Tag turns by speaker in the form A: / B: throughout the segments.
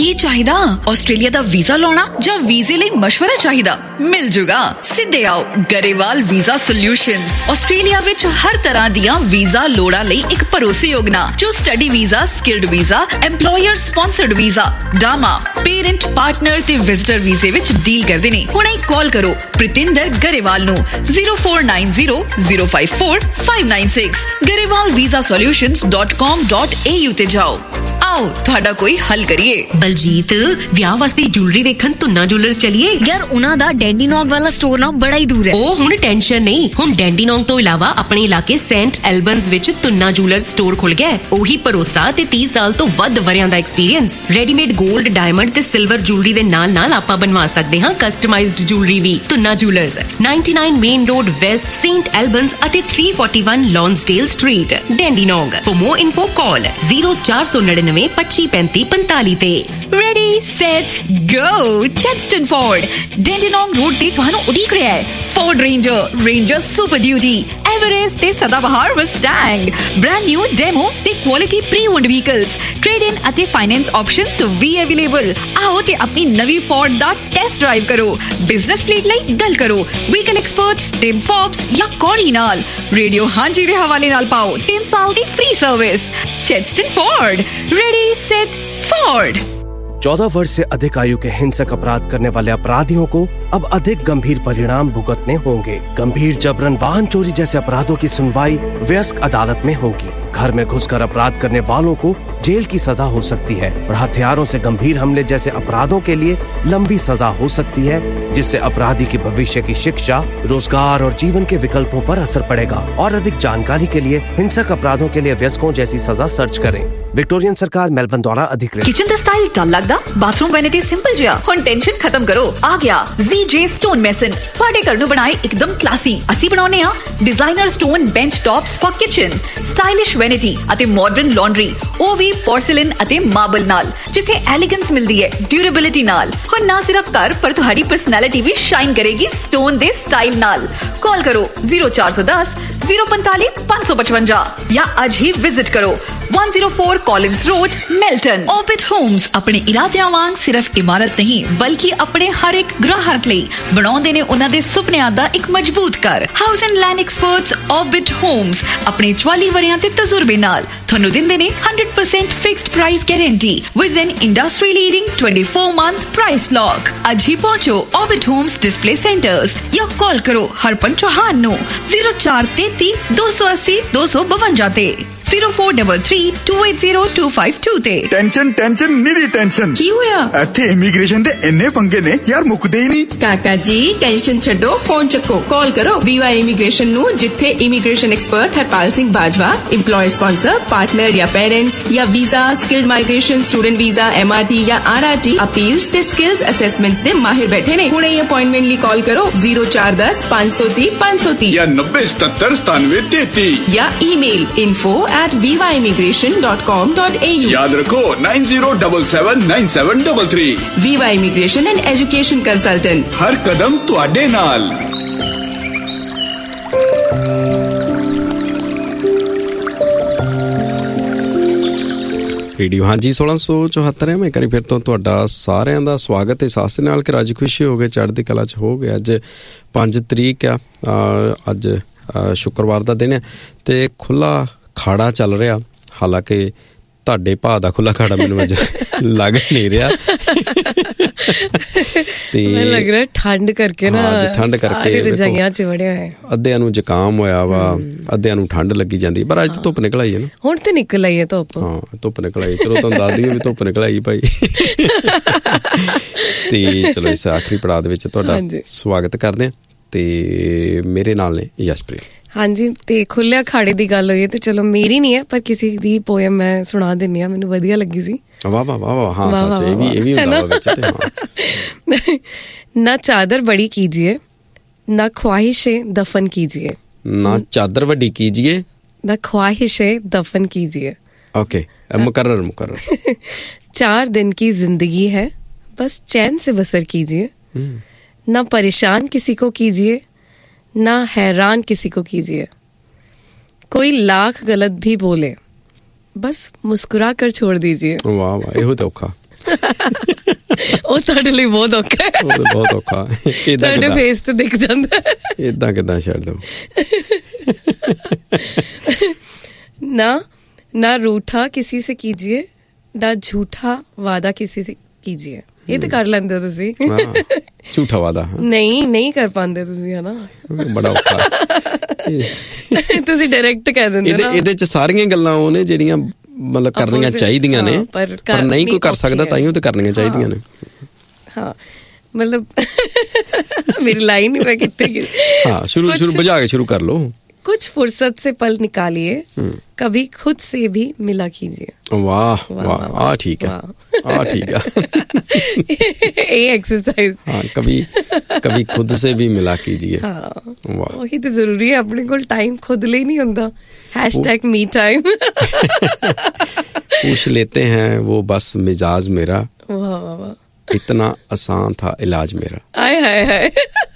A: ਕੀ ਚਾਹੀਦਾ? ਆਸਟ੍ਰੇਲੀਆ ਦਾ ਵੀਜ਼ਾ ਲਾਉਣਾ ਜਾਂ ਵੀਜ਼ੇ ਲਈ ਮਸ਼ਵਰਾ ਚਾਹੀਦਾ? ਮਿਲ ਜੂਗਾ। ਸਿੱਧੇ ਆਓ ਗਰੇਵਾਲ ਵੀਜ਼ਾ ਸੋਲਿਊਸ਼ਨਜ਼। ਆਸਟ੍ਰੇਲੀਆ ਵਿੱਚ ਹਰ ਤਰ੍ਹਾਂ ਦੀਆਂ ਵੀਜ਼ਾ ਲੋੜਾਂ ਲਈ ਇੱਕ ਭਰੋਸੇਯੋਗ ਨਾਂ, ਜੋ study visa, skilled visa, employer sponsored visa, ਡਾਮਾ, parent, partner ਤੇ ਵਿਜ਼ਟਰ ਵੀਜ਼ੇ ਵਿੱਚ ਡੀਲ ਕਰਦੇ ਨੇ। ਹੁਣੇ ਕਾਲ ਕਰੋ ਪ੍ਰਿਤਿੰਦਰ ਗਰੇਵਾਲ ਨੂੰ 0490054596 garewalvisasolutions.com.au ਤੇ ਜਾਓ। आओ ਤੁਹਾਡਾ ਕੋਈ ਹੱਲ ਕਰੀਏ।
B: ਬਲਜੀਤ, ਵਿਆਹ ਵਾਸਤੇ ਜੁਐਲਰੀ ਵੇਖਣ ਤੁੰਨਾ ਜੁਐਲਰਸ ਚਲੀਏ।
C: ਯਾਰ ਉਹਨਾਂ ਦਾ ਡੈਂਡੀਨੋਂਗ ਵਾਲਾ ਸਟੋਰ ਨਾ ਬੜਾ ਹੀ ਦੂਰ ਹੈ।
B: ਉਹ ਹੁਣ ਟੈਨਸ਼ਨ ਨਹੀਂ, ਹੁਣ ਡੈਂਡੀਨੋਂਗ ਤੋਂ ਇਲਾਵਾ ਆਪਣੇ ਇਲਾਕੇ ਸੈਂਟ ਐਲਬਨਸ ਵਿੱਚ ਤੁੰਨਾ ਜੁਐਲਰਸ ਸਟੋਰ ਖੁੱਲ ਗਿਆ। ਉਹੀ ਭਰੋਸਾ ਤੇ 30 ਸਾਲ ਤੋਂ ਵੱਧ ਵਰਿਆਂ ਦਾ ਐਕਸਪੀਰੀਅੰਸ। ਰੈਡੀਮੇਡ 골ਡ, ਡਾਇਮੰਡ ਤੇ ਸਿਲਵਰ ਜੁਐਲਰੀ ਦੇ ਨਾਲ ਆਪਾਂ ਬਣਵਾ ਸਕਦੇ ਹਾਂ ਕਸਟਮਾਈਜ਼ਡ ਜੁਐਲਰੀ ਵੀ। Tuna jewellers 99 main road West, Saint ਐਲਬਨਸ ਅਤੇ 341 ਲੌਂਸਡੇਲ ਸਟਰੀਟ, ਡੈਂਡੀਨੋਂਗ। ਫॉर मोर info ਕਾਲ 0499 253545 ਤੇ।
A: Ready, set, go! Chadstone Ford, Dandenong Road ਤੇ ਤੁਹਾਨੂੰ ਉਡੀਕ ਰਿਹਾ ਹੈ। Ford Ranger, Ranger Super Duty, Everest ਤੇ ਸਦਾਬਹਾਰ Mustang, brand new demo ਤੇ quality pre-owned vehicles, trade-in ਅਤੇ finance options ਵੀ available। ਆਓ ਤੇ ਆਪਣੀ ਨਵੀਂ Ford ਦਾ ਟੈਸਟ ਡਰਾਈਵ ਕਰੋ। ਬਿਜ਼ਨਸ ਫਲੀਟ ਲਈ ਗੱਲ ਕਰੋ ਵਹੀਕਲ ਐਕਸਪਰਟਸ ਟਿਮ ਫੋਬਸ ਜਾਂ ਕੌਰੀ ਨਾਲ। ਰੇਡੀਓ ਹਾਂਜੀ ਦੇ ਹਵਾਲੇ ਨਾਲ ਪਾਓ 3 ਸਾਲ ਦੀ free service. Chadstone Ford, ready, set, Ford।
D: 14 वर्ष से अधिक आयु के हिंसक अपराध करने वाले अपराधियों को अब अधिक गंभीर परिणाम भुगतने होंगे। गंभीर जबरन, वाहन चोरी जैसे अपराधों की सुनवाई वयस्क अदालत में होगी। घर में घुसकर अपराध करने वालों को जेल की सजा हो सकती है और हथियारों से गंभीर हमले जैसे अपराधों के लिए लंबी सजा हो सकती है, जिससे अपराधी की भविष्य की शिक्षा, रोजगार और जीवन के विकल्पों पर असर पड़ेगा। और अधिक जानकारी के लिए हिंसक अपराधों के लिए वयस्कों जैसी सजा सर्च करें। विक्टोरियन सरकार, मेलबर्न द्वारा अधिकृत।
A: किचन ਦਾ ਸਟਾਈਲ ਡਲ ਲੱਗਦਾ? ਬਾਥਰੂਮ ਵੈਨਿਟੀ ਸਿੰਪਲ ਜਿਹਾ? ਹੁਣ ਟੈਨਸ਼ਨ ਖਤਮ ਕਰੋ, ਆ ਗਿਆ ZJ ਸਟੋਨ ਮੈਸਨ। ਤੁਹਾਡੇ ਘਰ ਨੂੰ ਬਣਾਏ ਇੱਕਦਮ ਕਲਾਸੀ। ਅਸੀਂ ਬਣਾਉਨੇ ਆ designer stone bench tops for kitchen, stylish vanity ਅਤੇ ਮਾਡਰਨ ਲਾਂਡਰੀ, ਉਹ ਵੀ ਪੋਰਸਲਿਨ ਅਤੇ ਮਾਰਬਲ ਨਾਲ, ਜਿੱਥੇ ਐਲੀਗੈਂਸ ਮਿਲਦੀ ਹੈ ਡਿਊਰੇਬਿਲਿਟੀ ਨਾਲ। ਹੁਣ ਨਾ ਸਿਰਫ ਘਰ ਪਰ ਤੁਹਾਡੀ ਪਰਸਨੈਲਿਟੀ ਵੀ ਸ਼ਾਈਨ ਕਰੇਗੀ ਸਟੋਨ ਦੇ ਸਟਾਈਲ ਨਾਲ। ਕਾਲ ਕਰੋ 0410 045 555 ਜਾਂ ਅੱਜ ਹੀ ਵਿਜ਼ਿਟ ਕਰੋ 104 कॉलिंस रोड, मेल्टन। ऑर्बिट होम्स अपने इरादियां वांग सिर्फ इमारत नहीं बल्कि अपने हर एक ग्राहक ਲਈ ਬਣਾਉਂਦੇ ਨੇ ਉਹਨਾਂ ਦੇ ਸੁਪਨਿਆਂ ਦਾ ਇੱਕ ਮਜ਼ਬੂਤ ਘਰ। House and land experts orbit Holmes ਆਪਣੇ 44 ਵਰਿਆਂ ਦੇ ਤਜਰਬੇ ਨਾਲ ਤੁਹਾਨੂੰ ਦਿੰਦੇ ਨੇ 100% fixed price guarantee with N industry leading 24-month price lock. ਅੱਜ ਹੀ ਪਹੁੰਚੋ ऑर्बिट होम्स डिस्प्ले सेंटर्स ਜਾਂ ਕਾਲ ਕਰੋ ਹਰਪਨ ਚੌਹਾਨ ਨੂੰ 0433 280 252 ਤੇ 0433280252 ਤੇ।
E: Tension ਨੀਰੀ tension.
C: ਕੀ ਹੋਇਆ?
E: ਇੱਥੇ ਇਮੀਗ੍ਰੇਸ਼ਨ ਦੇ ਇੰਨੇ ਪੰਗੇ ਨੇ ਯਾਰ, ਮੁੱਕਦੇ ਹੀ ਨਹੀਂ।
F: ਕਾਕਾ ਜੀ ਟੈਨਸ਼ਨ ਛੱਡੋ, ਫੋਨ ਚੱਕੋ, ਕਾਲ ਕਰੋ ਵੀਵਾ ਇਮੀਗ੍ਰੇਸ਼ਨ ਨੂੰ, ਜਿੱਥੇ immigration expert Harpal Singh Bajwa, employer sponsor, partner ਜਾਂ ਪੇਰੈਂਟਸ ਜਾਂ visa, skilled migration, student visa, MRT ਜਾਂ RRT, ਅਪੀਲਸ ਤੇ ਸਕਿਲਸ ਅਸੈਸਮੈਂਟਸ ਦੇ ਮਾਹਿਰ ਬੈਠੇ ਨੇ। ਹੁਣੇ ਅਪਾਇੰਟਮੈਂਟ ਲਈ ਕਾਲ ਕਰੋ 0410 530 530
E: ਜਾਂ 90779733
F: ਜਾਂ ਈਮੇਲ info@vivaimmigration.com.au।
E: याद रखो 90779733।
F: Viva Immigration and Education Consultant,
E: हर कदम तुहाडे नाल।
G: ਰੇਡੀਓ ਹਾਂਜੀ 1674 ਮੈਂ ਕਰੀ ਫਿਰ ਤੋਂ ਤੁਹਾਡਾ ਸਾਰਿਆਂ ਦਾ ਸਵਾਗਤ ਹੈ। ਸਾਸ ਦੇ ਨਾਲ ਕਿ ਰਾਜੀ ਖੁਸ਼ੀ ਹੋ ਗਏ, ਚੜ੍ਹਦੀ ਕਲਾ 'ਚ ਹੋ ਗਏ। ਅੱਜ 5 ਤਰੀਕ ਆ, ਅੱਜ ਸ਼ੁੱਕਰਵਾਰ ਦਾ ਦਿਨ ਹੈ ਤੇ ਖੁੱਲਾ ਖਾੜਾ ਚੱਲ ਰਿਹਾ। ਹਾਲਾਂਕਿ ਤੁਹਾਡੇ ਭਾਅ ਦਾ ਖੁੱਲਾ ਖਾੜਾ ਮੈਨੂੰ ਅੱਜ ਲੱਗ ਨਹੀਂ ਰਿਹਾ ਤੇ
H: ਲੱਗ ਰਿਹਾ ਠੰਡ ਕਰਕੇ ਨਾ,
G: ਠੰਡ ਕਰਕੇ
H: ਰਜਾਈਆਂ 'ਚ ਵੜਿਆ ਹੈ।
G: ਅੱਧਿਆਂ ਨੂੰ ਜ਼ੁਕਾਮ ਹੋਇਆ ਵਾ, ਅੱਧਿਆਂ ਨੂੰ ਠੰਡ ਲੱਗੀ ਜਾਂਦੀ। ਪਰ ਅੱਜ ਧੁੱਪ ਨਿਕਲ ਆਈ ਹੈ ਨਾ।
H: ਹੁਣ ਤੇ ਨਿਕਲ ਆਈ ਹੈ ਧੁੱਪ।
G: ਹਾਂ ਧੁੱਪ ਨਿਕਲ ਆਈ। ਚਲੋ ਤੁਹਾਨੂੰ ਦੱਸ ਦਈਏ ਵੀ ਧੁੱਪ ਨਿਕਲ ਆਈ ਭਾਈ। ਤੇ ਚਲੋ ਇਸ ਆਖਰੀ ਪੜਾਅ ਦੇ ਵਿੱਚ ਤੁਹਾਡਾ ਸਵਾਗਤ ਕਰਦੇ ਹਾਂ ਤੇ ਮੇਰੇ ਨਾਲ ਨੇ ਯਸ਼ਪ੍ਰੀਤ।
H: ਹਾਂਜੀ, ਤੇ ਖੁੱਲਿਆ ਖਾੜੇ ਦੀ ਗੱਲ ਹੋਈ ਤੇ ਚਲੋ ਮੇਰੀ ਨਹੀਂ ਹੈ ਪਰ ਕਿਸੇ ਦੀ ਪੋਇਮ ਮੈਂ ਸੁਣਾ ਦਿੰਦੀ ਹਾਂ, ਮੈਨੂੰ ਵਧੀਆ ਲੱਗੀ ਸੀ।
G: ਵਾਹ ਵਾਹ ਵਾਹ ਵਾਹ। ਹਾਂ ਸੱਚ, ਇਹ ਵੀ ਹੁੰਦਾ ਵਿੱਚ ਤੇ। ਹਾਂ।
H: ਨਾ ਚਾਦਰ ਬੜੀ ਕੀਜੀਏ, ਨਾ ख्वाहिशें दफन कीजिए।
G: ना चादर बड़ी कीजिए,
H: ना ख्वाहिशें दफन कीजिए।
G: ओके, मुकर्रर।
H: 4 दिन की जिंदगी है, बस चैन से बसर कीजिए। ना परेशान किसी को कीजिए, ना हैरान किसी को कीजिए। कोई लाख गलत भी बोले, बस मुस्कुरा कर छोड़ दीजिए।
G: वाह वाह, ਇਹੋ ਤਾਂ ਔਖਾ।
H: ਉਹ ਤੁਹਾਡੇ ਲਈ ਬਹੁਤ ਔਖਾ ਹੈ।
G: ਬਹੁਤ ਔਖਾ
H: ਤੁਹਾਡੇ ਫੇਸ ਤੇ ਦਿਖ ਜਾਂਦਾ।
G: ਏਦਾਂ ਕਿੱਦਾਂ ਛੱਡ ਦਊ।
H: ना रूठा किसी से कीजिए, ना झूठा वादा किसी से कीजिए। ਇਹ ਤੇ ਕਰ ਲੈਂਦੇ ਹੋ ਤੁਸੀਂ।
G: ਝੂਠਾ ਵਾਦਾ
H: ਨਹੀਂ ਕਰ ਪਾਉਂਦੇ ਤੁਸੀਂ, ਹਨਾ।
G: ਬੜਾ ਔਖਾ।
H: ਤੁਸੀਂ ਡਾਇਰੈਕਟ ਕਹਿ ਦਿੰਦੇ ਨਾ। ਇਹਦੇ
G: ਚ ਸਾਰੀਆਂ ਗੱਲਾਂ ਉਹ ਨੇ ਜਿਹੜੀਆਂ ਮਤਲਬ ਕਰਨੀਆਂ ਚਾਹੀਦੀਆਂ ਨੇ, ਪਰ ਨਹੀਂ ਕੋਈ ਕਰ ਸਕਦਾ, ਤਾਈਓ ਤੇ ਕਰਨੀਆਂ ਚਾਹੀਦੀਆਂ ਨੇ। ਹਾਂ
H: मतलब मेरी लाइन ही मैं कितने की।
G: हाँ शुरू बजा के शुरू कर लो।
H: कुछ फुर्सत से पल निकालिए, कभी खुद से भी मिला कीजिए।
G: वाह वाह, आ ठीक है, आ ठीक है।
H: ये एक्सरसाइज।
G: हाँ, कभी खुद से भी मिला कीजिए।
H: हाँ, वही तो जरूरी है। अपने को टाइम खुद ले नहीं होता। #me time।
G: पूछ लेते हैं वो बस मिजाज मेरा,
H: वाह वाह,
G: इतना आसान था इलाज मेरा।
H: आय हाय हाय।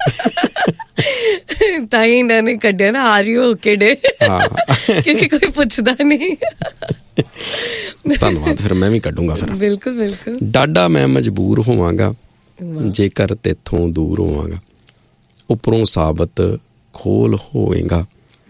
H: ताई इन्होंने कढ़िया ना आर यू ओके डे, क्योंकि कोई पुछदा नहीं।
G: धन्यवाद। फिर मैं भी कढूंगा फिर।
H: बिल्कुल बिल्कुल।
G: डाडा मैं मजबूर होवांगा जेकर तेथों दूर होवांगा, उपरों साबत खोल होवेगा,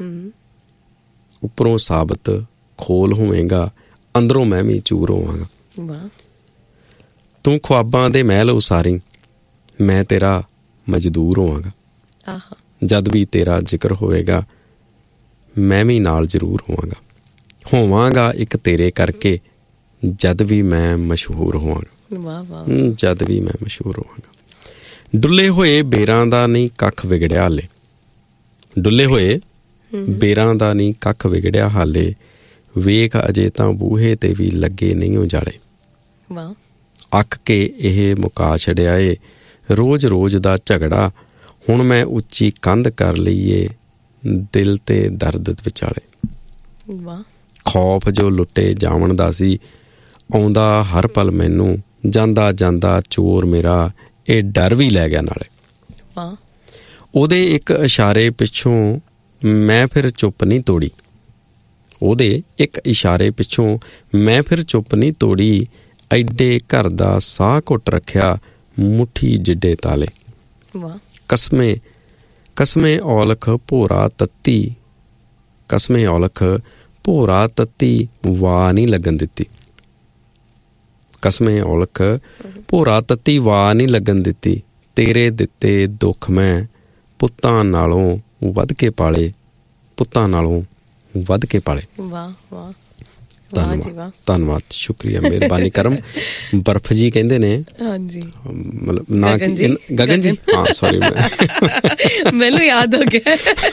G: उपरों साबत खोल होवेगा, अंदरों मैं भी चूर होवांगा। तू ख्वाबां दे महल उसारी, मैं तेरा मजदूर होवांगा, जद भी तेरा जिक्र होवेगा मैं भी नाल जरूर होवांगा एक तेरे करके, जद भी मैं मशहूर होवांगा, जद भी मैं मशहूर होवांगा। डुले होए बेरां दा नहीं कख विगड़िया हाले, डुले होए बेरां दा नहीं कख विगड़िया हाले, वेख अजे तां बूहे ते भी लगे नहीं उजाले। अख के एह मुका छड़िया ए रोज रोज दा झगड़ा, हुण मैं उच्ची कंध कर लईए दिल ते दर्द विचाले। खौफ जो लुटे जावण दा सी, आउंदा हर पल मैनू, जांदा जांदा चोर मेरा ए डर भी लै गया नाले। ओदे एक इशारे पिछों मैं फिर चुप नहीं तोड़ी, ओदे एक इशारे पिछों मैं फिर चुप नहीं तोड़ी, एडे घर दा साह घुट रखिया मुट्ठी जिड्डे ताले। कसमे कसमे औलख भोरा तत्ती, कसमे औलख भोरा तत्ती वाह नहीं लगन दित्ती, कसमे औलख भोरा तत्ती वाह नहीं लगन दित्ती, तेरे दित्ते दुख मैं पुत्तां नालों वध के पाले, पुत्तां नालों वध के पाले।
H: वाह वाह,
G: ਧੰਨਵਾਦ ਧੰਨਵਾਦ, ਸ਼ੁਕਰੀਆ, ਮਿਹਰਬਾਨੀ ਕਰਮ। ਬਰਫ ਜੀ ਕਹਿੰਦੇ ਨੇ।
H: ਹਾਂਜੀ,
G: ਮਤਲਬ ਨਾ ਗਗਨ ਜੀ। ਹਾਂ ਸੌਰੀ,
H: ਮੈਨੂੰ ਯਾਦ ਹੋ ਗਿਆ।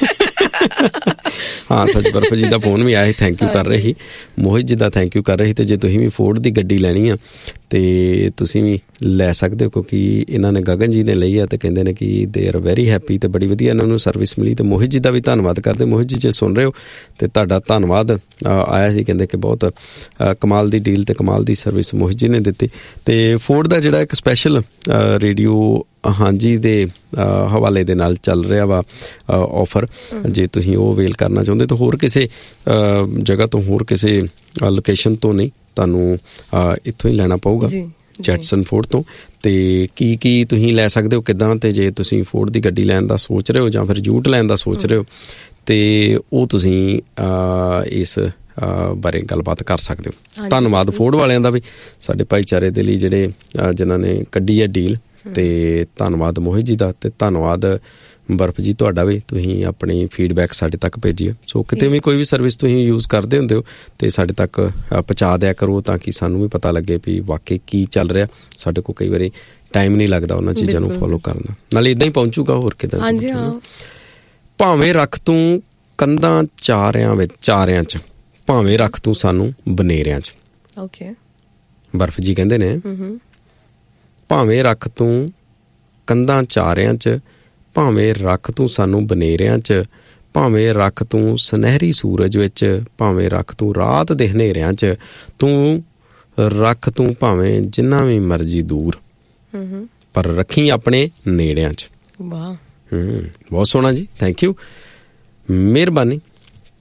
G: ਹਾਂ ਸੱਚ, ਬਰਫ ਜੀ ਦਾ ਫੋਨ ਵੀ ਆਇਆ ਸੀ, ਥੈਂਕ ਯੂ ਕਰ ਰਹੇ ਸੀ। ਮੋਹਿਤ ਜੀ ਦਾ ਥੈਂਕ ਯੂ ਕਰ ਰਹੇ ਸੀ। ਤੇ ਜੇ ਤੁਸੀਂ ਵੀ ਫੋਰਡ ਦੀ ਗੱਡੀ ਲੈਣੀ ਆ ਤੇ ਤੁਸੀਂ ਵੀ ਲੈ ਸਕਦੇ ਹੋ, ਕਿਉਂਕਿ ਇਹਨਾਂ ਨੇ ਗਗਨ ਜੀ ਨੇ ਲਈ ਆ ਤੇ ਕਹਿੰਦੇ ਨੇ ਕਿ ਦੇ ਆਰ ਵੈਰੀ ਹੈਪੀ ਤੇ ਬੜੀ ਵਧੀਆ ਇਹਨਾਂ ਨੂੰ ਸਰਵਿਸ ਮਿਲੀ। ਤੇ ਮੋਹਿਤ ਜੀ ਦਾ ਵੀ ਧੰਨਵਾਦ ਕਰਦੇ। ਮੋਹਿਤ ਜੀ ਜੇ ਸੁਣ ਰਹੇ ਹੋ ਤੇ ਤੁਹਾਡਾ ਧੰਨਵਾਦ ਆਇਆ ਸੀ, ਕਹਿੰਦੇ ਕਿ ਬਹੁਤ ਕਮਾਲ ਦੀ ਡੀਲ ਤੇ ਕਮਾਲ ਦੀ ਸਰਵਿਸ ਮੋਹਿਤ ਜੀ ਨੇ ਦਿੱਤੀ। ਤੇ ਫੋਰਡ ਦਾ ਜਿਹੜਾ ਇੱਕ ਸਪੈਸ਼ਲ ਰੇਡੀਓ ਹਾਂਜੀ ਦੇ ਹਵਾਲੇ ਦੇ ਨਾਲ ਚੱਲ ਰਿਹਾ ਵਾ ਆਫਰ, ਜੇ ਤੁਸੀਂ ਉਹ ਅਵੇਲ ਕਰਨਾ ਚਾਹੁੰਦੇ ਤਾਂ ਹੋਰ ਕਿਸੇ ਜਗ੍ਹਾ ਤੋਂ, ਹੋਰ ਕਿਸੇ ਲੋਕੇਸ਼ਨ ਤੋਂ ਨਹੀਂ, ਤੁਹਾਨੂੰ ਇੱਥੋਂ ਹੀ ਲੈਣਾ ਪਊਗਾ, ਜੈਟਸਨ ਫੋਰਡ ਤੋਂ। ਤੇ ਕੀ ਤੁਸੀਂ ਲੈ ਸਕਦੇ ਹੋ, ਕਿੱਦਾਂ, ਤੇ ਜੇ ਤੁਸੀਂ ਫੋਰਡ ਦੀ ਗੱਡੀ ਲੈਣ ਦਾ ਸੋਚ ਰਹੇ ਹੋ ਜਾਂ ਫਿਰ ਜੂਟ ਲੈਣ ਦਾ ਸੋਚ ਰਹੇ ਹੋ ਤੇ ਉਹ ਤੁਸੀਂ ਇਸ ਬਾਰੇ ਗੱਲਬਾਤ ਕਰ ਸਕਦੇ ਹੋ। ਧੰਨਵਾਦ ਫੋਰਡ ਵਾਲਿਆਂ ਦਾ ਵੀ, ਸਾਡੇ ਭਾਈਚਾਰੇ ਦੇ ਲਈ ਜਿਹੜੇ ਜਿਨ੍ਹਾਂ ਨੇ ਕੱਢੀ ਹੈ ਡੀਲ। ਤੇ ਧੰਨਵਾਦ ਮੋਹਿਤ ਜੀ ਦਾ, ਤੇ ਧੰਨਵਾਦ ਬਰਫ ਜੀ ਤੁਹਾਡਾ ਵੀ, ਤੁਸੀਂ ਆਪਣੀ ਫੀਡਬੈਕ ਸਾਡੇ ਤੱਕ ਭੇਜੀ। ਸੋ ਕਿਤੇ ਵੀ ਕੋਈ ਵੀ ਸਰਵਿਸ ਤੁਸੀਂ ਯੂਜ਼ ਕਰਦੇ ਹੁੰਦੇ ਹੋ ਤੇ ਸਾਡੇ ਤੱਕ ਪਹੁੰਚਾ ਦਿਆ ਕਰੋ, ਤਾਂ ਕਿ ਸਾਨੂੰ ਵੀ ਪਤਾ ਲੱਗੇ ਵੀ ਵਾਕਈ ਕੀ ਚੱਲ ਰਿਹਾ। ਸਾਡੇ ਕੋਲ ਕਈ ਵਾਰੀ ਟਾਈਮ ਨਹੀਂ ਲੱਗਦਾ ਉਹਨਾਂ ਚੀਜ਼ਾਂ ਨੂੰ ਫੋਲੋ ਕਰਨ ਦਾ, ਨਾਲੇ ਇੱਦਾਂ ਹੀ ਪਹੁੰਚੂਗਾ, ਹੋਰ ਕਿੱਦਾਂ।
H: ਹਾਂਜੀ ਹਾਂ।
G: ਭਾਵੇਂ ਰੱਖ ਤੂੰ ਕੰਧਾਂ ਚਾਰਿਆਂ 'ਚ, ਭਾਵੇਂ ਰੱਖ ਤੂੰ ਸਾਨੂੰ ਬਨੇਰਿਆਂ 'ਚ।
H: ਓਕੇ,
G: ਬਰਫ ਜੀ ਕਹਿੰਦੇ ਨੇ ਭਾਵੇਂ ਰੱਖ ਤੂੰ ਕੰਧਾਂ ਚਾਰਿਆਂ 'ਚ, ਭਾਵੇਂ ਰੱਖ ਤੂੰ ਸਾਨੂੰ ਬਨੇਰਿਆਂ 'ਚ, ਭਾਵੇਂ ਰੱਖ ਤੂੰ ਸੁਨਹਿਰੀ ਸੂਰਜ ਵਿੱਚ, ਭਾਵੇਂ ਰੱਖ ਤੂੰ ਰਾਤ ਦੇ ਹਨੇਰਿਆਂ 'ਚ, ਤੂੰ ਰੱਖ ਤੂੰ ਭਾਵੇਂ ਜਿੰਨਾ ਵੀ ਮਰਜ਼ੀ ਦੂਰ, ਪਰ ਰੱਖੀ ਆਪਣੇ ਨੇੜਿਆਂ 'ਚ।
H: ਵਾਹ,
G: ਬਹੁਤ ਸੋਹਣਾ ਜੀ, ਥੈਂਕ ਯੂ, ਮਿਹਰਬਾਨੀ।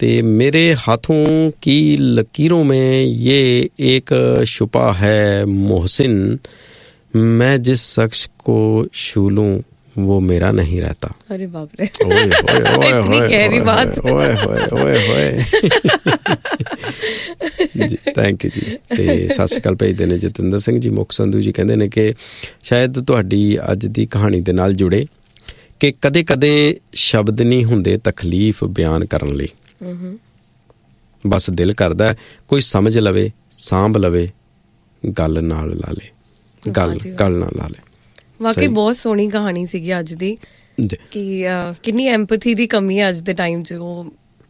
G: ते मेरे हाथों की लकीरों में ये एक छुपा है मोहसिन, मैं जिस शख्स को छू लूं वो मेरा नहीं रहता।
H: अरे बाप रे, इतनी गहरी बात।
G: जी थैंक यू जी। ਤੇ ਸਤਿ ਸ਼੍ਰੀ ਅਕਾਲ ਭੇਜਦੇ ਨੇ ਜਤਿੰਦਰ ਸਿੰਘ ਜੀ। ਮੁੱਖ ਸੰਧੂ ਜੀ ਕਹਿੰਦੇ ਨੇ ਕਿ ਸ਼ਾਇਦ ਤੁਹਾਡੀ ਅੱਜ ਦੀ ਕਹਾਣੀ ਦੇ ਨਾਲ ਜੁੜੇ ਕਿ ਕਦੇ-ਕਦੇ ਸ਼ਬਦ ਨਹੀਂ ਹੁੰਦੇ ਤਕਲੀਫ ਬਿਆਨ ਕਰਨ ਲਈ, ਬਸ ਦਿਲ ਕਰਦਾ ਕੋਈ ਸਮਝ ਲਵੇ, ਸਾਂਭ ਲਵੇ, ਗੱਲ ਨਾਲ ਲਾ ਲੇ, ਗੱਲ ਨਾਲ ਲਾ ਲੇ।
H: ਵਾਕਈ ਬਹੁਤ ਸੋਹਣੀ ਕਹਾਣੀ ਸੀਗੀ ਅੱਜ ਦੀ ਕਿ ਕਿੰਨੀ ਐਮਪੈਥੀ ਦੀ ਕਮੀ ਹੈ ਅੱਜ ਦੇ ਟਾਈਮ 'ਚ। ਉਹ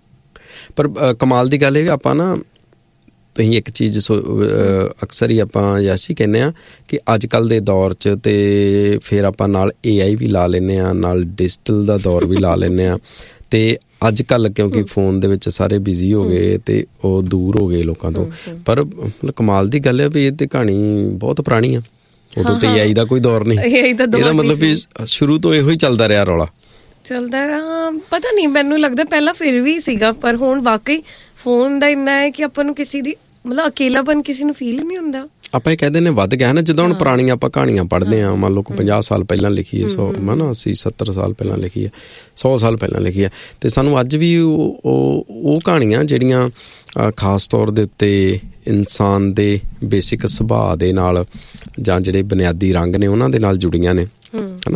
G: ਪਰ ਕਮਾਲ ਦੀ ਗੱਲ ਇਹ ਆਪਾਂ ਨਾ ਤੁਸੀਂ ਇੱਕ ਚੀਜ਼ ਅਕਸਰ ਹੀ ਆਪਾਂ ਯਾਸ਼ੀ ਕਹਿੰਦੇ ਹਾਂ ਕਿ ਅੱਜ ਕੱਲ੍ਹ ਦੇ ਦੌਰ 'ਚ ਤੇ ਫਿਰ ਆਪਾਂ ਨਾਲ AI ਵੀ ਲਾ ਲੈਂਦੇ ਹਾਂ, ਨਾਲ ਡਿਜੀਟਲ ਦਾ ਦੌਰ ਵੀ ਲਾ ਲੈਂਦੇ ਹਾਂ। ਤੇ ਅੱਜ ਕੱਲ੍ਹ ਕਿਉਂਕਿ ਫੋਨ ਦੇ ਵਿੱਚ ਸਾਰੇ ਬਿਜ਼ੀ ਹੋ ਗਏ ਤੇ ਉਹ ਦੂਰ ਹੋ ਗਏ ਲੋਕਾਂ ਤੋਂ। ਪਰ ਕਮਾਲ ਦੀ ਗੱਲ ਹੈ ਵੀ ਇਹ ਤੇ ਕਹਾਣੀ ਬਹੁਤ ਪੁਰਾਣੀ ਆ, ਉਦੋਂ ਤੇ AI ਦਾ ਕੋਈ ਦੌਰ ਨਹੀਂ। ਇਹਦਾ ਮਤਲਬ ਵੀ ਸ਼ੁਰੂ ਤੋਂ ਇਹੋ ਹੀ ਚੱਲਦਾ ਰਿਹਾ ਰੌਲਾ
H: ਚੱਲਦਾ। ਪਤਾ ਨਹੀਂ, ਮੈਨੂੰ ਲੱਗਦਾ ਪਹਿਲਾਂ ਫਿਰ ਵੀ ਸੀਗਾ, ਪਰ ਹੁਣ ਵਾਕਈ ਫੋਨ ਦਾ ਇੰਨਾ ਹੈ ਕਿ ਆਪਾਂ ਨੂੰ ਕਿਸੇ ਦੀ ਮਤਲਬ ਅਕੇਲਾਪਨ ਕਿਸੇ ਨੂੰ ਫੀਲ ਨਹੀਂ ਹੁੰਦਾ।
G: ਆਪਾਂ ਇਹ ਕਹਿੰਦੇ ਨੇ ਵੱਧ ਗਿਆ ਨਾ, ਜਿੱਦਾਂ ਹੁਣ ਪੁਰਾਣੀਆਂ ਆਪਾਂ ਕਹਾਣੀਆਂ ਪੜ੍ਹਦੇ ਹਾਂ, ਮੰਨ ਲਓ 50 ਸਾਲ ਪਹਿਲਾਂ ਲਿਖੀ ਹੈ, 80-70 ਸਾਲ ਪਹਿਲਾਂ ਲਿਖੀ ਹੈ, 100 ਸਾਲ ਪਹਿਲਾਂ ਲਿਖੀ ਹੈ, ਤੇ ਸਾਨੂੰ ਅੱਜ ਵੀ ਉਹ ਕਹਾਣੀਆਂ ਜਿਹੜੀਆਂ ਖਾਸ ਤੌਰ ਦੇ ਉੱਤੇ ਇਨਸਾਨ ਦੇ ਬੇਸਿਕ ਸੁਭਾਅ ਦੇ ਨਾਲ ਜਾਂ ਜਿਹੜੇ ਬੁਨਿਆਦੀ ਰੰਗ ਨੇ ਉਹਨਾਂ ਦੇ ਨਾਲ ਜੁੜੀਆਂ ਨੇ, ਹੈ ਨਾ,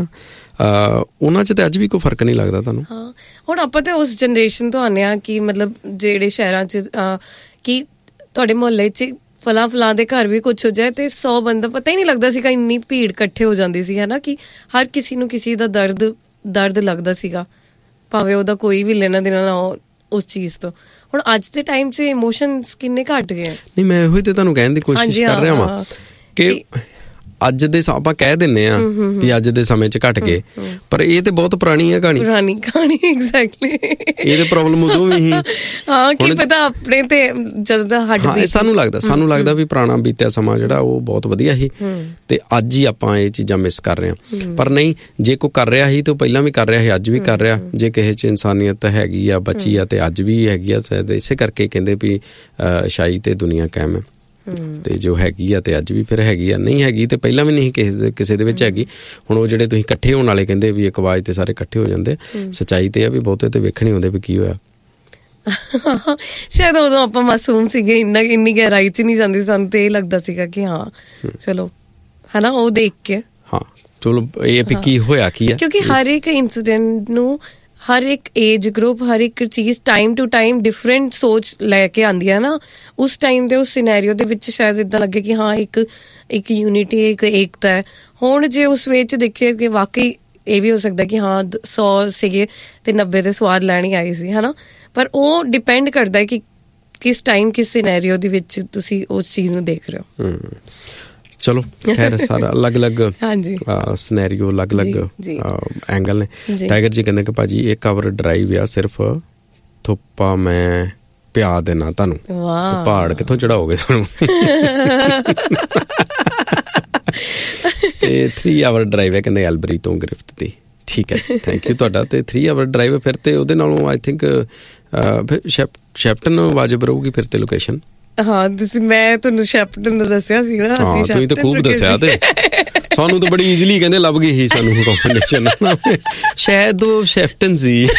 G: ਉਹਨਾਂ 'ਚ ਤਾਂ ਅੱਜ ਵੀ ਕੋਈ ਫਰਕ ਨਹੀਂ ਲੱਗਦਾ ਤੁਹਾਨੂੰ।
H: ਹਾਂ, ਹੁਣ ਆਪਾਂ ਤਾਂ ਉਸ ਜਨਰੇਸ਼ਨ ਤੋਂ ਆਉਂਦੇ ਹਾਂ ਕਿ ਮਤਲਬ ਜਿਹੜੇ ਸ਼ਹਿਰਾਂ 'ਚ ਕਿ ਤੁਹਾਡੇ ਮੁਹੱਲੇ 'ਚ ਫਲਾਂ ਦੇ ਘਰ ਵੀ ਕੁਛ ਹੋ ਜਾਏ ਤੇ 100 ਬੰਦਾ, ਪਤਾ ਹੀ ਨਹੀਂ ਲੱਗਦਾ ਸੀਗਾ, ਇੰਨੀ ਭੀੜ ਇਕੱਠੇ ਹੋ ਜਾਂਦੀ ਸੀ, ਹੈ ਨਾ, ਕਿ ਹਰ ਕਿਸੇ ਨੂੰ ਕਿਸੇ ਦਾ ਦਰਦ ਲੱਗਦਾ ਸੀਗਾ, ਭਾਵੇਂ ਉਹਦਾ ਕੋਈ ਵੀ ਲੈਣਾ ਦੇਣਾ ਨਾ ਹੋ ਉਸ ਚੀਜ਼ ਤੋਂ। ਹੁਣ ਅੱਜ ਦੇ ਟਾਈਮ 'ਚ ਇਮੋਸ਼ਨਸ ਕਿੰਨੇ ਘੱਟ ਗਏ।
G: ਨਹੀਂ, ਮੈਂ ਉਹੀ ਤੇ ਤੁਹਾਨੂੰ ਕਹਿਣ ਦੀ ਕੋਸ਼ਿਸ਼ ਕਰ ਰਿਹਾ ਵਾਂ ਕਿ ਅੱਜ ਦੇ ਆਪਾਂ ਕਹਿ ਦਿੰਦੇ ਆ ਵੀ ਅੱਜ ਦੇ ਸਮੇਂ 'ਚ ਘੱਟ ਗਏ, ਪਰ ਇਹ ਤੇ ਬਹੁਤ ਪੁਰਾਣੀ ਹੈ ਕਹਾਣੀ ਐਗਜ਼ੈਕਟਲੀ। ਇਹ ਤੇ ਪ੍ਰੋਬਲਮ ਉਦੋਂ ਵੀ ਸੀ।
H: ਹਾਂ, ਕੀ ਪਤਾ ਆਪਣੇ ਤੇ ਜਦੋਂ ਹੱਡ
G: ਸਾਨੂੰ ਲੱਗਦਾ ਵੀ ਪੁਰਾਣਾ ਬੀਤਿਆ ਸਮਾਂ ਜਿਹੜਾ ਉਹ ਬਹੁਤ ਵਧੀਆ ਸੀ ਤੇ ਅੱਜ ਹੀ ਆਪਾਂ ਇਹ ਚੀਜ਼ਾਂ ਮਿਸ ਕਰ ਰਹੇ ਹਾਂ। ਪਰ ਨਹੀਂ, ਜੇ ਕੋਈ ਕਰ ਰਿਹਾ ਸੀ ਤੇ ਉਹ ਪਹਿਲਾਂ ਵੀ ਕਰ ਰਿਹਾ ਸੀ, ਅੱਜ ਵੀ ਕਰ ਰਿਹਾ। ਜੇ ਕਿਸੇ 'ਚ ਇਨਸਾਨੀਅਤ ਹੈਗੀ ਆ, ਬਚੀ ਆ, ਤੇ ਅੱਜ ਵੀ ਹੈਗੀ ਆ। ਸ਼ਾਇਦ ਇਸੇ ਕਰਕੇ ਕਹਿੰਦੇ ਵੀ ਅਛਾਈ ਤੇ ਦੁਨੀਆ ਕਾਇਮ ਹੈ, ਤੇ ਜੋ ਹੈਗੀ ਆ ਤੇ ਅੱਜ ਵੀ ਫਿਰ ਹੈਗੀ ਆ, ਨਹੀਂ ਹੈਗੀ ਤੇ ਪਹਿਲਾਂ ਵੀ ਨਹੀਂ ਕਿਸੇ ਦੇ ਵਿੱਚ ਹੈਗੀ। ਹੁਣ ਉਹ ਜਿਹੜੇ ਤੁਸੀਂ ਇਕੱਠੇ ਹੋਣ ਵਾਲੇ ਕਹਿੰਦੇ ਵੀ ਇੱਕ ਆਵਾਜ਼ ਤੇ ਸਾਰੇ ਇਕੱਠੇ ਹੋ ਜਾਂਦੇ, ਸੱਚਾਈ ਤੇ ਆ ਵੀ ਬਹੁਤੇ ਤੇ ਵੇਖਣ ਹੀ ਹੁੰਦੇ ਵੀ ਕੀ ਹੋਇਆ।
H: ਸ਼ਾਇਦ ਉਦੋਂ ਆਪਾਂ ਮਾਸੂਮ ਸੀਗੇ, ਇੰਨੀ ਗਹਿਰਾਈ 'ਚ ਨਹੀਂ ਜਾਂਦੀ, ਸਾਨੂੰ ਤੇ ਇਹ ਲੱਗਦਾ ਸੀਗਾ ਕਿ ਹਾਂ ਚਲੋ, ਹੈ ਨਾ, ਉਹ ਦੇਖ ਕੇ
G: ਹਾਂ ਚਲੋ ਇਹ ਵੀ ਕੀ ਹੋਇਆ ਕੀ ਆ।
H: ਕਿਉਂਕਿ ਹਰ ਇੱਕ ਇੰਸੀਡੈਂਟ ਨੂੰ ਹਰ ਇੱਕ ਏਜ ਗਰੁੱਪ, ਹਰ ਇੱਕ ਚੀਜ਼ ਟਾਈਮ ਟੂ ਟਾਈਮ ਡਿਫਰੈਂਟ ਸੋਚ ਲੈ ਕੇ ਆਉਂਦੀ ਹੈ ਨਾ। ਉਸ ਟਾਈਮ ਦੇ ਉਸ ਸਿਨੈਰੀਓ ਦੇ ਵਿੱਚ ਸ਼ਾਇਦ ਇੱਦਾਂ ਲੱਗੇ ਕਿ ਹਾਂ ਇੱਕ ਯੂਨਿਟੀ, ਇੱਕ ਏਕਤਾ ਹੈ। ਹੁਣ ਜੇ ਉਸ ਵੇ 'ਚ ਦੇਖੀਏ ਕਿ ਵਾਕਈ ਇਹ ਵੀ ਹੋ ਸਕਦਾ ਕਿ ਹਾਂ 100 ਸੀਗੇ ਤੇ 90 ਦੇ ਸਵਾਦ ਲੈਣ ਹੀ ਆਏ ਸੀ, ਹੈ ਨਾ, ਪਰ ਉਹ ਡਿਪੈਂਡ ਕਰਦਾ ਹੈ ਕਿ ਕਿਸ ਟਾਈਮ ਕਿਸ ਸਿਨੈਰੀਓ ਦੇ ਵਿੱਚ ਤੁਸੀਂ ਉਸ ਚੀਜ਼ ਨੂੰ ਦੇਖ ਰਹੇ ਹੋ।
G: ਚਲੋ ਖੈਰ, ਸਾਰਾ ਅਲੱਗ-ਅਲੱਗ ਸਿਨੈਰੀਓ, ਅਲੱਗ-ਅਲੱਗ ਐਂਗਲ ਨੇ। ਟਾਈਗਰ ਜੀ ਕਹਿੰਦੇ ਕਿ ਭਾਜੀ ਇਹ ਕਵਰ ਡਰਾਈਵ ਆ, ਸਿਰਫ ਥੋਪਾ ਮੈਂ ਪਿਆ ਦੇਣਾ ਤੁਹਾਨੂੰ, ਪਹਾੜ ਕਿੱਥੋਂ ਚੜਾਓਗੇ ਤੁਹਾਨੂੰ। ਤੇ 3 ਆਵਰ ਡਰਾਈਵ ਹੈ ਕਹਿੰਦੇ ਐਲਬਰੀ ਤੋਂ ਗ੍ਰਿਫਤ ਦੀ। ਠੀਕ ਹੈ, ਥੈਂਕ ਯੂ ਤੁਹਾਡਾ। ਤੇ 3 ਆਵਰ ਡਰਾਈਵ ਫਿਰ ਤੇ ਉਹਦੇ ਨਾਲੋਂ ਆਈ ਥਿੰਕ ਸ਼ੈਪਟਨ ਵਾਜਬ ਰਹੂਗੀ ਫਿਰ ਤੇ ਲੋਕੇਸ਼ਨ।
H: ਹਾਂ, ਮੈਂ ਤੁਹਾਨੂੰ ਸ਼ੈਪਟਨ ਦਾ ਦੱਸਿਆ ਸੀ ਨਾ।
G: ਤੁਸੀਂ ਤਾਂ ਖੂਬ ਦੱਸਿਆ, ਤੇ ਸਾਨੂੰ ਤਾਂ ਬੜੀ ਈਜ਼ੀਲੀ ਕਹਿੰਦੇ ਲੱਭ ਗਈ ਸੀ ਸਾਨੂੰ ਕੰਬੀਨੇਸ਼ਨ। ਸ਼ਾਇਦ ਉਹ ਸ਼ੈਫਟਨ ਸੀ।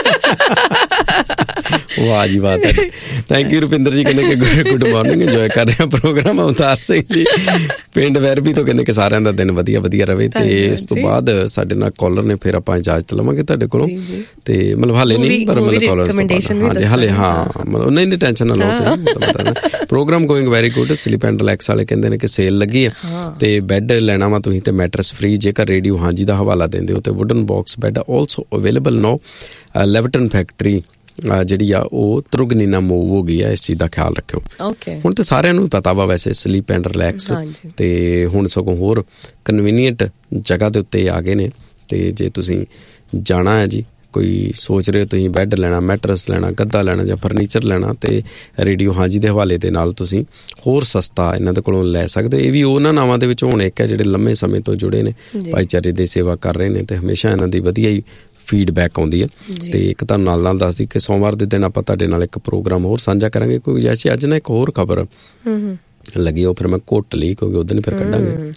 G: ਵਾਹ ਜੀ ਵਾਹ। ਥੈਂਕ ਯੂ ਰੁਪਿੰਦਰ ਜੀ, ਕਹਿੰਦੇ ਕਿ ਗੁੱਡ ਮਾਰਨਿੰਗ, ਇੰਜੋਏ ਕਰ ਰਹੇ ਪ੍ਰੋਗਰਾਮ। ਅਵਤਾਰ ਸਿੰਘ ਜੀ ਪਿੰਡ ਵੈਰਬੀ ਤੋਂ ਕਹਿੰਦੇ ਕਿ ਸਾਰਿਆਂ ਦਾ ਦਿਨ ਵਧੀਆ ਰਵੇ। ਤੇ ਇਸ ਤੋਂ ਬਾਅਦ ਸਾਡੇ ਨਾਲ ਕਾਲਰ ਨੇ, ਫਿਰ ਆਪਾਂ ਇਜਾਜ਼ਤ ਲਵਾਂਗੇ ਤੁਹਾਡੇ ਕੋਲੋਂ। ਤੇ ਮਤਲਬ ਹਾਲੇ ਨਹੀਂ, ਪਰ ਮਤਲਬ ਕਾਲਰ ਹਾਲੇ ਹਾਂ ਮਤਲਬ ਨਹੀਂ ਟੈਨਸ਼ਨ ਨਾ ਲਓ। Programme going very good. Sleep and relax ਵਾਲੇ ਕਹਿੰਦੇ ਨੇ ਕਿ ਸੇਲ ਲੱਗੀ ਹੈ ਤੇ ਬੈੱਡ ਲੈਣਾ ਵਾ ਤੁਸੀਂ ਤੇ ਮੈਟਰਸ ਫ੍ਰੀ। ਜੇਕਰ ਰੇਡੀਓ ਹਾਂਜੀ ਦਾ ਹਵਾਲਾ ਦਿੰਦੇ ਹੋ ਤੇ wooden box bed also available no. ਲੈਵਟਨ factory ਜਿਹੜੀ ਆ ਉਹ ਤੁਰਗਨੀਨਾ ਮੂਵ ਹੋ ਗਈ ਆ, ਇਸ ਚੀਜ਼ ਦਾ ਖਿਆਲ ਰੱਖਿਓ। ਹੁਣ ਤੇ ਸਾਰਿਆਂ ਨੂੰ ਪਤਾ ਵਾ ਵੈਸੇ ਸਲੀਪ ਐਂਡ ਰਿਲੈਕਸ, ਤੇ ਹੁਣ ਸਗੋਂ ਹੋਰ ਕਨਵੀਨੀਅੰਟ ਜਗ੍ਹਾ ਦੇ ਉੱਤੇ ਆ ਗਏ ਨੇ। ਤੇ ਜੇ ਤੁਸੀਂ ਜਾਣਾ ਹੈ ਜੀ, ਕੋਈ ਸੋਚ ਰਹੇ ਹੋ ਤੁਸੀਂ ਬੈੱਡ ਲੈਣਾ, ਮੈਟਰਸ ਲੈਣਾ, ਗੱਦਾ ਲੈਣਾ ਜਾਂ ਫਰਨੀਚਰ ਲੈਣਾ, ਤੇ ਰੇਡੀਓ ਹਾਂਜੀ ਦੇ ਹਵਾਲੇ ਦੇ ਨਾਲ ਤੁਸੀਂ ਹੋਰ ਸਸਤਾ ਇਹਨਾਂ ਦੇ ਕੋਲੋਂ ਲੈ ਸਕਦੇ ਹੋ। ਇਹ ਵੀ ਉਹਨਾਂ ਨਾਵਾਂ ਦੇ ਵਿੱਚ ਹੁਣ ਇੱਕ ਹੈ ਜਿਹੜੇ ਲੰਮੇ ਸਮੇਂ ਤੋਂ ਜੁੜੇ ਨੇ, ਭਾਈਚਾਰੇ ਦੀ ਸੇਵਾ ਕਰ ਰਹੇ ਨੇ, ਤੇ ਹਮੇਸ਼ਾ ਇਹਨਾਂ ਦੀ ਵਧੀਆ ਹੀ ਫੀਡਬੈਕ ਆਉਂਦੀ ਹੈ। ਤੇ ਇੱਕ ਤਾਂ ਨਾਲ ਦੱਸਦੀ ਕਿ ਸੋਮਵਾਰ ਦੇ ਦਿਨ ਆਪਾਂ ਤੁਹਾਡੇ ਨਾਲ ਇੱਕ ਪ੍ਰੋਗਰਾਮ ਹੋਰ ਸਾਂਝਾ ਕਰਾਂਗੇ। ਕੋਈ ਜੈਸੇ ਅੱਜ ਨਾ ਇੱਕ ਹੋਰ ਖਬਰ ਲੱਗੀ, ਉਹ ਫਿਰ ਮੈਂ ਘੁੱਟ ਲਈ ਕਿਉਂਕਿ ਉਦੋਂ ਹੀ ਫਿਰ ਕੱਢਾਂਗੇ।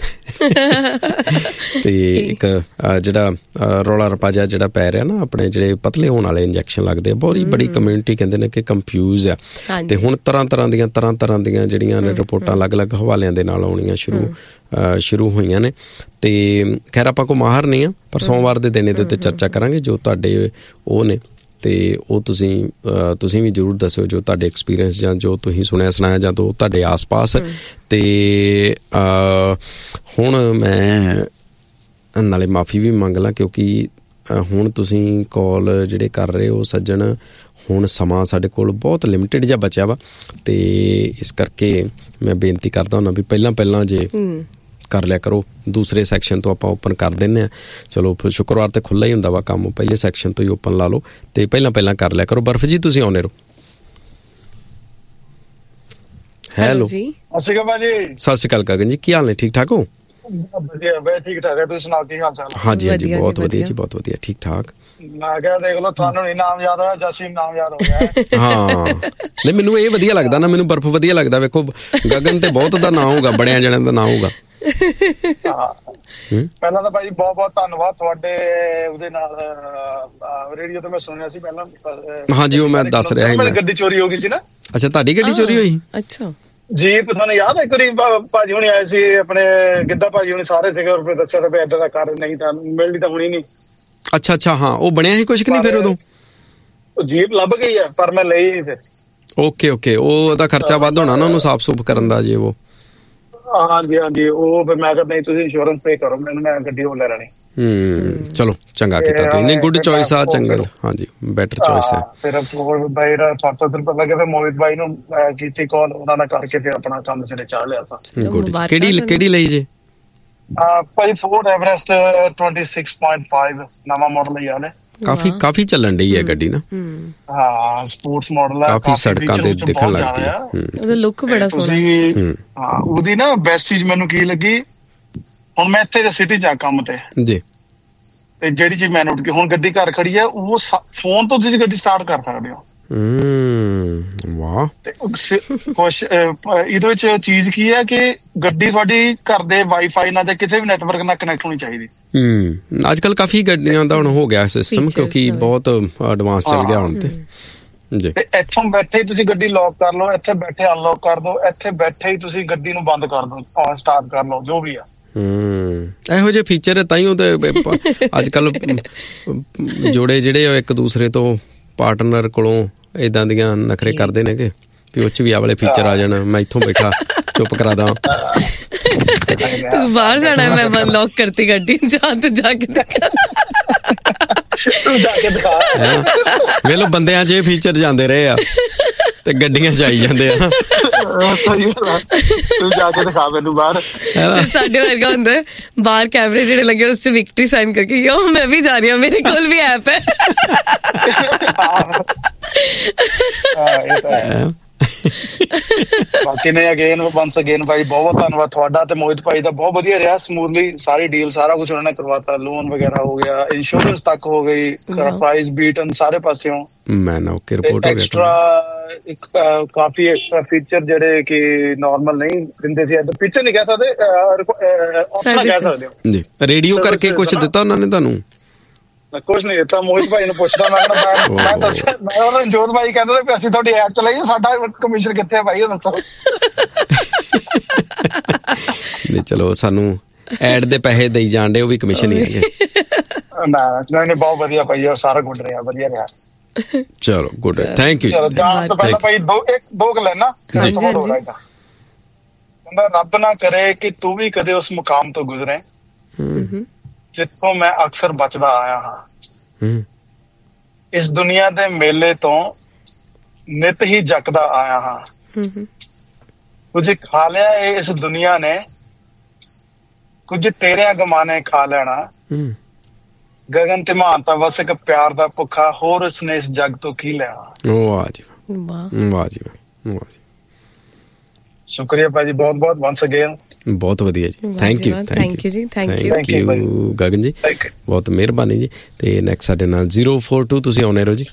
G: ਤੇ ਇੱਕ ਜਿਹੜਾ ਰੌਲਾ ਰੱਪਾ ਜਿਹਾ ਜਿਹੜਾ ਪੈ ਰਿਹਾ ਨਾ, ਆਪਣੇ ਜਿਹੜੇ ਪਤਲੇ ਹੋਣ ਵਾਲੇ ਇੰਜੈਕਸ਼ਨ ਲੱਗਦੇ ਆ, ਬੜੀ ਕਮਿਊਨਿਟੀ ਕਹਿੰਦੇ ਨੇ ਕਿ ਕੰਫਿਊਜ਼ ਆ। ਤੇ ਹੁਣ ਤਰ੍ਹਾਂ ਦੀਆਂ ਜਿਹੜੀਆਂ ਨੇ ਰਿਪੋਰਟਾਂ ਅਲੱਗ-ਅਲੱਗ ਹਵਾਲਿਆਂ ਦੇ ਨਾਲ ਆਉਣੀਆਂ ਸ਼ੁਰੂ ਹੋਈਆਂ ਨੇ। ਤੇ ਖੈਰ ਆਪਾਂ ਕੋਈ ਮਾਹਰ ਨਹੀਂ ਆ, ਪਰ ਸੋਮਵਾਰ ਦੇ ਦਿਨ ਇਹਦੇ ਉੱਤੇ ਚਰਚਾ ਕਰਾਂਗੇ। ਜੋ ਤੁਹਾਡੇ ਉਹ ਨੇ ਤੇ ਉਹ ਤੁਸੀਂ ਵੀ ਜ਼ਰੂਰ ਦੱਸਿਓ ਜੋ ਤੁਹਾਡੇ ਐਕਸਪੀਰੀਅੰਸ ਜਾਂ ਜੋ ਤੁਸੀਂ ਸੁਣਿਆ ਸੁਣਾਇਆ ਜਾਂ ਜੋ ਤੁਹਾਡੇ ਆਸ-ਪਾਸ। ਤੇ ਹੁਣ ਮੈਂ ਨਾਲੇ ਮਾਫੀ ਵੀ ਮੰਗ ਲਾਂ ਕਿਉਂਕਿ ਹੁਣ ਤੁਸੀਂ ਕਾਲ ਜਿਹੜੇ ਕਰ ਰਹੇ ਹੋ ਸੱਜਣ, ਹੁਣ ਸਮਾਂ ਸਾਡੇ ਕੋਲ ਬਹੁਤ ਲਿਮਿਟਿਡ ਜਿਹਾ ਬਚਿਆ ਵਾ। ਤੇ ਇਸ ਕਰਕੇ ਮੈਂ ਬੇਨਤੀ ਕਰਦਾ ਹੁੰਦਾ ਵੀ ਪਹਿਲਾਂ ਜੇ ਕਰ ਲਿਆ ਕਰੋ। ਦੂਸਰੇ ਸੈਕਸ਼ਨ ਤੋਂ ਆਪਾਂ ਓਪਨ ਕਰ ਦਿੰਦੇ ਹਾਂ। ਚਲੋ ਫਿਰ ਸ਼ੁੱਕਰਵਾਰ ਤੇ ਖੁੱਲ੍ਹਾ ਹੀ ਹੁੰਦਾ ਵਾ ਕੰਮ, ਪਹਿਲੇ ਸੈਕਸ਼ਨ ਤੋਂ ਹੀ ਓਪਨ ਲਾ ਲਓ ਤੇ ਪਹਿਲਾਂ ਕਰ ਲਿਆ ਕਰੋ। ਬਰਫ ਜੀ ਤੁਸੀਂ ਆਉਂਦੇ ਰਹੋ। ਹੈਲੋ, ਸਤਿ
I: ਸ਼੍ਰੀ ਅਕਾਲ ਭਾਜੀ।
G: ਸਤਿ ਸ਼੍ਰੀ ਅਕਾਲ ਗਗਨ ਜੀ, ਕੀ ਹਾਲ ਨੇ? ਠੀਕ ਠਾਕ ਹੋ?
I: ਵਧੀਆ ਬਈ, ਠੀਕ ਠਾਕ ਹੈ। ਤੁਸੀਂ ਸੁਣਾਓ ਕੀ ਹਾਲ ਚਾਲ?
G: ਹਾਂਜੀ ਬਹੁਤ ਵਧੀਆ ਜੀ, ਬਹੁਤ ਵਧੀਆ, ਠੀਕ ਠਾਕ।
I: ਮੈਂ ਕਿਹਾ ਦੇਖ ਲਓ, ਤੁਹਾਨੂੰ ਨਹੀਂ ਨਾਮ ਯਾਦ ਹੋਇਆ, ਜਸੀ ਨਾਮ ਯਾਦ ਹੋ ਗਿਆ।
G: ਹਾਂ ਨਹੀਂ, ਮੈਨੂੰ ਇਹ ਵਧੀਆ ਲੱਗਦਾ ਨਾ, ਮੈਨੂੰ ਬਰਫ ਵਧੀਆ ਲੱਗਦਾ। ਵੇਖੋ ਗਗਨ ਤੇ ਬਹੁਤ ਦਾ ਨਾਂ ਹੋਊਗਾ, ਬੜਿਆਂ ਜਣਿਆਂ ਦਾ ਨਾਂ ਹੋਊਗਾ।
I: ਪਹਿਲਾਂ ਤਾਂ ਭਾਜੀ ਬਹੁਤ ਬਹੁਤ ਧੰਨਵਾਦ ਤੁਹਾਡੇ ਉਹਦੇ ਨਾਲ ਰੇਡੀਓ ਤੇ ਮੈਂ ਸੁਣਿਆ ਸੀ ਪਹਿਲਾਂ।
G: ਹਾਂਜੀ, ਉਹ ਮੈਂ ਦੱਸ ਰਿਹਾ ਸੀ।
I: ਮੇਰੀ ਗੱਡੀ ਚੋਰੀ ਹੋ ਗਈ ਸੀ ਨਾ।
G: ਅੱਛਾ, ਤੁਹਾਡੀ ਗੱਡੀ ਚੋਰੀ ਹੋਈ?
H: ਅੱਛਾ
I: ਜੀ, ਤੁਹਾਨੂੰ ਯਾਦ ਹੈ ਇੱਕ ਵਾਰੀ ਭਾਜੀ ਹੁਣੀ ਆਏ ਸੀ, ਆਪਣੇ ਗਿੱਧਾ ਭਾਜੀ ਹੁਣੀ ਸਾਰੇ ਸੀਗੇ, ਰੁਪਏ ਦੱਸਿਆ ਤਾਂ ਵੀ ਏਦਾਂ ਦਾ ਕਰ ਨਹੀਂ ਤਾਂ ਮਿਲਣੀ ਤਾਂ ਹੋਣੀ ਨਹੀਂ।
G: ਅੱਛਾ ਹਾਂ, ਉਹ ਬਣਿਆ ਸੀ ਕੁਛ ਕਿ ਨਹੀਂ ਫਿਰ ਉਦੋਂ?
I: ਜੀਪ ਲੱਭ ਗਈ ਆ ਪਰ ਮੈਂ ਲਈ ਨਹੀਂ ਫਿਰ।
G: ਓਕੇ, ਉਹ ਉਹਦਾ ਖਰਚਾ ਵੱਧ ਹੋਣਾ ਨਾ ਉਹਨੂੰ ਸਾਫ਼ ਸੁਫ ਕਰਨ ਦਾ ਜੇ ਉਹ।
I: ਹਾਂਜੀ ਉਹ ਫਿਰ ਮੈਂ ਕਹਿੰਦਾ ਨਹੀਂ, ਤੁਸੀਂ ਇੰਸ਼ੋਰੈਂਸ ਪੇ ਕਰੋ ਮੈਨੂੰ, ਮੈਂ ਗੱਡੀ ਉਹ ਲੈ ਲੈਣੀ।
G: ਚਲੋ ਚੰਗਾ ਕੀਤਾ ਤੁਸੀਂ। ਨਹੀਂ, ਗੁੱਡ ਚੋਇਸ ਆ, ਚੰਗਾ। ਹਾਂਜੀ, ਬੈਟਰ ਚੋਇਸ ਹੈ।
I: ਫਿਰ ਬਾਈ ਦਾ 700 ਰੁਪਏ ਲੱਗੇ, ਫਿਰ ਮੋਹਿਤ ਬਾਈ ਨੂੰ ਕੀਤੀ ਕਾਲ, ਉਹਨਾਂ ਨਾਲ ਕਰਕੇ ਫਿਰ ਆਪਣਾ ਕੰਮ ਸਿਰੇ ਚਾੜ ਲਿਆ ਆਪਾਂ।
G: ਗੁੱਡ। ਕਿਹੜੀ ਲਈ ਜੇ?
I: ਭਾਈ ਫੋਰਡ ਐਵਰੈਸਟ 26.5 ਨਵਾਂ ਮਾਡਲ ਹੀ ਆਲੇ।
G: ਕਾਫੀ ਚੱਲਣ ਡਈ ਹੈ ਗੱਡੀ ਨਾ।
I: ਹਾਂ, ਸਪੋਰਟਸ ਮਾਡਲ ਹੈ,
G: ਕਾਫੀ ਸੜਕਾਂ ਤੇ ਦਿਖਣ ਲੱਗ ਪਈ।
H: ਉਹਦਾ ਲੁੱਕ ਬੜਾ ਸੋਹਣਾ।
I: ਹਾਂ, ਉਹਦੀ ਨਾ ਬੈਸਟ ਚੀਜ਼ ਮੈਨੂੰ ਕੀ ਲੱਗੀ, ਹੁਣ ਮੈਂ ਇੱਥੇ ਸਿਟੀ ਚ ਆ ਕੰਮ ਤੇ ਜੀ, ਤੇ ਜਿਹੜੀ ਚੀਜ਼ ਮੈਂ ਨੋਟ ਕੀਤੀ, ਹੁਣ ਗੱਡੀ ਘਰ ਖੜੀ ਹੈ, ਉਹ ਫੋਨ ਤੋਂ ਤੁਸੀਂ ਗੱਡੀ ਸਟਾਰਟ ਕਰ ਸਕਦੇ ਹੋ।
G: ਵਾਹ।
I: ਤੇ ਕੁਛ ਇਹਦੇ ਵਿੱਚ ਚੀਜ਼ ਕੀ ਹੈ ਕਿ ਗੱਡੀ ਤੁਹਾਡੀ ਘਰ ਦੇ ਵਾਈਫਾਈ ਨਾਲ ਤੇ ਕਿਸੇ ਵੀ ਨੈਟਵਰਕ ਨਾਲ ਕਨੈਕਟ ਹੋਣੀ ਚਾਹੀਦੀ।
G: ਅੱਜ ਕੱਲ ਕਾਫੀ ਗੱਡੀਆਂ ਦਾ ਹੁਣ ਹੋ ਗਿਆ ਸਿਸਟਮ, ਕਿਉਂਕਿ ਬਹੁਤ ਐਡਵਾਂਸ ਚੱਲ ਗਿਆ ਹੁਣ ਤੇ ਜੀ। ਤੇ
I: ਇੱਥੋਂ ਬੈਠੇ ਹੀ ਤੁਸੀਂ ਗੱਡੀ ਲੌਕ ਕਰ ਲਓ, ਇੱਥੇ ਬੈਠੇ ਅਨਲੌਕ ਕਰ ਦਿਓ, ਇੱਥੇ ਬੈਠੇ ਹੀ ਤੁਸੀਂ ਗੱਡੀ ਨੂੰ ਬੰਦ ਕਰ ਦਿਓ, ਔਨ ਸਟਾਰਟ ਕਰ ਲਓ, ਜੋ ਵੀ ਆ।
G: ਇਹੋ ਜਿਹੇ ਫੀਚਰ ਹੈ, ਤਾਂ ਹੀ ਉਹਦੇ ਅੱਜ ਕੱਲ ਜੋੜੇ ਜਿਹੜੇ ਇੱਕ ਦੂਸਰੇ ਤੋਂ ਪਾਰਟਨਰ ਕੋਲੋਂ ਏਦਾਂ ਦੀਆਂ ਨਖਰੇ ਕਰਦੇ ਨੇ ਕਿ ਵੀ ਉਹ 'ਚ ਵੀ ਆਹ ਵਾਲੇ ਫੀਚਰ ਆ ਜਾਣ, ਮੈਂ ਇੱਥੋਂ ਬੈਠਾ ਚੁੱਪ ਕਰਾ ਦਾਂ।
H: ਤੂੰ ਬਾਹਰ ਜਾਣਾ, ਮੈਂ ਲੌਕ ਕਰਤੀ ਗੱਡੀ, ਜਾ ਕੇ ਦਿਖਾ।
G: ਵੇਲੋ ਬੰਦਿਆਂ 'ਚ ਇਹ ਫੀਚਰ ਜਾਂਦੇ ਰਹੇ ਆ ਤੇ ਗੱਡੀਆਂ 'ਚ ਆਈ ਜਾਂਦੇ ਆ।
I: ਤੂੰ ਜਾ ਕੇ ਦਿਖਾ ਮੈਨੂੰ ਬਾਹਰ।
H: ਸਾਡੇ ਵਰਗਾ ਹੁੰਦਾ ਬਾਹਰ ਕੈਮਰੇ ਜਿਹੜੇ ਲੱਗੇ ਉਸ 'ਚ ਵਿਕਟਰੀ ਸਾਈਨ ਕਰਕੇ ਮੈਂ ਵੀ ਜਾ ਰਹੀ ਹਾਂ, ਮੇਰੇ ਕੋਲ ਵੀ ਐਪ ਹੈ।
I: ਬਾਕੀ ਨੇ ਅਗੇਨ ਵੰਸ ਅਗੇਨ ਭਾਈ ਬਹੁਤ ਧੰਨਵਾਦ ਤੁਹਾਡਾ ਤੇ ਮੋਹਿਤ ਭਾਈ ਦਾ, ਬਹੁਤ ਵਧੀਆ ਰਿਹਾ, ਸਮੂਥਲੀ ਸਾਰੀ ਡੀਲ ਸਾਰਾ ਕੁਝ ਉਹਨਾਂ ਨੇ ਕਰਵਾਤਾ, ਲੋਨ ਵਗੈਰਾ ਹੋ ਗਿਆ, ਇੰਸ਼ੋਰੈਂਸ ਤੱਕ ਹੋ ਗਈ, ਪ੍ਰਾਈਸ ਬੀਟਨ ਸਾਰੇ ਪਾਸਿਓਂ।
G: ਮੈਂ ਨਾ ਓਕੇ ਰਿਪੋਰਟ ਹੋ ਗਿਆ।
I: ਐਕਸਟਰਾ ਕਾਫੀ ਐਕਸਟਰਾ ਫੀਚਰ ਜਿਹੜੇ ਕਿ ਨਾਰਮਲ ਨਹੀਂ ਦਿੰਦੇ ਸੀ, ਪਿੱਛੇ ਨਹੀਂ ਕਹਿ ਸਕਦੇ, ਆਪਣਾ ਕਹਿ ਸਕਦੇ ਹੋ
G: ਜੀ। ਰੇਡੀਓ ਕਰਕੇ ਕੁਝ ਦਿੱਤਾ ਉਹਨਾਂ ਨੇ ਤੁਹਾਨੂੰ?
I: ਕੁਛ ਨਹੀਂ ਦਿੱਤਾ। ਮੋਹਿਤ ਭਾਈ ਨੂੰ ਪੁੱਛਦਾ ਮੈਂ ਦੱਸਿਆ, ਮੈਂ ਉਹਨਾਂ ਜੋਤ ਭਾਈ ਕਹਿੰਦੇ ਵੀ ਅਸੀਂ ਤੁਹਾਡੀ ਐਪ ਚਲਾਈਏ, ਸਾਡਾ ਕਮਿਸ਼ਨ ਕਿੱਥੇ ਹੈ ਭਾਈ ਉਹ ਦੱਸੋ।
G: ਨਹੀਂ ਚਲੋ, ਸਾਨੂੰ ਐਡ ਦੇ ਪੈਸੇ ਦੇਈ ਜਾਂਦੇ, ਉਹ ਵੀ ਕਮਿਸ਼ਨ ਹੀ ਹੈਗੇ।
I: ਨਹੀਂ ਬਹੁਤ ਵਧੀਆ ਭਾਈ, ਉਹ ਸਾਰਾ ਗੁੱਡ ਰਿਹਾ, ਵਧੀਆ ਰਿਹਾ।
G: ਚਲੋ ਗੁੱਡ, ਥੈਂਕ ਯੂ।
I: ਜਾਣ ਤੋਂ ਪਹਿਲਾਂ ਭਾਈ ਦੋ ਗੱਲ ਹੈ ਨਾ, ਕਹਿੰਦਾ ਰੱਬ ਨਾ ਕਰੇ ਕਿ ਤੂੰ ਵੀ ਕਦੇ ਉਸ ਮੁਕਾਮ ਤੋਂ ਗੁਜ਼ਰੇ ਜਿੱਥੋਂ ਮੈਂ ਅਕਸਰ ਬਚਦਾ ਆਇਆ ਹਾਂ। ਇਸ ਦੁਨੀਆ ਦੇ ਮੇਲੇ ਤੋਂ ਨਿਤ ਹੀ ਜਗਦਾ ਆਇਆ ਹਾਂ। ਕੁਝ ਖਾ ਲਿਆ ਏ ਇਸ ਦੁਨੀਆ ਨੇ, ਕੁਝ ਤੇਰਿਆਂ ਗਮਾਨੇ ਖਾ ਲੈਣਾ। ਗਗਨ ਤੇ ਮਹਾਨਤਾ ਬਸ ਇੱਕ ਪਿਆਰ ਦਾ ਭੁੱਖਾ, ਹੋਰ ਉਸਨੇ ਇਸ ਜੱਗ ਤੋਂ ਕੀ ਲੈਣਾ।
G: ਵਾਹ ਜੀ ਵਾਹ, ਵਾਹ ਜੀ ਵਾਹ।
I: ਸ਼ੁਕਰੀਆ ਭਾਜੀ, ਬਹੁਤ ਬਹੁਤ ਵਾਂਸ ਅਗੇਨ।
G: ਬਹੁਤ ਵਧੀਆ ਜੀ, ਥੈਂਕ ਯੂ
H: ਜੀ, ਥੈਂਕ
G: ਯੂ ਗਗਨ ਜੀ, ਬਹੁਤ ਮਿਹਰਬਾਨੀ ਜੀ। ਤੇ ਨੈਕਸਟ ਸਾਡੇ ਨਾਲ 042 ਤੁਸੀਂ ਆਉਣੇ ਰਹੋ ਜੀ।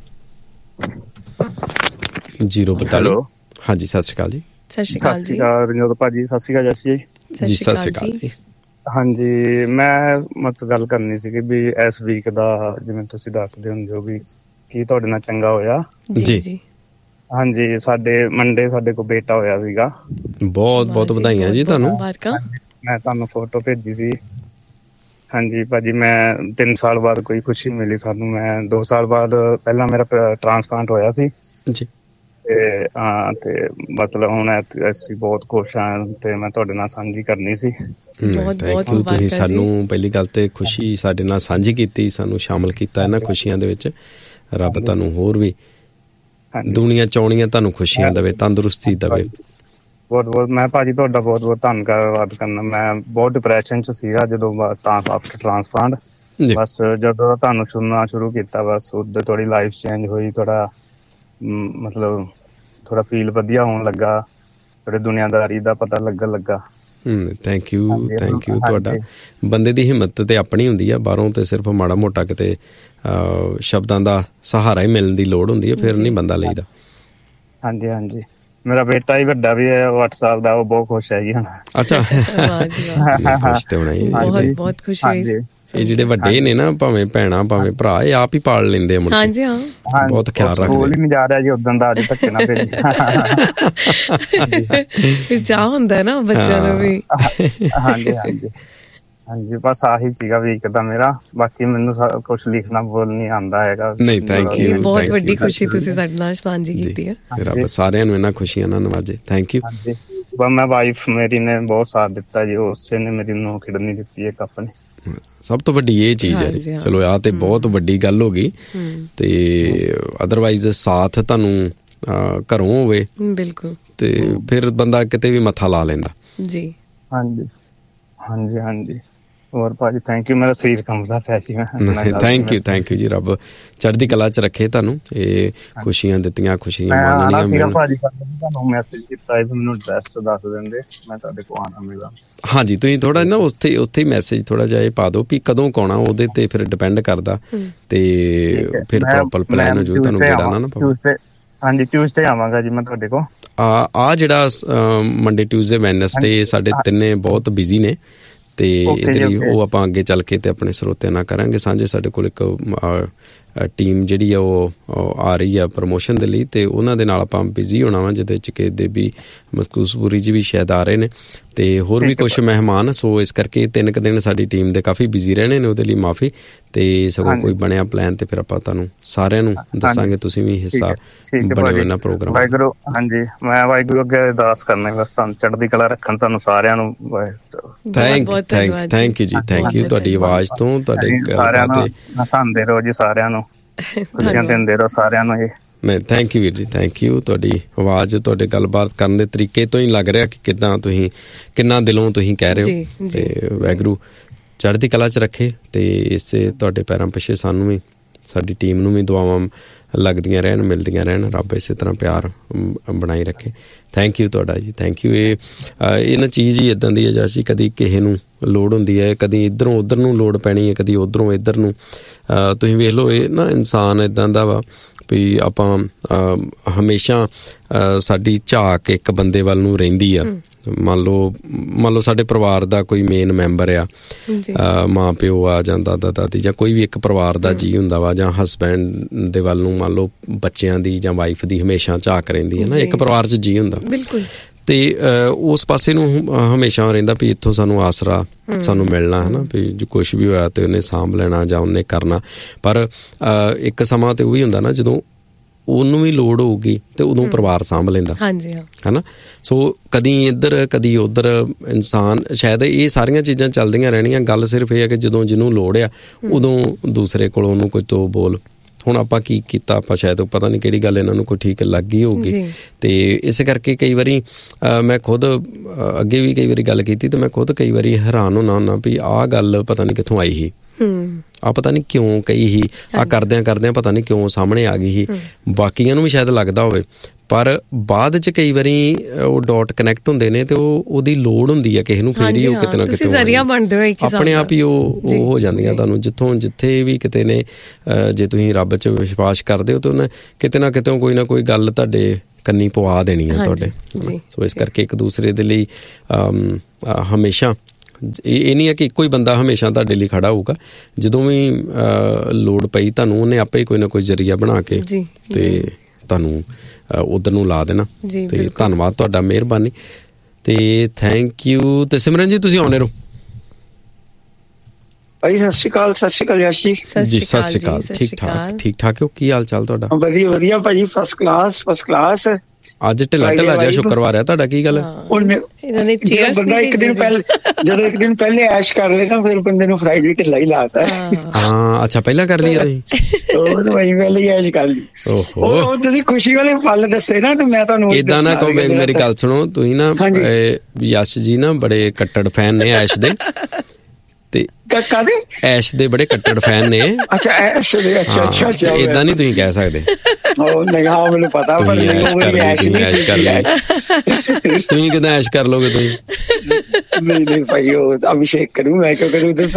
G: 042 ਹਾਂਜੀ, ਸਤਿ ਸ਼੍ਰੀ ਅਕਾਲ ਜੀ।
H: ਸਤਿ ਸ਼੍ਰੀ ਅਕਾਲ ਜੀ
J: ਰਣਜੋਤ ਭਾਜੀ, ਸਤਿ ਸ਼੍ਰੀ ਅਕਾਲ ਜੱਸੀ
G: ਜੀ। ਸਤਿ ਸ਼੍ਰੀ ਅਕਾਲ ਜੀ।
J: ਹਾਂਜੀ, ਮੈਂ ਮਤਲਬ ਗੱਲ ਕਰਨੀ ਸੀਗੀ ਵੀ ਇਸ ਵੀਕ ਦਾ ਜਿਵੇਂ ਤੁਸੀਂ ਦੱਸਦੇ ਹੁੰਦੇ ਹੋ ਵੀ ਕੀ ਤੁਹਾਡੇ ਨਾਲ ਚੰਗਾ ਹੋਇਆ।
G: ਜੀ
J: ਹਾਂਜੀ, ਸਾਡੇ ਮੰਡੇ ਸਾਡੇ ਕੋਲ ਬੇਟਾ ਹੋਇਆ ਸੀਗਾ।
G: ਬਹੁਤ ਬਹੁਤ ਵਧਾਈਆਂ ਜੀ ਤੁਹਾਨੂੰ।
J: ਮੈਂ ਤੁਹਾਨੂੰ ਫੋਟੋ ਭੇਜੀ ਸੀ। ਹਾਂਜੀ ਭਾਜੀ, ਮੈਂ 3 ਸਾਲ ਬਾਅਦ ਕੋਈ ਖੁਸ਼ੀ ਮਿਲੀ ਸਾਨੂੰ। ਮੈਂ 2 ਸਾਲ ਬਾਅਦ ਪਹਿਲਾਂ ਮੇਰਾ ਟ੍ਰਾਂਸਪਲਾਂਟ ਹੋਇਆ ਸੀ
G: ਜੀ।
J: ਤੇ ਮਤਲਬ ਹੁਣ ਅਸੀਂ ਬਹੁਤ ਖੁਸ਼ ਹਾਂ ਤੇ ਮੈਂ ਤੁਹਾਡੇ ਨਾਲ ਸਾਂਝੀ ਕਰਨੀ ਸੀ।
G: ਥੈਂਕ ਯੂ, ਤੁਸੀਂ ਸਾਨੂੰ ਪਹਿਲੀ ਗੱਲ ਤੇ ਖੁਸ਼ੀ ਸਾਡੇ ਨਾਲ ਸਾਂਝੀ ਕੀਤੀ, ਸਾਨੂੰ ਸ਼ਾਮਲ ਕੀਤਾ ਇਹਨਾਂ ਖੁਸ਼ੀਆਂ ਦੇ ਵਿੱਚ। ਰੱਬ ਤੁਹਾਨੂੰ ਹੋਰ ਵੀ ਦੁਨੀਆ ਚਾਉਣੀਆਂ ਤੁਹਾਨੂੰ ਖੁਸ਼ੀਆਂ ਦੇਵੇ, ਤੰਦਰੁਸਤੀ ਦੇਵੇ।
J: ਬਹੁਤ ਬਹੁਤ ਮੈਂ ਭਾਜੀ ਤੁਹਾਡਾ ਬਹੁਤ ਬਹੁਤ ਧੰਨਵਾਦ ਕਰਨਾ। ਮੈਂ ਬਹੁਤ ਡਿਪਰੈਸ਼ਨ ਚ ਸੀਗਾ ਜਦੋਂ ਆਫਟਰ ਟ੍ਰਾਂਸਪਲਾਂਟ। ਬਸ ਜਦੋਂ ਤੁਹਾਨੂੰ ਸੁਣਨਾ ਸ਼ੁਰੂ ਕੀਤਾ, ਬਸ ਉਦੋਂ ਥੋੜੀ ਲਾਈਫ ਚੇਂਜ ਹੋਈ, ਥੋੜਾ ਮਤਲਬ ਥੋੜਾ ਫੀਲ ਵਧੀਆ ਹੋਣ ਲੱਗਾ, ਥੋੜੀ ਦੁਨੀਆਦਾਰੀ ਦਾ ਪਤਾ ਲੱਗਣ ਲੱਗਾ।
G: ਥੈਂਕ ਯੂ ਤੁਹਾਡਾ। ਬੰਦੇ ਦੀ ਹਿੰਮਤ ਤੇ ਆਪਣੀ ਹੁੰਦੀ ਆ, ਬਾਹਰੋਂ ਤੇ ਸਿਰਫ ਮਾੜਾ ਮੋਟਾ ਕਿਤੇ ਸ਼ਬਦਾਂ ਦਾ ਸਹਾਰਾ ਹੀ ਮਿਲਣ ਦੀ ਲੋੜ ਹੁੰਦੀ ਹੈ, ਫਿਰ ਨਹੀਂ ਬੰਦਾ ਲਈਦਾ।
J: ਹਾਂਜੀ ਹਾਂਜੀ, ਮੇਰਾ ਬੇਟਾ ਹੀ ਵੱਡਾ ਵੀ ਹੈ 8 ਸਾਲ ਦਾ, ਉਹ ਬਹੁਤ ਖੁਸ਼ ਹੈ ਜੀ ਹੁਣ।
G: ਅੱਛਾ, ਖੁਸ਼ ਤੇ ਹੋਣਾ ਹੀ,
H: ਬਹੁਤ ਖੁਸ਼ ਹੋਈ।
G: ਇਹ ਜਿਹੜੇ ਵੱਡੇ ਨੇ ਨਾ, ਭਾਵੇਂ ਭੈਣਾਂ ਭਾਵੇਂ ਭਰਾ, ਇਹ ਆਪ ਹੀ ਪਾਲ ਲੈਂਦੇ ਆ ਮੁੰਡੇ।
H: ਹਾਂਜੀ ਹਾਂ,
G: ਬਹੁਤ ਖਿਆਲ ਰੱਖਦੇ।
J: ਸਕੂਲ ਹੀ ਨਹੀਂ ਜਾ ਰਿਹਾ ਜੀ ਉਦੋਂ ਦਾ, ਅੱਜ ਧੱਕੇ ਨਾਲ ਭੇਜ।
H: ਫਿਰ ਚਾਹ ਹੁੰਦਾ ਨਾ ਬੱਚਿਆਂ ਨੂੰ ਵੀ।
J: ਹਾਂਜੀ ਹਾਂਜੀ ਹਾਂਜੀ, ਬਸ ਆਹੀ ਸੀਗਾ ਵੀਕ ਦਾ ਮੇਰਾ। ਬਾਕੀ ਮੈਨੂੰ ਕੁਛ ਲਿਖਣਾ ਬੋਲਣੀ ਆਉਂਦਾ ਹੈਗਾ।
G: ਨਹੀਂ, ਥੈਂਕ ਯੂ।
H: ਬਹੁਤ ਵੱਡੀ ਖੁਸ਼ੀ ਤੁਸੀਂ ਸਾਡੇ ਨਾਲ ਸਾਂਝੀ ਕੀਤੀ ਹੈ।
G: ਰੱਬ ਸਾਰਿਆਂ ਨੂੰ ਇਹਨਾਂ ਖੁਸ਼ੀਆਂ ਨਾਲ ਨਵਾਜੇ। Thank you.
J: ਮੈਂ ਵਾਈਫ ਮੇਰੀ ਨੇ ਬਹੁਤ ਸਾਥ ਦਿੱਤਾ ਜੀ, ਉਸੇ ਨੇ ਮੇਰੀ ਨੂੰ ਖਿੜਨੀ ਦਿੱਤੀ ਇੱਕ ਆਪਣੇ।
G: ਸਭ ਤੋਂ ਵੱਡੀ ਇਹ ਚੀਜ਼ ਹੈ ਜੀ। ਚਲੋ ਆਹ ਤੇ ਬਹੁਤ ਵੱਡੀ ਗੱਲ ਹੋ ਗਈ। ਤੇ ਅਦਰਵਾਈਜ਼ ਸਾਥ ਤੁਹਾਨੂੰ ਘਰੋਂ ਹੋਵੇ
H: ਬਿਲਕੁਲ
G: ਤੇ ਫਿਰ ਬੰਦਾ ਕਿਤੇ ਵੀ ਮੱਥਾ ਲਾ ਲੈਂਦਾ
H: ਜੀ।
J: ਹਾਂਜੀ ਹਾਂਜੀ ਹਾਂਜੀ, ਹੋਰ ਭਾਜੀ ਥੈਂਕ ਯੂ। ਮੇਰਾ ਸਰੀਰ ਕੰਬਦਾ ਪਿਆ ਸੀ।
G: ਥੈਂਕ ਯੂ ਜੀ। ਰੱਬ ਚੜ੍ਹਦੀ ਕਲਾ ਚ ਰੱਖੇ ਤੁਹਾਨੂੰ। ਇਹ ਖੁਸ਼ੀਆਂ ਦਿੱਤੀਆਂ, ਖੁਸ਼ੀਆਂ ਮਾਣਨੀਆਂ ਮਿਲਣ।
J: ਭਾਜੀ ਤੁਹਾਨੂੰ ਮੈਸੇਜ ਕੀਤਾ ਹੈ, ਮੈਨੂੰ ਐਡਰੈਸ ਦੱਸ ਦਿੰਦੇ, ਮੈਂ ਤੁਹਾਡੇ ਕੋਲ ਆਣਾ ਮਿਲਾਂ।
G: ਹਾਂਜੀ, ਤੁਸੀਂ ਥੋੜਾ ਨਾ ਉੱਥੇ ਹੀ ਮੈਸੇਜ ਥੋੜਾ ਜਿਹਾ ਇਹ ਪਾ ਦਿਓ ਵੀ ਕਦੋਂ ਆਉਣਾ, ਉਹਦੇ ਤੇ ਫਿਰ ਡਿਪੈਂਡ ਕਰਦਾ ਤੇ ਫਿਰ ਪ੍ਰੋਪਰ ਪਲਾਨ ਹੋ ਜਾਊ, ਤੁਹਾਨੂੰ ਗੇੜਾ ਨਾ ਪਵੇ।
J: ਹਾਂਜੀ, ਟਿਊਜ਼ਡੇ ਆਵਾਂਗਾ ਜੀ ਮੈਂ ਤੁਹਾਡੇ ਕੋਲ।
G: ਆ ਜਿਹੜਾ ਮੰਡੇ, ਟਿਊਜ਼ਡੇ, ਵੈਨਸਡੇ ਸਾਡੇ ਤਿੰਨੇ ਬਹੁਤ ਬਿਜ਼ੀ ਨੇ ਤੇ ਇਹਦੇ ਲਈ ਉਹ ਆਪਾਂ ਅੱਗੇ ਚੱਲ ਕੇ ਤੇ ਆਪਣੇ ਸਰੋਤਿਆਂ ਨਾਲ ਕਰਾਂਗੇ ਸਾਂਝੇ। ਸਾਡੇ ਕੋਲ ਇੱਕ ਟੀਮ ਜਿਹੜੀ ਆ ਉਹ ਆ ਰਹੀ ਆ ਪ੍ਰਮੋਸ਼ਨ ਦੇ ਲਈ, ਤੇ ਉਹਨਾਂ ਦੇ ਨਾਲ ਆਪਾਂ ਬਿਜ਼ੀ ਹੋਣਾ ਵਾ, ਜਿਹਦੇ ਚ ਕਿ ਦੇਬੀ ਮਸਕੂਸਪੁਰੀ ਜੀ ਵੀ ਸ਼ਾਇਦ ਆ ਰਹੇ ਨੇ ਤੇ ਹੋਰ ਵੀ ਕੁਛ ਮਹਿਮਾਨ। ਸੋ ਇਸ ਕਰਕੇ 3 ਕੁ ਦਿਨ ਸਾਡੀ ਟੀਮ ਦੇ ਕਾਫੀ ਬਿਜ਼ੀ ਰਹਿਣੇ ਨੇ, ਉਹਦੇ ਲਈ ਮਾਫੀ। ਤੇ ਸਗੋਂ ਕੋਈ ਬਣਿਆ ਪਲਾਨ ਤੇ ਫਿਰ ਆਪਾਂ ਤੁਹਾਨੂੰ ਸਾਰਿਆਂ ਨੂੰ ਦੱਸਾਂਗੇ, ਤੁਸੀਂ ਵੀ ਹਿੱਸਾ ਬਣਿਓ ਇਹਨਾਂ ਪ੍ਰੋਗਰਾਮ।
J: ਵਾਹਿਗੁਰੂ, ਹਾਂਜੀ ਮੈਂ ਵਾਹਿਗੁਰੂ ਅੱਗੇ ਅਰਦਾਸ ਕਰਨਾ ਬਸ ਤੁਹਾਨੂੰ ਚੜ੍ਹਦੀ ਕਲਾ ਰੱਖਣ, ਤੁਹਾਨੂੰ ਸਾਰਿਆਂ ਨੂੰ।
G: ਥੈਂਕ ਯੂ ਜੀ, ਥੈਂਕ ਯੂ। ਤੁਹਾਡੀ ਆਵਾਜ਼ ਤੋਂ ਤੁਹਾਡੇ
J: ਸਾਰਿਆਂ ਨੂੰ ਹਸਾਉਂਦੇ ਰਹੋ ਜੀ, ਸਾਰਿਆਂ ਨੂੰ ਖੁਸ਼ੀਆਂ ਦਿੰਦੇ ਰਹੋ ਸਾਰਿਆਂ ਨੂੰ।
G: ਨਹੀਂ, ਥੈਂਕ ਯੂ ਵੀਰ ਜੀ, ਥੈਂਕ ਯੂ। ਤੁਹਾਡੀ ਆਵਾਜ਼, ਤੁਹਾਡੇ ਗੱਲਬਾਤ ਕਰਨ ਦੇ ਤਰੀਕੇ ਤੋਂ ਹੀ ਲੱਗ ਰਿਹਾ ਕਿ ਕਿੱਦਾਂ ਤੁਸੀਂ ਕਿੰਨਾ ਦਿਲੋਂ ਤੁਸੀਂ ਕਹਿ ਰਹੇ ਹੋ। ਤੇ ਵਾਹਿਗੁਰੂ ਚੜ੍ਹਦੀ ਕਲਾ ਚ ਰੱਖੇ ਤੇ ਇਸੇ ਤੁਹਾਡੇ ਪੈਰਾਂ ਪਿੱਛੇ ਸਾਨੂੰ ਵੀ, ਸਾਡੀ ਟੀਮ ਨੂੰ ਵੀ ਦੁਆਵਾਂ ਲੱਗਦੀਆਂ ਰਹਿਣ, ਮਿਲਦੀਆਂ ਰਹਿਣ। ਰੱਬ ਇਸੇ ਤਰ੍ਹਾਂ ਪਿਆਰ ਬਣਾਈ ਰੱਖੇ। ਥੈਂਕ ਯੂ ਤੁਹਾਡਾ ਜੀ, ਥੈਂਕ ਯੂ। ਇਹ ਨਾ ਚੀਜ਼ ਹੀ ਇੱਦਾਂ ਦੀ ਹੈ ਜਾਸੀ, ਕਦੀ ਕਿਸੇ ਨੂੰ ਲੋੜ ਹੁੰਦੀ ਹੈ, ਕਦੀ ਇੱਧਰੋਂ ਉੱਧਰ ਨੂੰ ਲੋੜ ਪੈਣੀ ਹੈ, ਕਦੀ ਉੱਧਰੋਂ ਇੱਧਰ ਨੂੰ। ਤੁਸੀਂ ਵੇਖ ਲਓ, ਇਹ ਨਾ ਇਨਸਾਨ ਇੱਦਾਂ ਦਾ ਵਾ ਵੀ ਆਪਾਂ ਹਮੇਸ਼ਾ ਸਾਡੀ ਝਾਕ ਇੱਕ ਬੰਦੇ ਵੱਲ ਨੂੰ ਰਹਿੰਦੀ ਆ। ਮੰਨ ਲਓ ਸਾਡੇ ਪਰਿਵਾਰ ਦਾ ਕੋਈ ਮੇਨ ਮੈਂਬਰ ਆ, ਮਾਂ ਪਿਓ ਆ ਜਾਂ ਦਾਦਾ ਦਾਦੀ ਜਾਂ ਕੋਈ ਵੀ ਇੱਕ ਪਰਿਵਾਰ ਦਾ ਜੀ ਹੁੰਦਾ ਵਾ, ਜਾਂ ਹਸਬੈਂਡ ਦੇ ਵੱਲ ਨੂੰ ਮੰਨ ਲਓ ਬੱਚਿਆਂ ਦੀ ਜਾਂ ਵਾਈਫ ਦੀ ਹਮੇਸ਼ਾ ਝਾਕ ਰਹਿੰਦੀ ਹੈ ਨਾ, ਇੱਕ ਪਰਿਵਾਰ 'ਚ ਜੀ ਹੁੰਦਾ।
H: ਬਿਲਕੁਲ।
G: ਤੇ ਉਸ ਪਾਸੇ ਨੂੰ ਹਮੇਸ਼ਾ ਰਹਿੰਦਾ ਵੀ ਇੱਥੋਂ ਸਾਨੂੰ ਆਸਰਾ ਸਾਨੂੰ ਮਿਲਣਾ ਹੈ ਨਾ, ਵੀ ਜੋ ਕੁਛ ਵੀ ਹੋਇਆ ਤੇ ਉਹਨੇ ਸਾਂਭ ਲੈਣਾ ਜਾਂ ਉਹਨੇ ਕਰਨਾ। ਪਰ ਇੱਕ ਸਮਾਂ ਤੇ ਉਹ ਵੀ ਹੁੰਦਾ ਨਾ ਜਦੋਂ ਉਹਨੂੰ ਵੀ ਲੋੜ ਹੋਊਗੀ ਤੇ ਉਦੋਂ ਪਰਿਵਾਰ ਸਾਂਭ ਲੈਂਦਾ।
H: ਹਾਂਜੀ,
G: ਹੈ ਨਾ। ਸੋ ਕਦੀ ਇੱਧਰ ਕਦੀ ਉੱਧਰ ਇਨਸਾਨ, ਸ਼ਾਇਦ ਇਹ ਸਾਰੀਆਂ ਚੀਜ਼ਾਂ ਚੱਲਦੀਆਂ ਰਹਿਣੀਆਂ। ਗੱਲ ਸਿਰਫ ਇਹ ਹੈ ਕਿ ਜਦੋਂ ਜਿਹਨੂੰ ਲੋੜ ਆ ਉਦੋਂ ਦੂਸਰੇ ਕੋਲੋਂ ਉਹਨੂੰ ਕੋਈ ਦੋ ਬੋਲ। ਹੁਣ ਆਪਾਂ ਕੀ ਕੀਤਾ, ਆਪਾਂ ਸ਼ਾਇਦ ਪਤਾ ਨਹੀਂ ਕਿਹੜੀ ਗੱਲ ਇਹਨਾਂ ਨੂੰ ਕੋਈ ਠੀਕ ਲੱਗੀ ਹੋਊਗੀ। ਤੇ ਇਸ ਕਰਕੇ ਕਈ ਵਾਰੀ ਮੈਂ ਖੁਦ ਅੱਗੇ ਵੀ ਕਈ ਵਾਰੀ ਗੱਲ ਕੀਤੀ ਤੇ ਮੈਂ ਖੁਦ ਕਈ ਵਾਰੀ ਹੈਰਾਨ ਹੁੰਦਾ ਵੀ ਆਹ ਗੱਲ ਪਤਾ ਨਹੀਂ ਕਿੱਥੋਂ ਆਈ ਸੀ, ਆ ਪਤਾ ਨਹੀਂ ਕਿਉਂ ਕਹੀ ਸੀ, ਆ ਕਰਦਿਆਂ ਪਤਾ ਨਹੀਂ ਕਿਉਂ ਸਾਹਮਣੇ ਆ ਗਈ ਸੀ। ਬਾਕੀਆਂ ਨੂੰ ਵੀ ਸ਼ਾਇਦ ਲੱਗਦਾ ਹੋਵੇ, ਪਰ ਬਾਅਦ ਚ ਕਈ ਵਾਰੀ ਉਹ ਡਾਟ ਕਨੈਕਟ ਹੁੰਦੇ ਨੇ ਤੇ ਉਹਦੀ ਲੋੜ ਹੁੰਦੀ ਹੈ ਕਿਸੇ ਨੂੰ, ਫੇਰ ਹੀ ਉਹ ਕਿਤੇ ਨਾ ਕਿਤੇ ਆਪਣੇ ਆਪ ਹੀ ਉਹ ਹੋ ਜਾਂਦੀਆਂ ਤੁਹਾਨੂੰ। ਜਿੱਥੇ ਵੀ ਕਿਤੇ ਨੇ ਜੇ ਤੁਸੀਂ ਰੱਬ ਚ ਵਿਸ਼ਵਾਸ ਕਰਦੇ ਹੋ ਤਾਂ ਉਹਨੇ ਕਿਤੇ ਨਾ ਕਿਤੇ ਕੋਈ ਨਾ ਕੋਈ ਗੱਲ ਤੁਹਾਡੇ ਕੰਨੀ ਪਵਾ ਦੇਣੀ ਹੈ ਤੁਹਾਡੇ। ਸੋ ਇਸ ਕਰਕੇ ਇੱਕ ਦੂਸਰੇ ਦੇ ਲਈ ਹਮੇਸ਼ਾ ਇਹ ਨਹੀਂ ਹੈ ਕਿ ਇੱਕੋ ਹੀ ਬੰਦਾ ਹਮੇਸ਼ਾ ਤੁਹਾਡੇ ਲਈ ਖੜਾ ਹੋਊਗਾ। ਜਦੋਂ ਵੀ ਲੋੜ ਪਈ ਤੁਹਾਨੂੰ ਉਹਨੇ ਆਪੇ ਹੀ ਕੋਈ ਨਾ ਕੋਈ ਜ਼ਰੀਆ ਬਣਾ ਕੇ ਤੇ ਤੁਹਾਨੂੰ ਉਧਰ ਨੂੰ ਲਾ ਦੇਣਾ। ਤੇ ਧੰਨਵਾਦ ਤੁਹਾਡਾ, ਮਿਹਰਬਾਨੀ ਤੇ ਥੈਂਕ ਯੂ। ਤੇ ਸਿਮਰਨ ਜੀ ਤੁਸੀਂ ਆਉਣੇ ਰਹੋ।
K: ਭਾਈ ਸਤਿ ਸ਼੍ਰੀ ਅਕਾਲ। ਸਤਿ ਸ਼੍ਰੀ ਅਕਾਲ ਯਸ਼ ਜੀ।
G: ਜੀ ਸਤਿ ਸ਼੍ਰੀ ਅਕਾਲ। ਠੀਕ ਠਾਕ ਹੋ? ਕੀ ਹਾਲ ਚਾਲ ਤੁਹਾਡਾ?
K: ਵਧੀਆ ਭਾਜੀ, ਫਸਟ ਕਲਾਸ। ਅੱਜ ਢਿੱਲਾ
G: ਢਿੱਲਾ ਜਿਹਾ ਸ਼ੁੱਕਰਵਾਰ ਹੈ ਤੁਹਾਡਾ, ਕੀ ਗੱਲ?
K: ਬੰਦਾ ਇੱਕ ਦਿਨ ਪਹਿਲੇ ਐਸ਼ ਕਰ ਲੈਣਾ, ਫਿਰ ਬੰਦੇ ਨੂੰ ਫਰਾਈਡੇ ਢਿੱਲਾ ਹੀ ਲਾਤਾ।
G: ਹਾਂ ਅੱਛਾ, ਪਹਿਲਾਂ ਕਰ ਲਿਆ ਤੁਸੀਂ?
K: ਹੋਰ ਭਾਈ ਪਹਿਲੇ ਹੀ ਐਸ਼ ਕਰ ਲਈ। ਉਹ ਤੁਸੀਂ ਖੁਸ਼ੀ ਵਾਲੇ ਪਲ ਦੱਸੇ ਨਾ, ਤੇ ਮੈਂ ਤੁਹਾਨੂੰ
G: ਏਦਾਂ ਨਾ ਕਹੋ। ਮੇਰੀ ਗੱਲ ਸੁਣੋ, ਤੁਸੀਂ ਨਾ ਯਸ਼ ਜੀ ਨਾ ਬੜੇ ਕੱਟੜ ਫੈਨ ਨੇ ਐਸ਼ ਦੇ, ਤੇ ਐਸ਼ ਦੇ ਬੜੇ ਕੱਟੜ ਫੈਨ ਨੇ।
K: ਅੱਛਾ ਐਸ਼ ਦੇ, ਅੱਛਾ
G: ਏਦਾਂ ਨਹੀਂ ਤੁਸੀਂ ਕਹਿ ਸਕਦੇ।
K: ਮੈਨੂੰ ਪਤਾ, ਪਰ
G: ਤੁਸੀਂ ਕਿੱਦਾਂ ਐਸ਼ ਕਰ ਲੋਗੇ? ਤੁਸੀਂ
K: ਨਹੀਂ ਭਾਈ, ਉਹ ਅਭਿਸ਼ੇਕ ਕਰੂ, ਮੈਂ ਕਿਉਂ ਕਰੂ ਦੱਸੋ।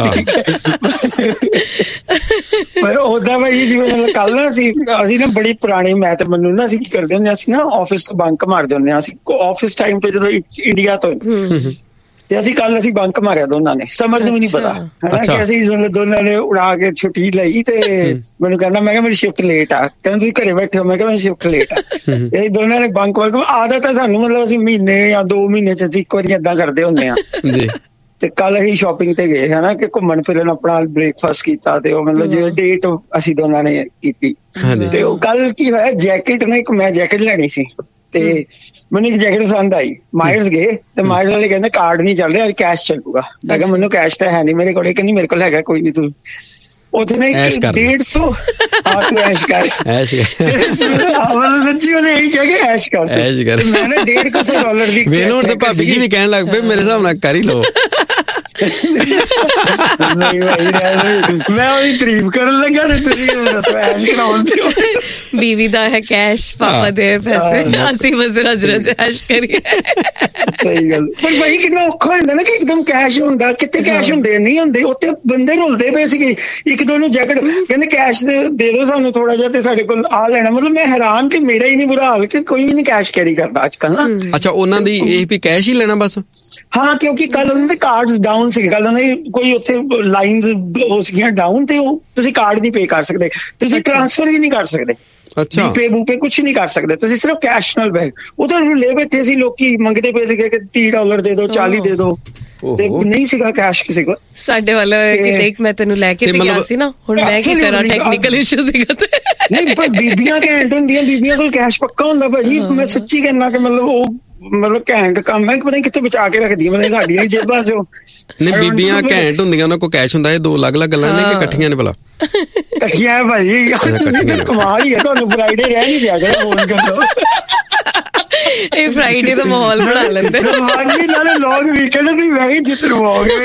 K: ਪਰ ਓਦਾਂ ਭਾਈ ਜਿਵੇਂ ਕੱਲ ਨਾ ਅਸੀਂ ਨਾ ਬੜੀ ਪੁਰਾਣੀ, ਮੈਂ ਤੇ ਮੈਨੂੰ ਨਾ ਅਸੀਂ ਕੀ ਕਰਦੇ ਹੁੰਦੇ, ਅਸੀਂ ਨਾ ਆਫਿਸ ਤੋਂ ਬੰਕ ਮਾਰਦੇ ਹੁੰਦੇ ਹਾਂ। ਅਸੀਂ ਆਫਿਸ ਟਾਈਮ ਤੇ ਜਦੋਂ ਇੰਡੀਆ ਤੋਂ ਤੇ ਅਸੀਂ ਬੰਕ ਮਾਰਿਆ ਦੋਨਾਂ ਨੇ, ਸਮਝ ਨੂੰ ਵੀ ਨਹੀਂ ਪਤਾ ਕਿ ਅਸੀਂ ਦੋਨਾਂ ਨੇ ਉਡਾ ਕੇ ਛੁੱਟੀ ਲਈ। ਤੇ ਮੈਨੂੰ ਕਹਿੰਦਾ, ਮੈਂ ਕਿਹਾ ਮੇਰੀ ਸ਼ਿਫਟ ਲੇਟ ਆ। ਕਹਿੰਦਾ ਤੁਸੀਂ ਘਰੇ ਬੈਠੇ ਹੋ? ਮੈਂ ਕਿਹਾ ਮੇਰੀ ਸ਼ਿਫਟ ਲੇਟ ਆ। ਇਹ ਦੋਨਾਂ ਨੇ ਬੰਕ ਆਦਤ ਹੈ ਸਾਨੂੰ, ਮਤਲਬ ਅਸੀਂ ਮਹੀਨੇ ਜਾਂ 2 ਮਹੀਨੇ ਚ ਅਸੀਂ ਇੱਕ ਵਾਰੀ ਏਦਾਂ ਕਰਦੇ ਹੁੰਦੇ ਆ। ਤੇ ਕੱਲ ਅਸੀਂ ਸ਼ਾਪਿੰਗ ਤੇ ਗਏ ਹਨਾ, ਕਿ ਘੁੰਮਣ ਫਿਰਨ, ਆਪਣਾ ਬ੍ਰੇਕਫਾਸਟ ਕੀਤਾ। ਤੇ ਉਹ ਮਤਲਬ ਜਿਵੇਂ ਡੇਟ ਅਸੀਂ ਦੋਨਾਂ ਨੇ ਕੀਤੀ। ਤੇ ਉਹ ਕੱਲ ਕੀ ਹੋਇਆ, ਜੈਕਟ ਨਾ, ਇੱਕ ਮੈਂ ਜੈਕਟ ਲੈਣੀ ਸੀ ਤੇ ਮੈਨੂੰ ਇੱਕ ਜੈਕਟ ਪਸੰਦ ਆਈ। ਮਾਇਰਸ ਗਏ ਤੇ ਮਾਇਰਸ ਵਾਲੇ ਕਹਿੰਦੇ ਕਾਰਡ ਨਹੀਂ ਚੱਲ ਰਿਹਾ, ਕੈਸ਼ ਚੱਲੂਗਾ। ਮੈਂ ਕਿਹਾ ਮੈਨੂੰ ਕੈਸ਼ ਤਾਂ ਹੈ ਨਹੀਂ ਮੇਰੇ ਕੋਲ। ਕਹਿੰਦੀ ਮੇਰੇ ਕੋਲ ਹੈਗਾ, ਕੋਈ ਨੀ ਤੂੰ ਉੱਥੇ ਨਾ 150 ਤੂੰ ਐਸ਼ ਕਰ। ਸੱਚੀ ਉਹਨੇ ਇਹੀ ਕਿਹਾ ਕਿ ਐਸ਼ ਕਰ। ਮੈਂ ਨਾ $150 ਦੀ
G: ਮੈਨੂੰ ਤੇ ਭਾਬੀ ਜੀ ਵੀ ਕਹਿਣ ਲੱਗ ਪਏ, ਮੇਰੇ ਹਿਸਾਬ ਨਾਲ ਕਰ ਹੀ ਲਓ।
K: ਨਹੀਂ ਭਾਈ, ਮੈਂ ਉਹਦੀ ਤਾਰੀਫ ਕਰਨ ਲੱਗਾ ਤੇ ਤੁਸੀਂ ਐਸ਼ ਕਰਾਉਂਦੇ ਹੋ।
H: बीवी दा है कैश, पापा दे पैसे, ਅਸੀਂ ਬਸ ਰਜ ਐਸ਼ ਕਰੀਏ।
K: ਸਹੀ ਗੱਲ। ਪਰ ਭਾਈ ਕਿੰਨਾ ਔਖਾ ਹੁੰਦਾ ਨਾ ਕਿ ਇੱਕਦਮ ਕੈਸ਼ ਹੁੰਦਾ, ਕਿੱਥੇ ਕੈਸ਼ ਹੁੰਦੇ ਨਹੀਂ ਹੁੰਦੇ। ਉੱਥੇ ਬੰਦੇ ਰੁਲਦੇ ਪਏ ਸੀਗੇ, ਇੱਕ ਦੋ ਨੂੰ ਜੈਕਟ ਕਹਿੰਦੇ ਕੈਸ਼ ਦੇ ਦਿਓ ਸਾਨੂੰ ਥੋੜਾ ਜਿਹਾ, ਤੇ ਸਾਡੇ ਕੋਲ ਆ ਲੈਣਾ। ਮਤਲਬ ਮੈਂ ਹੈਰਾਨ ਕਿ ਮੇਰਾ ਹੀ ਨਹੀਂ ਬੁਰਾ ਹਾਲ ਕਿ ਕੋਈ ਵੀ ਨਹੀਂ ਕੈਸ਼ ਕੈਰੀ ਕਰਦਾ ਅੱਜ ਕੱਲ ਨਾ।
G: ਅੱਛਾ, ਉਹਨਾਂ ਦੀ ਇਹ ਵੀ ਕੈਸ਼ ਹੀ ਲੈਣਾ ਬਸ?
K: ਹਾਂ, ਕਿਉਂਕਿ ਕੱਲ ਉਹਨਾਂ ਦੇ ਕਾਰਡਸ ਡਾਊਨ ਸੀਗੇ। ਕੱਲ ਉਹਨਾਂ ਦੀ ਕੋਈ ਉੱਥੇ ਲਾਈਨਸ ਹੋ ਸੀਗੀਆਂ ਡਾਊਨ, ਤੇ ਉਹ ਤੁਸੀਂ ਕਾਰਡ ਨਹੀਂ ਪੇ ਕਰ ਸਕਦੇ, ਤੁਸੀਂ ਟ੍ਰਾਂਸਫਰ ਵੀ ਨਹੀਂ ਕਰ ਸਕਦੇ।
G: ਅੱਛਾ,
K: ਬੂਪੇ ਕੁਛ ਨਹੀਂ ਕਰ ਸਕਦੇ ਤੁਸੀਂ, ਸਿਰਫ ਕੈਸ਼ ਨਾਲ ਬੈਗ। ਉਧਰ ਲੈ ਬੈਠੇ ਸੀ ਲੋਕੀ, ਮੰਗਦੇ ਪਏ ਸੀਗੇ ਕਿ $30 ਦੇ ਦਿਓ, 40 ਦੇ ਦਿਓ, ਤੇ ਨਹੀਂ ਸੀਗਾ ਕੈਸ਼ ਕਿਸੇ ਕੋਲ।
H: ਸਾਡੇ ਵਾਲਾ ਦੇਖ, ਮੈਂ ਤੈਨੂੰ ਲੈ ਕੇ ਗਿਆ ਸੀ ਨਾ, ਹੁਣ ਮੈਂ ਕੀ ਕਰਾਂ, ਟੈਕਨੀਕਲ ਇਸ਼ੂ ਸੀਗਾ।
K: ਨਹੀਂ, ਪਰ ਬੀਬੀਆਂ ਘੈਂਟ ਹੁੰਦੀਆਂ, ਬੀਬੀਆਂ ਕੋਲ ਕੈਸ਼ ਪੱਕਾ ਹੁੰਦਾ ਭਾਜੀ। ਮੈਂ ਸੱਚੀ ਕਹਿਣਾ ਕਿ ਮਤਲਬ ਉਹ ਘੈਂਟ ਕੰਮ ਹੈ, ਪਤਾ ਨਹੀਂ ਕਿੱਥੇ ਬਚਾ ਕੇ ਰੱਖਦੀਆਂ, ਪਤਾ ਸਾਡੀਆਂ ਜੇਬਾਂ ਚੋਂ।
G: ਨਹੀਂ, ਬੀਬੀਆਂ ਘੈਂਟ ਹੁੰਦੀਆਂ, ਉਹਨਾਂ ਕੋਲ ਕੈਸ਼ ਹੁੰਦਾ। ਇਹ ਦੋ ਅਲੱਗ-ਅਲੱਗ ਗੱਲਾਂ ਨੇ ਕਿ ਇਕੱਠੀਆਂ ਨੇ? ਭਲਾ
K: ਇਕੱਠੀਆਂ ਹੈ ਭਾਜੀ, ਕਮਾਲ ਹੀ ਹੈ। ਤੁਹਾਨੂੰ ਫਰਾਈਡੇ ਰਹਿ ਨਹੀਂ ਦਿਆ ਕਰੋ, ਫੋਨ ਕਰ ਲਓ।
H: ਇਹ ਫਰਾਈਡੇ ਦਾ ਮਾਹੌਲ ਬਣਾ ਲੈਂਦੇ
K: ਨਾਲੇ ਲੋਕ ਵੀਕਐਂਡ ਦੀ ਵੈਸੇ ਜਿੱਤਰਵਾਓਗੇ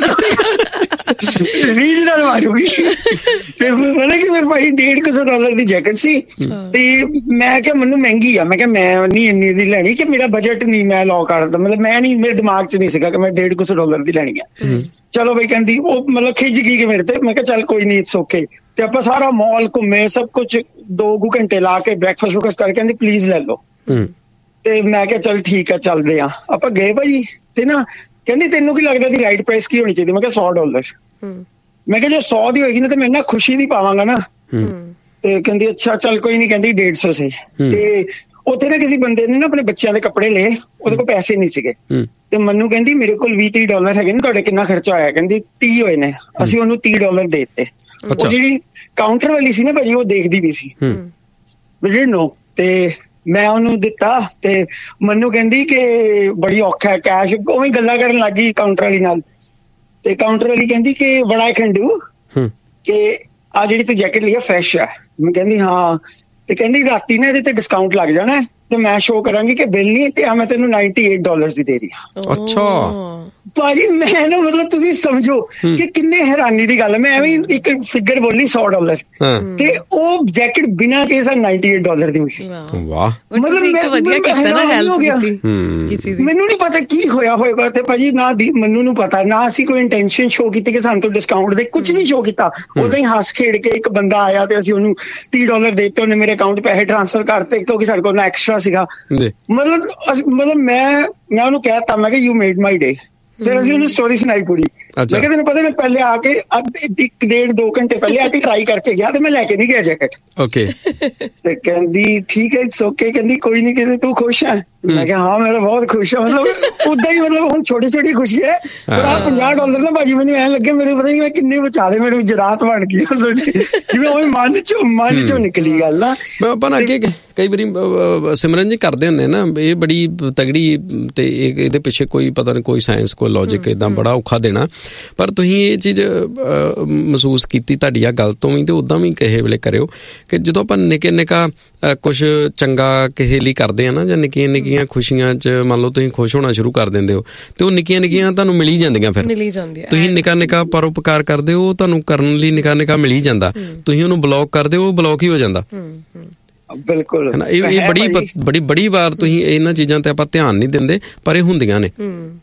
K: ਰੀਜਨਲ ਮਾਰੂਗੀ। ਤੇ ਮਤਲਬ ਕਿ ਮੇਰੇ ਭਾਈ $150 ਦੀ ਜੈਕਟ ਸੀ, ਤੇ ਮੈਂ ਕਿਹਾ ਮੈਨੂੰ ਮਹਿੰਗੀ ਆ। ਮੈਂ ਕਿਹਾ ਮੈਂ ਨਹੀਂ ਇੰਨੀ ਦੀ ਲੈਣੀ, ਕਿ ਮੇਰਾ ਬਜਟ ਨਹੀਂ ਮੈਂ ਲੋ ਕਰਦਾ, ਮਤਲਬ ਮੈਂ ਨਹੀਂ, ਮੇਰੇ ਦਿਮਾਗ 'ਚ ਨਹੀਂ ਸੀਗਾ ਕਿ ਮੈਂ $150 ਦੀ ਲੈਣੀ ਆ। ਚਲੋ ਬਈ ਕਹਿੰਦੀ, ਉਹ ਮਤਲਬ ਖਿੱਚ ਗਈ ਕਿ ਮੇਰੇ ਤੇ। ਮੈਂ ਕਿਹਾ ਚੱਲ ਕੋਈ ਨਹੀਂ, ਇਟਸ ਓਕੇ। ਤੇ ਆਪਾਂ ਸਾਰਾ ਮਾਲ ਘੁੰਮੇ, ਸਭ ਕੁਛ 2 ਘੰਟੇ ਲਾ ਕੇ ਬ੍ਰੇਕਫਾਸਟ ਵੁਕਫਾਸਟ ਕਰਕੇ ਕਹਿੰਦੀ ਪਲੀਜ਼ ਲੈ ਲਓ। ਤੇ ਮੈਂ ਕਿਹਾ ਚੱਲ ਠੀਕ ਆ, ਚੱਲਦੇ ਆ। ਆਪਾਂ ਗਏ ਭਾਜੀ, ਤੇ ਨਾ ਕਹਿੰਦੀ ਤੈਨੂੰ ਕੀ ਲੱਗਦਾ ਦੀ ਰਾਈਟ ਪ੍ਰਾਈਸ ਕੀ ਹੋਣੀ ਚਾਹੀਦੀ? ਮੈਂ ਕਿਹਾ $100। ਮੈਂ ਕਿਹਾ ਜੇ 100 ਦੀ ਹੋਏਗੀ ਨਾ ਤੇ ਮੈਂ ਨਾ ਖੁਸ਼ੀ ਦੀ ਪਾਵਾਂਗਾ ਨਾ। ਤੇ ਕਹਿੰਦੀ ਅੱਛਾ ਚੱਲ ਕੋਈ ਨੀ, ਕਹਿੰਦੀ 150 ਸੀ। ਤੇ ਉੱਥੇ ਨਾ ਕਿਸੇ ਬੰਦੇ ਨੇ ਨਾ ਆਪਣੇ ਬੱਚਿਆਂ ਦੇ ਕੱਪੜੇ ਲਏ, ਉਹਦੇ ਕੋਲ ਪੈਸੇ ਨਹੀਂ ਸੀਗੇ। ਤੇ ਮੈਨੂੰ ਕਹਿੰਦੀ ਮੇਰੇ ਕੋਲ $20-30 ਹੈਗੇ ਨੇ, ਤੁਹਾਡੇ ਕਿੰਨਾ ਖਰਚਾ ਹੋਇਆ? ਕਹਿੰਦੀ 30 ਹੋਏ ਨੇ। ਅਸੀਂ ਉਹਨੂੰ $30 ਦੇ ਦਿੱਤੇ। ਉਹ ਜਿਹੜੀ ਕਾਊਂਟਰ ਵਾਲੀ ਸੀ ਨਾ ਭਾਜੀ, ਉਹ ਦੇਖਦੀ ਵੀ ਸੀ ਨੋ, ਤੇ ਮੈਂ ਉਹਨੂੰ ਦਿੱਤਾ। ਤੇ ਮੈਨੂੰ ਕਹਿੰਦੀ ਕਿ ਬੜੀ ਔਖਾ ਹੈ ਕੈਸ਼, ਉਵੇਂ ਗੱਲਾਂ ਕਰਨ ਲੱਗ ਗਈ ਕਾਊਂਟਰ ਵਾਲੀ ਨਾਲ। ਤੇ ਕਾਊਂਟਰ ਵਾਲੀ ਕਹਿੰਦੀ ਕਿ what I can do, ਕਿ ਆ ਜਿਹੜੀ ਤੂੰ ਜੈਕਟ ਲਈ ਆ ਫਰੈਸ਼ ਆ। ਮੈਂ ਕਹਿੰਦੀ ਹਾਂ। ਤੇ ਕਹਿੰਦੀ ਰਾਤੀ ਨਾ ਇਹਦੇ ਤੇ ਡਿਸਕਾਊਂਟ ਲੱਗ ਜਾਣਾ, ਤੇ ਮੈਂ ਸ਼ੋ ਕਰਾਂਗੀ ਕਿ ਬਿੱਲ ਨਹੀਂ, ਤੇ ਮੈਂ ਤੈਨੂੰ $98 ਦੀ ਦੇ ਰਹੀ ਹਾਂ।
G: ਅੱਛਾ,
K: ਭਾਜੀ ਮੈਂ ਨਾ ਮਤਲਬ ਤੁਸੀਂ ਸਮਝੋ ਕਿ ਕਿੰਨੇ ਹੈਰਾਨੀ ਦੀ ਗੱਲ ਹੈ। ਮੈਂ ਐਵੇਂ ਇੱਕ ਫਿਗਰ ਬੋਲੀ $100 ਤੇ ਉਹ ਜੈਕਟ ਬਿਨਾਂ ਕੇ $98 ਦੀ ਹੋਈ।
G: ਵਾਹ,
K: ਮਤਲਬ
H: ਵਧੀਆ ਕੀਤਾ ਨਾ, ਹੈਲਪ ਕੀਤੀ ਕਿਸੇ ਦੀ।
K: ਮੈਨੂੰ ਨਹੀਂ ਪਤਾ ਕੀ ਹੋਇਆ ਹੋਏਗਾ ਤੇ ਭਾਜੀ, ਨਾ ਮੈਨੂੰ ਨੂੰ ਪਤਾ, ਨਾ ਅਸੀਂ ਕੋਈ ਇੰਟੈਂਸ਼ਨ ਸ਼ੋ ਕੀਤੀ ਕਿ ਸਾਨੂੰ ਤੋਂ ਡਿਸਕਾਊਂਟ ਦੇ, ਕੁਝ ਨਹੀਂ ਸ਼ੋ ਕੀਤਾ। ਉਦੋਂ ਹੀ ਹੱਸ ਖੇਡ ਕੇ ਇੱਕ ਬੰਦਾ ਆਇਆ ਤੇ ਅਸੀਂ ਉਹਨੂੰ $30 ਦੇ ਦਿੱਤੇ, ਉਹਨੇ ਮੇਰੇ ਅਕਾਊਂਟ ਪੈਸੇ ਟ੍ਰਾਂਸਫਰ ਕਰਤੇ ਕਿਉਂਕਿ ਸਾਡੇ ਕੋਲ ਐਕਸਟਰਾ ਸੀਗਾ। ਮਤਲਬ ਮੈਂ ਉਹਨੂੰ ਕਹਿ ਦਿੱਤਾ, ਮੈਂ ਕਿਹਾ ਯੂ ਮੇਡ ਮਾਈ ਡੇ। ਫਿਰ ਅਸੀਂ ਉਹਨੂੰ ਸਟੋਰੀ ਸੁਣਾਈ ਪੂਰੀ। ਮੈਂ ਕਿਹਾ ਤੈਨੂੰ ਪਤਾ ਮੈਂ ਪਹਿਲੇ ਆ ਕੇ 1.5-2 ਘੰਟੇ ਪਹਿਲੇ ਆ ਕੇ ਟਰਾਈ ਕਰਕੇ ਗਿਆ ਤੇ ਮੈਂ ਲੈ ਕੇ ਨਹੀਂ ਗਿਆ ਜੈਕਟ।
G: ਓਕੇ।
K: ਤੇ ਕਹਿੰਦੀ ਠੀਕ ਹੈ, ਇਟਸ ਓਕੇ। ਕਹਿੰਦੀ ਕੋਈ ਨਹੀਂ, ਕਹਿੰਦੀ ਤੂੰ ਖੁਸ਼ ਹੈ? ਮੈਂ ਕਿਹਾ ਹਾਂ ਮੈਂ ਤਾਂ ਬਹੁਤ ਖੁਸ਼ ਹਾਂ। ਮਤਲਬ ਉਦਾਂ ਹੀ, ਮਤਲਬ ਹੁਣ ਛੋਟੀ ਛੋਟੀ ਖੁਸ਼ੀ ਹੈ। ਪਰ ਆਹ $50 ਨਾ ਭਾਜੀ ਮੈਨੂੰ ਐਂ ਲੱਗੇ ਮੇਰੇ ਪਤਾ ਨਹੀਂ ਮੈਂ ਕਿੰਨੇ ਬਚਾ ਲਏ, ਮੇਰੇ ਜਰਾਤ ਬਣ ਗਈ ਜਿਵੇਂ ਉਹ ਮਨ ਚੋਂ ਨਿਕਲੀ ਗੱਲ ਨਾ।
G: ਆਪਾਂ ਨਾ ਅੱਗੇ ਕਈ ਵਾਰੀ ਸਿਮਰਨ ਜੀ ਕਰਦੇ ਹੁੰਦੇ ਨਾ, ਇਹ ਬੜੀ ਤਗੜੀ ਤੇ ਇਹਦੇ ਪਿੱਛੇ ਕੋਈ ਪਤਾ ਨਹੀਂ, ਕੋਈ ਸਾਇੰਸ, ਕੋਈ ਲੌਜਿਕ, ਏਦਾਂ ਬੜਾ ਔਖਾ ਦੇਣਾ। ਪਰ ਤੁਸੀਂ ਇਹ ਚੀਜ਼ ਮਹਿਸੂਸ ਕੀਤੀ ਤੁਹਾਡੀ ਆ ਗੱਲ ਤੋਂ ਵੀ, ਤੇ ਉੱਦਾਂ ਵੀ ਕਿਸੇ ਵੇਲੇ ਕਰਿਓ ਕਿ ਜਦੋਂ ਆਪਾਂ ਨਿੱਕਾ ਕੁਛ ਚੰਗਾ ਕਿਸੇ ਲਈ ਕਰਦੇ ਆ ਨਾ, ਜਾਂ ਨਿੱਕੀਆਂ ਖੁਸ਼ੀਆਂ 'ਚ ਮੰਨ ਲਓ ਤੁਸੀਂ ਖੁਸ਼ ਹੋਣਾ ਸ਼ੁਰੂ ਕਰ ਦਿੰਦੇ ਹੋ, ਤੇ ਉਹ ਨਿੱਕੀਆਂ ਤੁਹਾਨੂੰ ਮਿਲੀ ਜਾਂਦੀਆਂ। ਫਿਰ ਤੁਸੀਂ ਨਿੱਕਾ ਪਰਉਪਕਾਰ ਕਰਦੇ ਹੋ, ਤੁਹਾਨੂੰ ਕਰਨ ਲਈ ਨਿੱਕਾ ਮਿਲੀ ਜਾਂਦਾ। ਤੁਸੀਂ ਉਹਨੂੰ ਬਲੌਕ ਕਰਦੇ ਹੋ, ਉਹ ਬਲੌਕ ਹੀ ਹੋ ਜਾਂਦਾ।
K: ਬਿਲਕੁਲ
G: ਹੈ ਨਾ। ਇਹ ਬੜੀ ਵਾਰ ਤੁਸੀਂ ਇਹਨਾਂ ਚੀਜ਼ਾਂ ਤੇ ਆਪਾਂ ਧਿਆਨ ਨਹੀਂ ਦਿੰਦੇ, ਪਰ ਇਹ ਹੁੰਦੀਆਂ ਨੇ।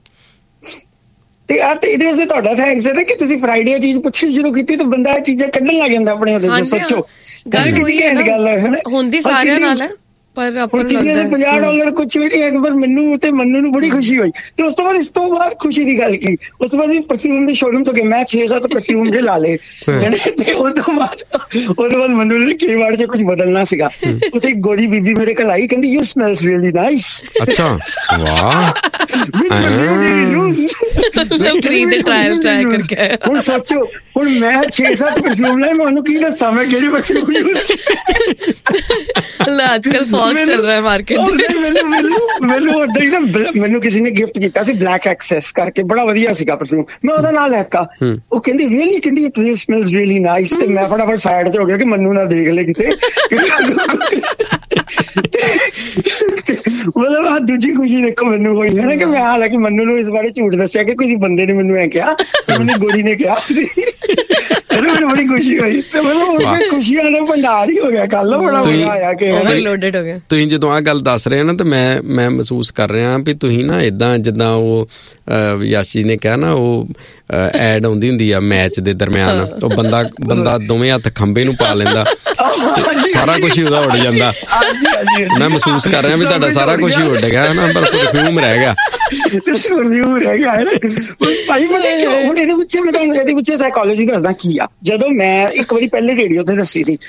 K: ਤੇ ਇਹਦੇ ਵਾਸਤੇ ਤੁਹਾਡਾ ਥੈਂਕਸ ਹੈ ਕਿ ਤੁਸੀਂ ਫਰਾਈਡੇ ਚੀਜ਼ ਪੁੱਛਣੀ ਸ਼ੁਰੂ ਕੀਤੀ ਤੇ ਬੰਦਾ ਇਹ ਚੀਜ਼ਾਂ ਕੱਢਣ ਲੱਗ ਜਾਂਦਾ ਆਪਣੇ ਉਹਦੇ ਚ। ਸੋਚੋ
H: ਗੱਲ ਹੁੰਦੀ ਸਾਰਿਆਂ ਨਾਲ ਹੈ, ਪਰ
K: ਹੁਣ ਕਿਸੇ ਦੇ $50 ਕੁਛ ਵੀ ਨਹੀਂ ਹੈ। ਪਰ ਮੈਨੂੰ ਨੂੰ ਬੜੀ ਖੁਸ਼ੀ ਹੋਈ। ਤੇ ਉਸ ਤੋਂ ਬਾਅਦ ਖੁਸ਼ੀ ਦੀ ਗੱਲ ਕੀ, ਉਸ ਤੋਂ ਬਾਅਦ ਪਰਫਿਊਮ ਦੇ ਸ਼ੋਰੂਮ ਤੋਂ ਗਏ, ਮੈਂ 6-7 ਪਰਫਿਊਮ ਦੇ ਲਾ ਲਏ। ਤੇ ਉਹ ਤੋਂ ਬਾਅਦ ਮੈਨੂੰ ਕਈ ਵਾਰ ਚ ਕੁਝ ਬਦਲਣਾ ਸੀਗਾ। ਉੱਥੇ ਇੱਕ ਗੋਰੀ ਬੀਬੀ ਮੇਰੇ ਕੋਲ ਆਈ, ਕਹਿੰਦੀ ਯੂ ਸਮੈਲਸ ਰੀਅਲੀ ਨਾਈਸ।
G: ਅੱਛਾ, ਵਾਹ।
K: ਹੁਣ ਸੋਚੋ, ਹੁਣ ਮੈਂ 6-7 ਪਰਫਿਊਮ ਲਾਏ, ਮੈਂ ਉਹਨੂੰ ਕੀ ਦੱਸਾਂ ਮੈਂ ਕਿਹੜੇ ਪਰਫਿਊਮ ਯੂਜ਼ ਕੀਤੇ।
H: ਅੱਜ ਕੱਲ ਫੌਗ ਚੱਲ ਰਿਹਾ ਮਾਰਕੀਟ
K: ਮੈਨੂੰ ਉਦਾਂ ਹੀ ਨਾ, ਮੈਨੂੰ ਕਿਸੇ ਨੇ ਗਿਫਟ ਕੀਤਾ ਸੀ ਬਲੈਕ ਐਕਸੈਸ ਕਰਕੇ, ਬੜਾ ਵਧੀਆ ਸੀਗਾ ਪਰਫਿਊਮ, ਮੈਂ ਉਹਦਾ ਨਾਲ ਲੈਤਾ। ਉਹ ਕਹਿੰਦੀ ਰੀਅਲੀ, ਕਹਿੰਦੀ ਇਟ ਸਮੈਲਸ ਰੀਅਲੀ ਨਾਈਸ। ਤੇ ਮੈਂ ਫਟਾਫਟ ਸਾਈਡ ਤੇ ਹੋ ਗਿਆ ਕਿ ਮੈਨੂੰ ਨਾ ਦੇਖ ਲੈ ਕਿਤੇ। ਮਤਲਬ ਆਹ ਦੂਜੀ ਖੁਸ਼ੀ ਦੇਖੋ ਮੈਨੂੰ ਹੋਈ ਹੈ ਨਾ, ਕਿ ਮੈਂ ਹਾਲਾਂਕਿ ਮੈਨੂੰ ਨੂੰ ਇਸ ਬਾਰੇ ਝੂਠ ਦੱਸਿਆ ਕਿ ਕਿਸੇ ਬੰਦੇ ਨੇ ਮੈਨੂੰ ਐ ਕਿਹਾ, ਮੈਨੂੰ ਗੋਰੀ ਨੇ ਕਿਹਾ ਸੀ। ਮੈਨੂੰ ਬੜੀ ਖੁਸ਼ੀ ਹੋਈ। ਤੇ ਮਤਲਬ ਖੁਸ਼ੀਆਂ ਦਾ ਭੰਡਾਰ ਹੀ ਹੋ ਗਿਆ ਕੱਲ, ਬੜਾ ਮਜ਼ਾ ਆਇਆ ਕਿ
H: ਓਵਰਲੋਡਡ ਹੋ ਗਿਆ।
G: ਤੁਸੀਂ ਜਦੋਂ ਆਹ ਗੱਲ ਦੱਸ ਰਹੇ ਨਾ, ਤੇ ਮੈਂ ਮਹਿਸੂਸ ਕਰ ਰਿਹਾ ਵੀ ਤੁਸੀਂ ਨਾ ਏਦਾਂ, ਜਿੱਦਾਂ ਉਹ ਯਾਸੀ ਨੇ ਕਿਹਾ ਨਾ, ਉਹ ਐਡ ਆਉਂਦੀ ਹੁੰਦੀ ਆ ਮੈਚ ਦੇ ਦਰਮਿਆਨ, ਉਹ ਬੰਦਾ ਦੋਵੇਂ ਹੱਥ ਖੰਭੇ ਨੂੰ ਪਾ ਲੈਂਦਾ, ਸਾਰਾ ਕੁਛ ਹੀ ਉਹਦਾ ਉੱਡ ਜਾਂਦਾ। ਮੈਂ ਮਹਿਸੂਸ ਕਰ ਰਿਹਾ ਵੀ ਤੁਹਾਡਾ ਸਾਰਾ ਕੁਛ ਹੀ ਉੱਡ ਗਿਆ ਨਾ, ਪਰ ਪਰਫਿਊਮ ਰਹਿ ਗਿਆ।
K: ਭਾਈ ਹੁਣ ਇਹਦੇ ਪਿੱਛੇ ਸਾਈਕੋਲੋਜੀ ਦੱਸਦਾ ਕੀ ਆ। ਜਦੋਂ ਮੈਂ ਇੱਕ ਵਾਰੀ ਪਹਿਲੇ ਰੇਡੀਓ ਤੇ ਦੱਸੀ ਸੀ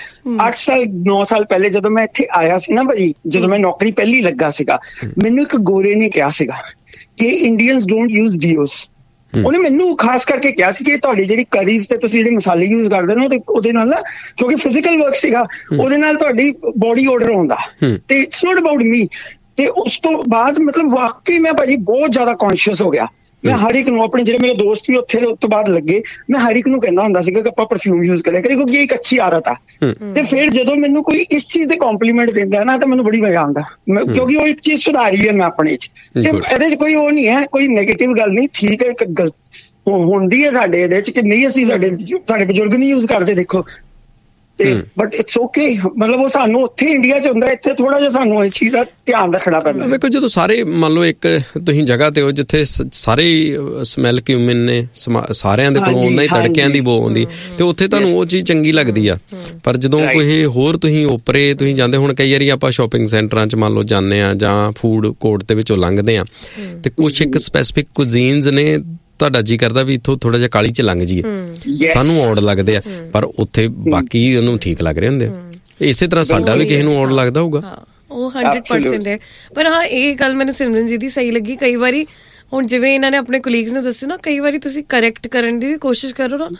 K: 8-9 ਸਾਲ ਪਹਿਲੇ, ਜਦੋਂ ਮੈਂ ਇੱਥੇ ਆਇਆ ਸੀ ਨਾ ਭਾਜੀ, ਜਦੋਂ ਮੈਂ ਨੌਕਰੀ ਪਹਿਲੀ ਲੱਗਾ ਸੀਗਾ, ਮੈਨੂੰ ਇੱਕ ਗੋਰੇ ਨੇ ਕਿਹਾ ਸੀਗਾ ਕਿ ਇੰਡੀਅਨਸ ਡੋਂਟ ਯੂਜ਼ ਡੀਓਸ। ਉਹਨੇ ਮੈਨੂੰ ਖਾਸ ਕਰਕੇ ਕਿਹਾ ਸੀ ਕਿ ਤੁਹਾਡੀ ਜਿਹੜੀ ਕਰੀਜ਼ ਤੇ ਤੁਸੀਂ ਜਿਹੜੇ ਮਸਾਲੇ ਯੂਜ਼ ਕਰਦੇ ਹੋ, ਉਹਦੇ ਨਾਲ ਨਾ, ਕਿਉਂਕਿ ਫਿਜ਼ੀਕਲ ਵਰਕ ਸੀਗਾ, ਉਹਦੇ ਨਾਲ ਤੁਹਾਡੀ ਬੋਡੀ ਆਰਡਰ ਆਉਂਦਾ, ਤੇ ਇਟਸ ਨੋਟ ਅਬਾਊਟ ਮੀ। ਤੇ ਉਸ ਤੋਂ ਬਾਅਦ ਮਤਲਬ ਵਾਕਈ ਮੈਂ ਭਾਜੀ ਬਹੁਤ ਜ਼ਿਆਦਾ ਕੌਨਸ਼ੀਅਸ ਹੋ ਗਿਆ। ਮੈਂ ਹਰ ਇੱਕ ਨੂੰ, ਆਪਣੇ ਜਿਹੜੇ ਮੇਰੇ ਦੋਸਤ ਵੀ ਉੱਥੇ ਉਸ ਤੋਂ ਬਾਅਦ ਲੱਗੇ, ਮੈਂ ਹਰ ਇੱਕ ਨੂੰ ਕਹਿੰਦਾ ਹੁੰਦਾ ਸੀਗਾ ਕਿ ਆਪਾਂ ਪਰਫਿਊਮ ਯੂਜ਼ ਕਰਿਆ ਕਰੀਏ, ਕਿਉਂਕਿ ਇਹ ਇੱਕ ਅੱਛੀ ਆਦਤ ਆ। ਤੇ ਫਿਰ ਜਦੋਂ ਮੈਨੂੰ ਕੋਈ ਇਸ ਚੀਜ਼ ਦੇ ਕੰਪਲੀਮੈਂਟ ਦਿੰਦਾ ਨਾ, ਤਾਂ ਮੈਨੂੰ ਬੜੀ ਮਜ਼ਾ ਆਉਂਦਾ, ਕਿਉਂਕਿ ਉਹ ਇੱਕ ਚੀਜ਼ ਸੁਧਾਰੀ ਹੈ ਮੈਂ ਆਪਣੇ ਚ। ਤੇ ਇਹਦੇ ਚ ਕੋਈ ਉਹ ਨਹੀਂ ਹੈ, ਕੋਈ ਨੈਗੇਟਿਵ ਗੱਲ ਨਹੀਂ। ਠੀਕ ਹੈ, ਇੱਕ ਗਲਤ ਹੁੰਦੀ ਹੈ ਸਾਡੇ ਇਹਦੇ ਚ ਕਿ ਨਹੀਂ, ਅਸੀਂ ਸਾਡੇ ਬਜ਼ੁਰਗ ਨਹੀਂ ਯੂਜ਼ ਕਰਦੇ, ਦੇਖੋ। ਤੇ ਬਟ ਇਟਸ ਓਕੇ, ਮਤਲਬ ਉਹ ਸਾਨੂੰ ਉੱਥੇ ਇੰਡੀਆ ਚ ਹੁੰਦਾ, ਇੱਥੇ ਥੋੜਾ ਜਿਹਾ ਸਾਨੂੰ ਇਸ ਚੀਜ਼ ਦਾ ਧਿਆਨ ਰੱਖਣਾ ਪੈਂਦਾ।
G: ਵੇਖੋ, ਜਦੋਂ ਸਾਰੇ ਮੰਨ ਲਓ ਇੱਕ ਤੁਸੀਂ ਜਗ੍ਹਾ ਤੇ ਹੋ ਜਿੱਥੇ ਸਾਰੇ ਸਮੈਲ ਕਿਊਮਿਨ ਨੇ, ਸਾਰਿਆਂ ਦੇ ਕੋਲ ਉਹਨਾਂ ਹੀ ਤੜਕਿਆਂ ਦੀ ਬੋ ਆਉਂਦੀ, ਤੇ ਉੱਥੇ ਤੁਹਾਨੂੰ ਉਹ ਚੀਜ਼ ਚੰਗੀ ਲੱਗਦੀ ਆ। ਪਰ ਜਦੋਂ ਕੋਈ ਹੋਰ ਤੁਸੀਂ ਓਪਰੇ ਤੁਸੀਂ ਜਾਂਦੇ, ਹੁਣ ਕਈ ਵਾਰੀ ਆਪਾਂ ਸ਼ੋਪਿੰਗ ਸੈਂਟਰਾਂ ਚ ਮੰਨ ਲਓ ਜਾਂਦੇ ਆ, ਜਾਂ ਫੂਡ ਕੋਰਟ ਦੇ ਵਿੱਚੋਂ ਲੰਘਦੇ ਆ, ਤੇ ਕੁਛ ਇੱਕ ਸਪੈਸੀਫਿਕ ਕੁਜ਼ੀਨਸ ਨੇ, ਤੁਹਾਡਾ ਜੀ ਕਰਦਾ ਵੀ ਇੱਥੋਂ ਥੋੜਾ ਜਿਹਾ ਕਾਲੀ ਚ ਲੰਘ ਜਾਈਏ, ਸਾਨੂੰ ਔਡ ਲੱਗਦੇ ਆ, ਪਰ ਉੱਥੇ ਬਾਕੀ ਉਹਨੂੰ ਠੀਕ ਲੱਗ ਰਹੇ ਹੁੰਦੇ ਆ। ਇਸੇ ਤਰ੍ਹਾਂ ਸਾਡਾ ਵੀ ਕਿਸੇ ਨੂੰ ਔਡ ਲੱਗਦਾ ਹੋਊਗਾ,
H: ਉਹ 100% ਹੈ। ਪਰ ਹਾਂ, ਇਹ ਗੱਲ ਮੈਨੂੰ ਸਿਮਰਨ ਜੀ ਦੀ ਸਹੀ ਲੱਗੀ। ਕਈ ਵਾਰੀ ਹੁਣ ਜਿਵੇਂ ਇਹਨਾਂ ਨੇ ਆਪਣੇ ਕੋਲੀਗਸ ਨੂੰ ਦੱਸਿਆ ਨਾ, ਕਈ ਵਾਰੀ ਤੁਸੀਂ ਕਰੈਕਟ ਕਰਨ ਦੀ ਵੀ ਕੋਸ਼ਿਸ਼ ਕਰੋ ਨਾ,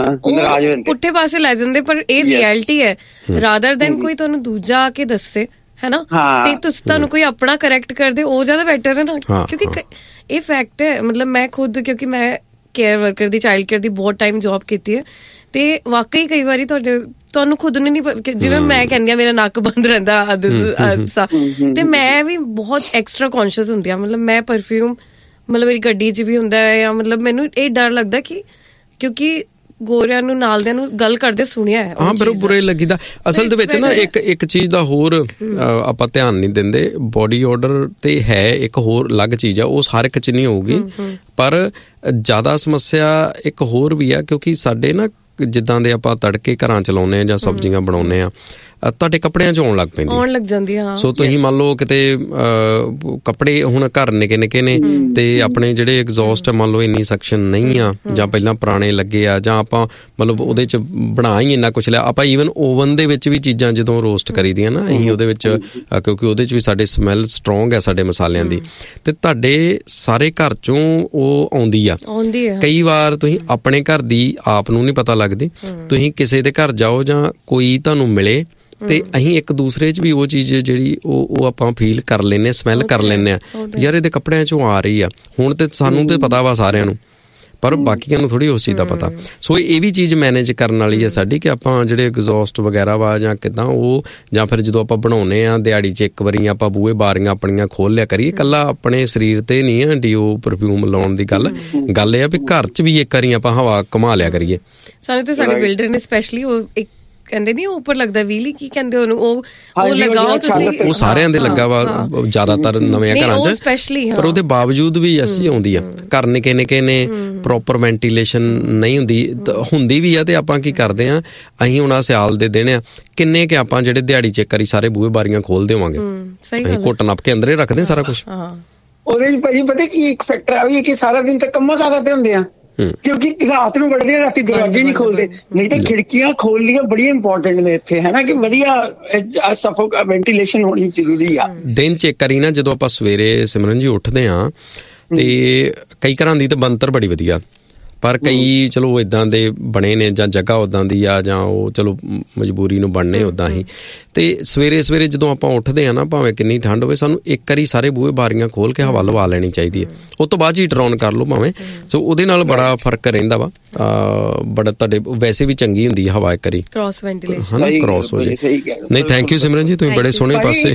H: ਉਹ ਪੁੱਠੇ ਪਾਸੇ ਲੈ ਜਾਂਦੇ। ਪਰ ਇਹ ਰਿਐਲਿਟੀ ਹੈ, ਰਾਦਰ ਦੈਨ ਕੋਈ ਤੁਹਾਨੂੰ ਦੂਜਾ ਆ ਕੇ ਦੱਸੇ, ਹੈ ਨਾ, ਤੇ ਤੁਸੀਂ ਤੁਹਾਨੂੰ ਕੋਈ ਆਪਣਾ ਕਰੈਕਟ ਕਰਦੇ, ਉਹ ਜ਼ਿਆਦਾ ਬੈਟਰ ਹੈ ਨਾ। ਕਿਉਂਕਿ ਇਹ ਫੈਕਟ ਹੈ, ਮਤਲਬ ਮੈਂ ਖੁਦ, ਕਿਉਂਕਿ ਮੈਂ ਕੇਅਰ ਵਰਕਰ ਦੀ, ਚਾਈਲਡ ਕੇਅਰ ਦੀ ਬਹੁਤ ਟਾਈਮ ਜੌਬ ਕੀਤੀ ਹੈ, ਤੇ ਵਾਕਈ ਕਈ ਵਾਰੀ ਤੁਹਾਨੂੰ ਖੁਦ ਨੂੰ ਨਹੀਂ, ਜਿਵੇਂ ਮੈਂ ਕਹਿੰਦੀ ਹਾਂ ਮੇਰਾ ਨੱਕ ਬੰਦ ਰਹਿੰਦਾ, ਤੇ ਮੈਂ ਵੀ ਬਹੁਤ ਐਕਸਟਰਾ ਕੌਨਸ਼ੀਅਸ ਹੁੰਦੀ ਹਾਂ। ਮਤਲਬ ਮੈਂ ਪਰਫਿਊਮ ਮਤਲਬ ਮੇਰੀ ਗੱਡੀ 'ਚ ਵੀ ਹੁੰਦਾ ਹੈ, ਜਾਂ ਮਤਲਬ ਮੈਨੂੰ ਇਹ ਡਰ ਲੱਗਦਾ ਕਿ ਕਿਉਂਕਿ ਗੋਰਿਆਂ ਨੂੰ ਨਾਲਦਿਆਂ ਨੂੰ ਗੱਲ ਕਰਦੇ ਸੁਣਿਆ ਹੈ।
G: ਹਾਂ, ਪਰ ਉਹ ਬੁਰੇ ਲੱਗੀਦਾ। ਅਸਲ ਦੇ ਵਿੱਚ ਨਾ ਇੱਕ ਚੀਜ਼ ਦਾ ਹੋਰ ਆਪਾਂ ਧਿਆਨ ਨਹੀਂ ਦਿੰਦੇ, ਬੋਡੀ ਆਰਡਰ ਤੇ ਹੈ ਇੱਕ ਹੋਰ ਅਲੱਗ ਚੀਜ਼ ਆ, ਉਹ ਹਰ ਇੱਕ 'ਚ ਨਹੀਂ ਹੋਊਗੀ। ਪਰ ਜ਼ਿਆਦਾ ਸਮੱਸਿਆ ਇੱਕ ਹੋਰ ਵੀ ਆ, ਕਿਉਂਕਿ ਸਾਡੇ ਨਾ ਜਿੱਦਾਂ ਦੇ ਆਪਾਂ ਤੜਕੇ ਘਰਾਂ ਚ ਲਾਉਂਦੇ ਆ ਜਾਂ ਸਬਜ਼ੀਆਂ ਬਣਾਉਂਦੇ ਆ, ਤੁਹਾਡੇ ਕੱਪੜਿਆਂ 'ਚ ਆਉਣ ਲੱਗ ਜਾਂਦੀ ਆ। ਸੋ ਤੁਸੀਂ ਮੰਨ ਲਓ ਕਿਤੇ ਕੱਪੜੇ ਹੁਣ ਘਰ ਨਿੱਕੇ ਨਿੱਕੇ ਨੇ ਤੇ ਆਪਣੇ ਜਿਹੜੇ ਐਗਜ਼ੌਸਟ ਮੰਨ ਲਓ ਇੰਨੀ ਸਕਸ਼ਨ ਨਹੀਂ ਆ, ਜਾਂ ਪਹਿਲਾਂ ਪੁਰਾਣੇ ਲੱਗੇ ਆ, ਜਾਂ ਆਪਾਂ ਮਤਲਬ ਉਹਦੇ 'ਚ ਬਣਾ ਹੀ ਇੰਨਾ ਕੁਛ ਲਿਆ। ਆਪਾਂ ਈਵਨ ਓਵਨ ਦੇ ਵਿੱਚ ਵੀ ਚੀਜ਼ਾਂ ਜਦੋਂ ਰੋਸਟ ਕਰੀਦੀਆਂ ਨਾ, ਅਸੀਂ ਉਹਦੇ ਵਿੱਚ ਕਿਉਂਕਿ ਉਹਦੇ 'ਚ ਵੀ ਸਾਡੇ ਸਮੈਲ ਸਟਰੋਂਗ ਹੈ ਸਾਡੇ ਮਸਾਲਿਆਂ ਦੀ, ਤੇ ਤੁਹਾਡੇ ਸਾਰੇ ਘਰ 'ਚੋਂ ਉਹ ਆਉਂਦੀ ਆ। ਕਈ ਵਾਰ ਤੁਸੀਂ ਆਪਣੇ ਘਰ ਦੀ ਆਪ ਨੂੰ ਨਹੀਂ ਪਤਾ ਲੱਗਦੀ, ਤੁਸੀਂ ਕਿਸੇ ਦੇ ਘਰ ਜਾਓ ਜਾਂ ਕੋਈ ਤੁਹਾਨੂੰ ਮਿਲੇ ਤੇ ਅਸੀਂ ਇੱਕ ਦੂਸਰੇ 'ਚ ਵੀ ਉਹ ਚੀਜ਼ ਜਿਹੜੀ ਉਹ ਆਪਾਂ ਫੀਲ ਕਰ ਲੈਂਦੇ, ਸਮੈਲ ਕਰ ਲੈਂਦੇ ਆ, ਯਾਰ ਇਹਦੇ ਕੱਪੜਿਆਂ 'ਚੋਂ ਆ ਰਹੀ ਆ। ਹੁਣ ਤੇ ਸਾਨੂੰ ਤੇ ਪਤਾ ਵਾ ਸਾਰਿਆਂ ਨੂੰ, ਪਰ ਬਾਕੀਆਂ ਨੂੰ ਥੋੜ੍ਹੀ ਉਸ ਚੀਜ਼ ਦਾ ਪਤਾ। ਸੋ ਇਹ ਵੀ ਚੀਜ਼ ਮੈਨੇਜ ਕਰਨ ਵਾਲੀ ਹੈ ਸਾਡੀ, ਕਿ ਆਪਾਂ ਜਿਹੜੇ ਐਗਜ਼ੌਸਟ ਵਗੈਰਾ ਵਾ ਜਾਂ ਕਿੱਦਾਂ ਉਹ, ਜਾਂ ਫਿਰ ਜਦੋਂ ਆਪਾਂ ਬਣਾਉਂਦੇ ਆ ਦਿਹਾੜੀ 'ਚ ਇੱਕ ਵਾਰੀ ਆਪਾਂ ਬੂਹੇ ਬਾਰੀਆਂ ਆਪਣੀਆਂ ਖੋਲ੍ਹ ਲਿਆ ਕਰੀਏ। ਇਕੱਲਾ ਆਪਣੇ ਸਰੀਰ ਤੇ ਨਹੀਂ ਆ ਡੀਓ ਪਰਫਿਊਮ ਲਾਉਣ ਦੀ ਗੱਲ ਇਹ ਆ ਵੀ ਘਰ 'ਚ ਵੀ ਇੱਕ ਵਾਰੀ ਆਪਾਂ ਹਵਾ ਘੁਮਾ ਲਿਆ ਕਰੀਏ।
H: ਸਾਨੂੰ ਤੇ ਸਾਡੇ ਬਿਲਡਰ ਨੇ ਸਪੈਸ਼ਲੀ ਉਹ ਇੱਕ ਕਹਿੰਦੇ ਨਹੀਂ ਉੱਪਰ ਲੱਗਦਾ ਵੀਲੀ, ਕੀ ਕਹਿੰਦੇ ਉਹਨੂੰ, ਉਹ ਲਗਾਓ ਤੁਸੀਂ। ਉਹ ਸਾਰਿਆਂ ਦੇ ਲੱਗਾ ਵਾ ਜ਼ਿਆਦਾਤਰ ਨਵੇਂ ਘਰਾਂ 'ਚ, ਪਰ ਉਹਦੇ ਬਾਵਜੂਦ ਵੀ ਅਸੀਂ ਆਉਂਦੀ ਆ। ਘਰ ਨਿੱਕੇ ਨਿੱਕੇ ਨੇ, ਪ੍ਰੋਪਰ ਵੈਂਟੀਲੇਸ਼ਨ ਨਹੀਂ ਹੁੰਦੀ ਵੀ ਆ, ਤੇ ਆਪਾਂ ਕੀ ਕਰਦੇ ਆ, ਅਸੀਂ ਹੁਣ ਸਿਆਲ ਦੇ ਦਿਨ ਆ, ਕਿੰਨੇ ਕਿ ਆਪਾਂ ਜਿਹੜੇ ਦਿਹਾੜੀ ਚ ਇੱਕ ਵਾਰੀ ਸਾਰੇ ਬੂਹੇ ਬਾਰੀਆਂ ਖੋਲ ਦੇਵਾਂਗੇ, ਅਸੀਂ ਘੁੱਟ ਨੱਪ ਕੇ ਅੰਦਰੇ ਰੱਖਦੇ ਸਾਰਾ ਕੁਛ।
K: ਉਹਦੇ ਚ ਭਾਜੀ ਪਤਾ ਕੀ ਇੱਕ ਫੈਕਟਰ ਆ ਵੀ, ਕਿ ਸਾਰਾ ਦਿਨ ਤਾਂ ਕੰਮਾਂ ਕਾਰਾਂ ਤੇ ਹੁੰਦੇ ਆ, ਕਿਉਂਕਿ ਰਾਤ ਨੂੰ ਵੜਦੇ ਆ, ਰਾਤੀ ਦਰਵਾਜ਼ੇ ਨਹੀਂ ਖੋਲਦੇ, ਨਹੀਂ ਤਾਂ ਖਿੜਕੀਆਂ ਖੋਲਣੀਆਂ ਬੜੀਆਂ ਇੰਪੋਰਟੈਂਟ ਨੇ ਇੱਥੇ, ਹੈ ਨਾ, ਕਿ ਵਧੀਆ ਵੈਂਟੀਲੇਸ਼ਨ ਹੋਣੀ ਜ਼ਰੂਰੀ ਆ।
G: ਦਿਨ ਚ ਇੱਕ ਵਾਰੀ ਨਾ ਜਦੋਂ ਆਪਾਂ ਸਵੇਰੇ ਸਿਮਰਨ ਜੀ ਉੱਠਦੇ ਆ, ਤੇ ਕਈ ਘਰਾਂ ਦੀ ਤਾਂ ਬਣਤਰ ਬੜੀ ਵਧੀਆ, ਪਰ ਕਈ ਚਲੋ ਇੱਦਾਂ ਦੇ ਬਣੇ ਨੇ, ਜਾਂ ਜਗ੍ਹਾ ਉੱਦਾਂ ਦੀ ਆ, ਜਾਂ ਉਹ ਚਲੋ ਮਜਬੂਰੀ ਨੂੰ ਬਣਨੇ ਉੱਦਾਂ ਹੀ। ਤੇ ਸਵੇਰੇ ਸਵੇਰੇ ਜਦੋਂ ਆਪਾਂ ਉੱਠਦੇ ਆ ਨਾ, ਭਾਵੇਂ ਕਿੰਨੀ ਠੰਡ ਹੋਵੇ, ਸਾਨੂੰ ਇੱਕ ਵਾਰੀ ਸਾਰੇ ਬੂਹੇ ਬਾਰੀਆਂ ਖੋਲ ਕੇ ਹਵਾ ਲਵਾ ਲੈਣੀ ਚਾਹੀਦੀ ਹੈ। ਉਸ ਤੋਂ ਬਾਅਦ ਹੀਟਰ ਔਨ ਕਰ ਲਓ ਭਾਵੇਂ। ਸੋ ਉਹਦੇ ਨਾਲ ਬੜਾ ਫਰਕ ਰਹਿੰਦਾ ਵਾ, ਬੜਾ ਤੁਹਾਡੇ ਵੈਸੇ ਵੀ ਚੰਗੀ ਹੁੰਦੀ ਹੈ ਹਵਾ ਇੱਕ ਵਾਰੀ ਕ੍ਰਾਸ ਵੈਂਟੀਲੇਸ਼ਨ, ਹਨਾ, ਕ੍ਰਾਸ ਹੋ ਜਾਏ। ਨਹੀਂ, ਥੈਂਕ ਯੂ ਸਿਮਰਨ ਜੀ, ਤੁਸੀਂ ਬੜੇ ਸੋਹਣੇ ਪਾਸੇ।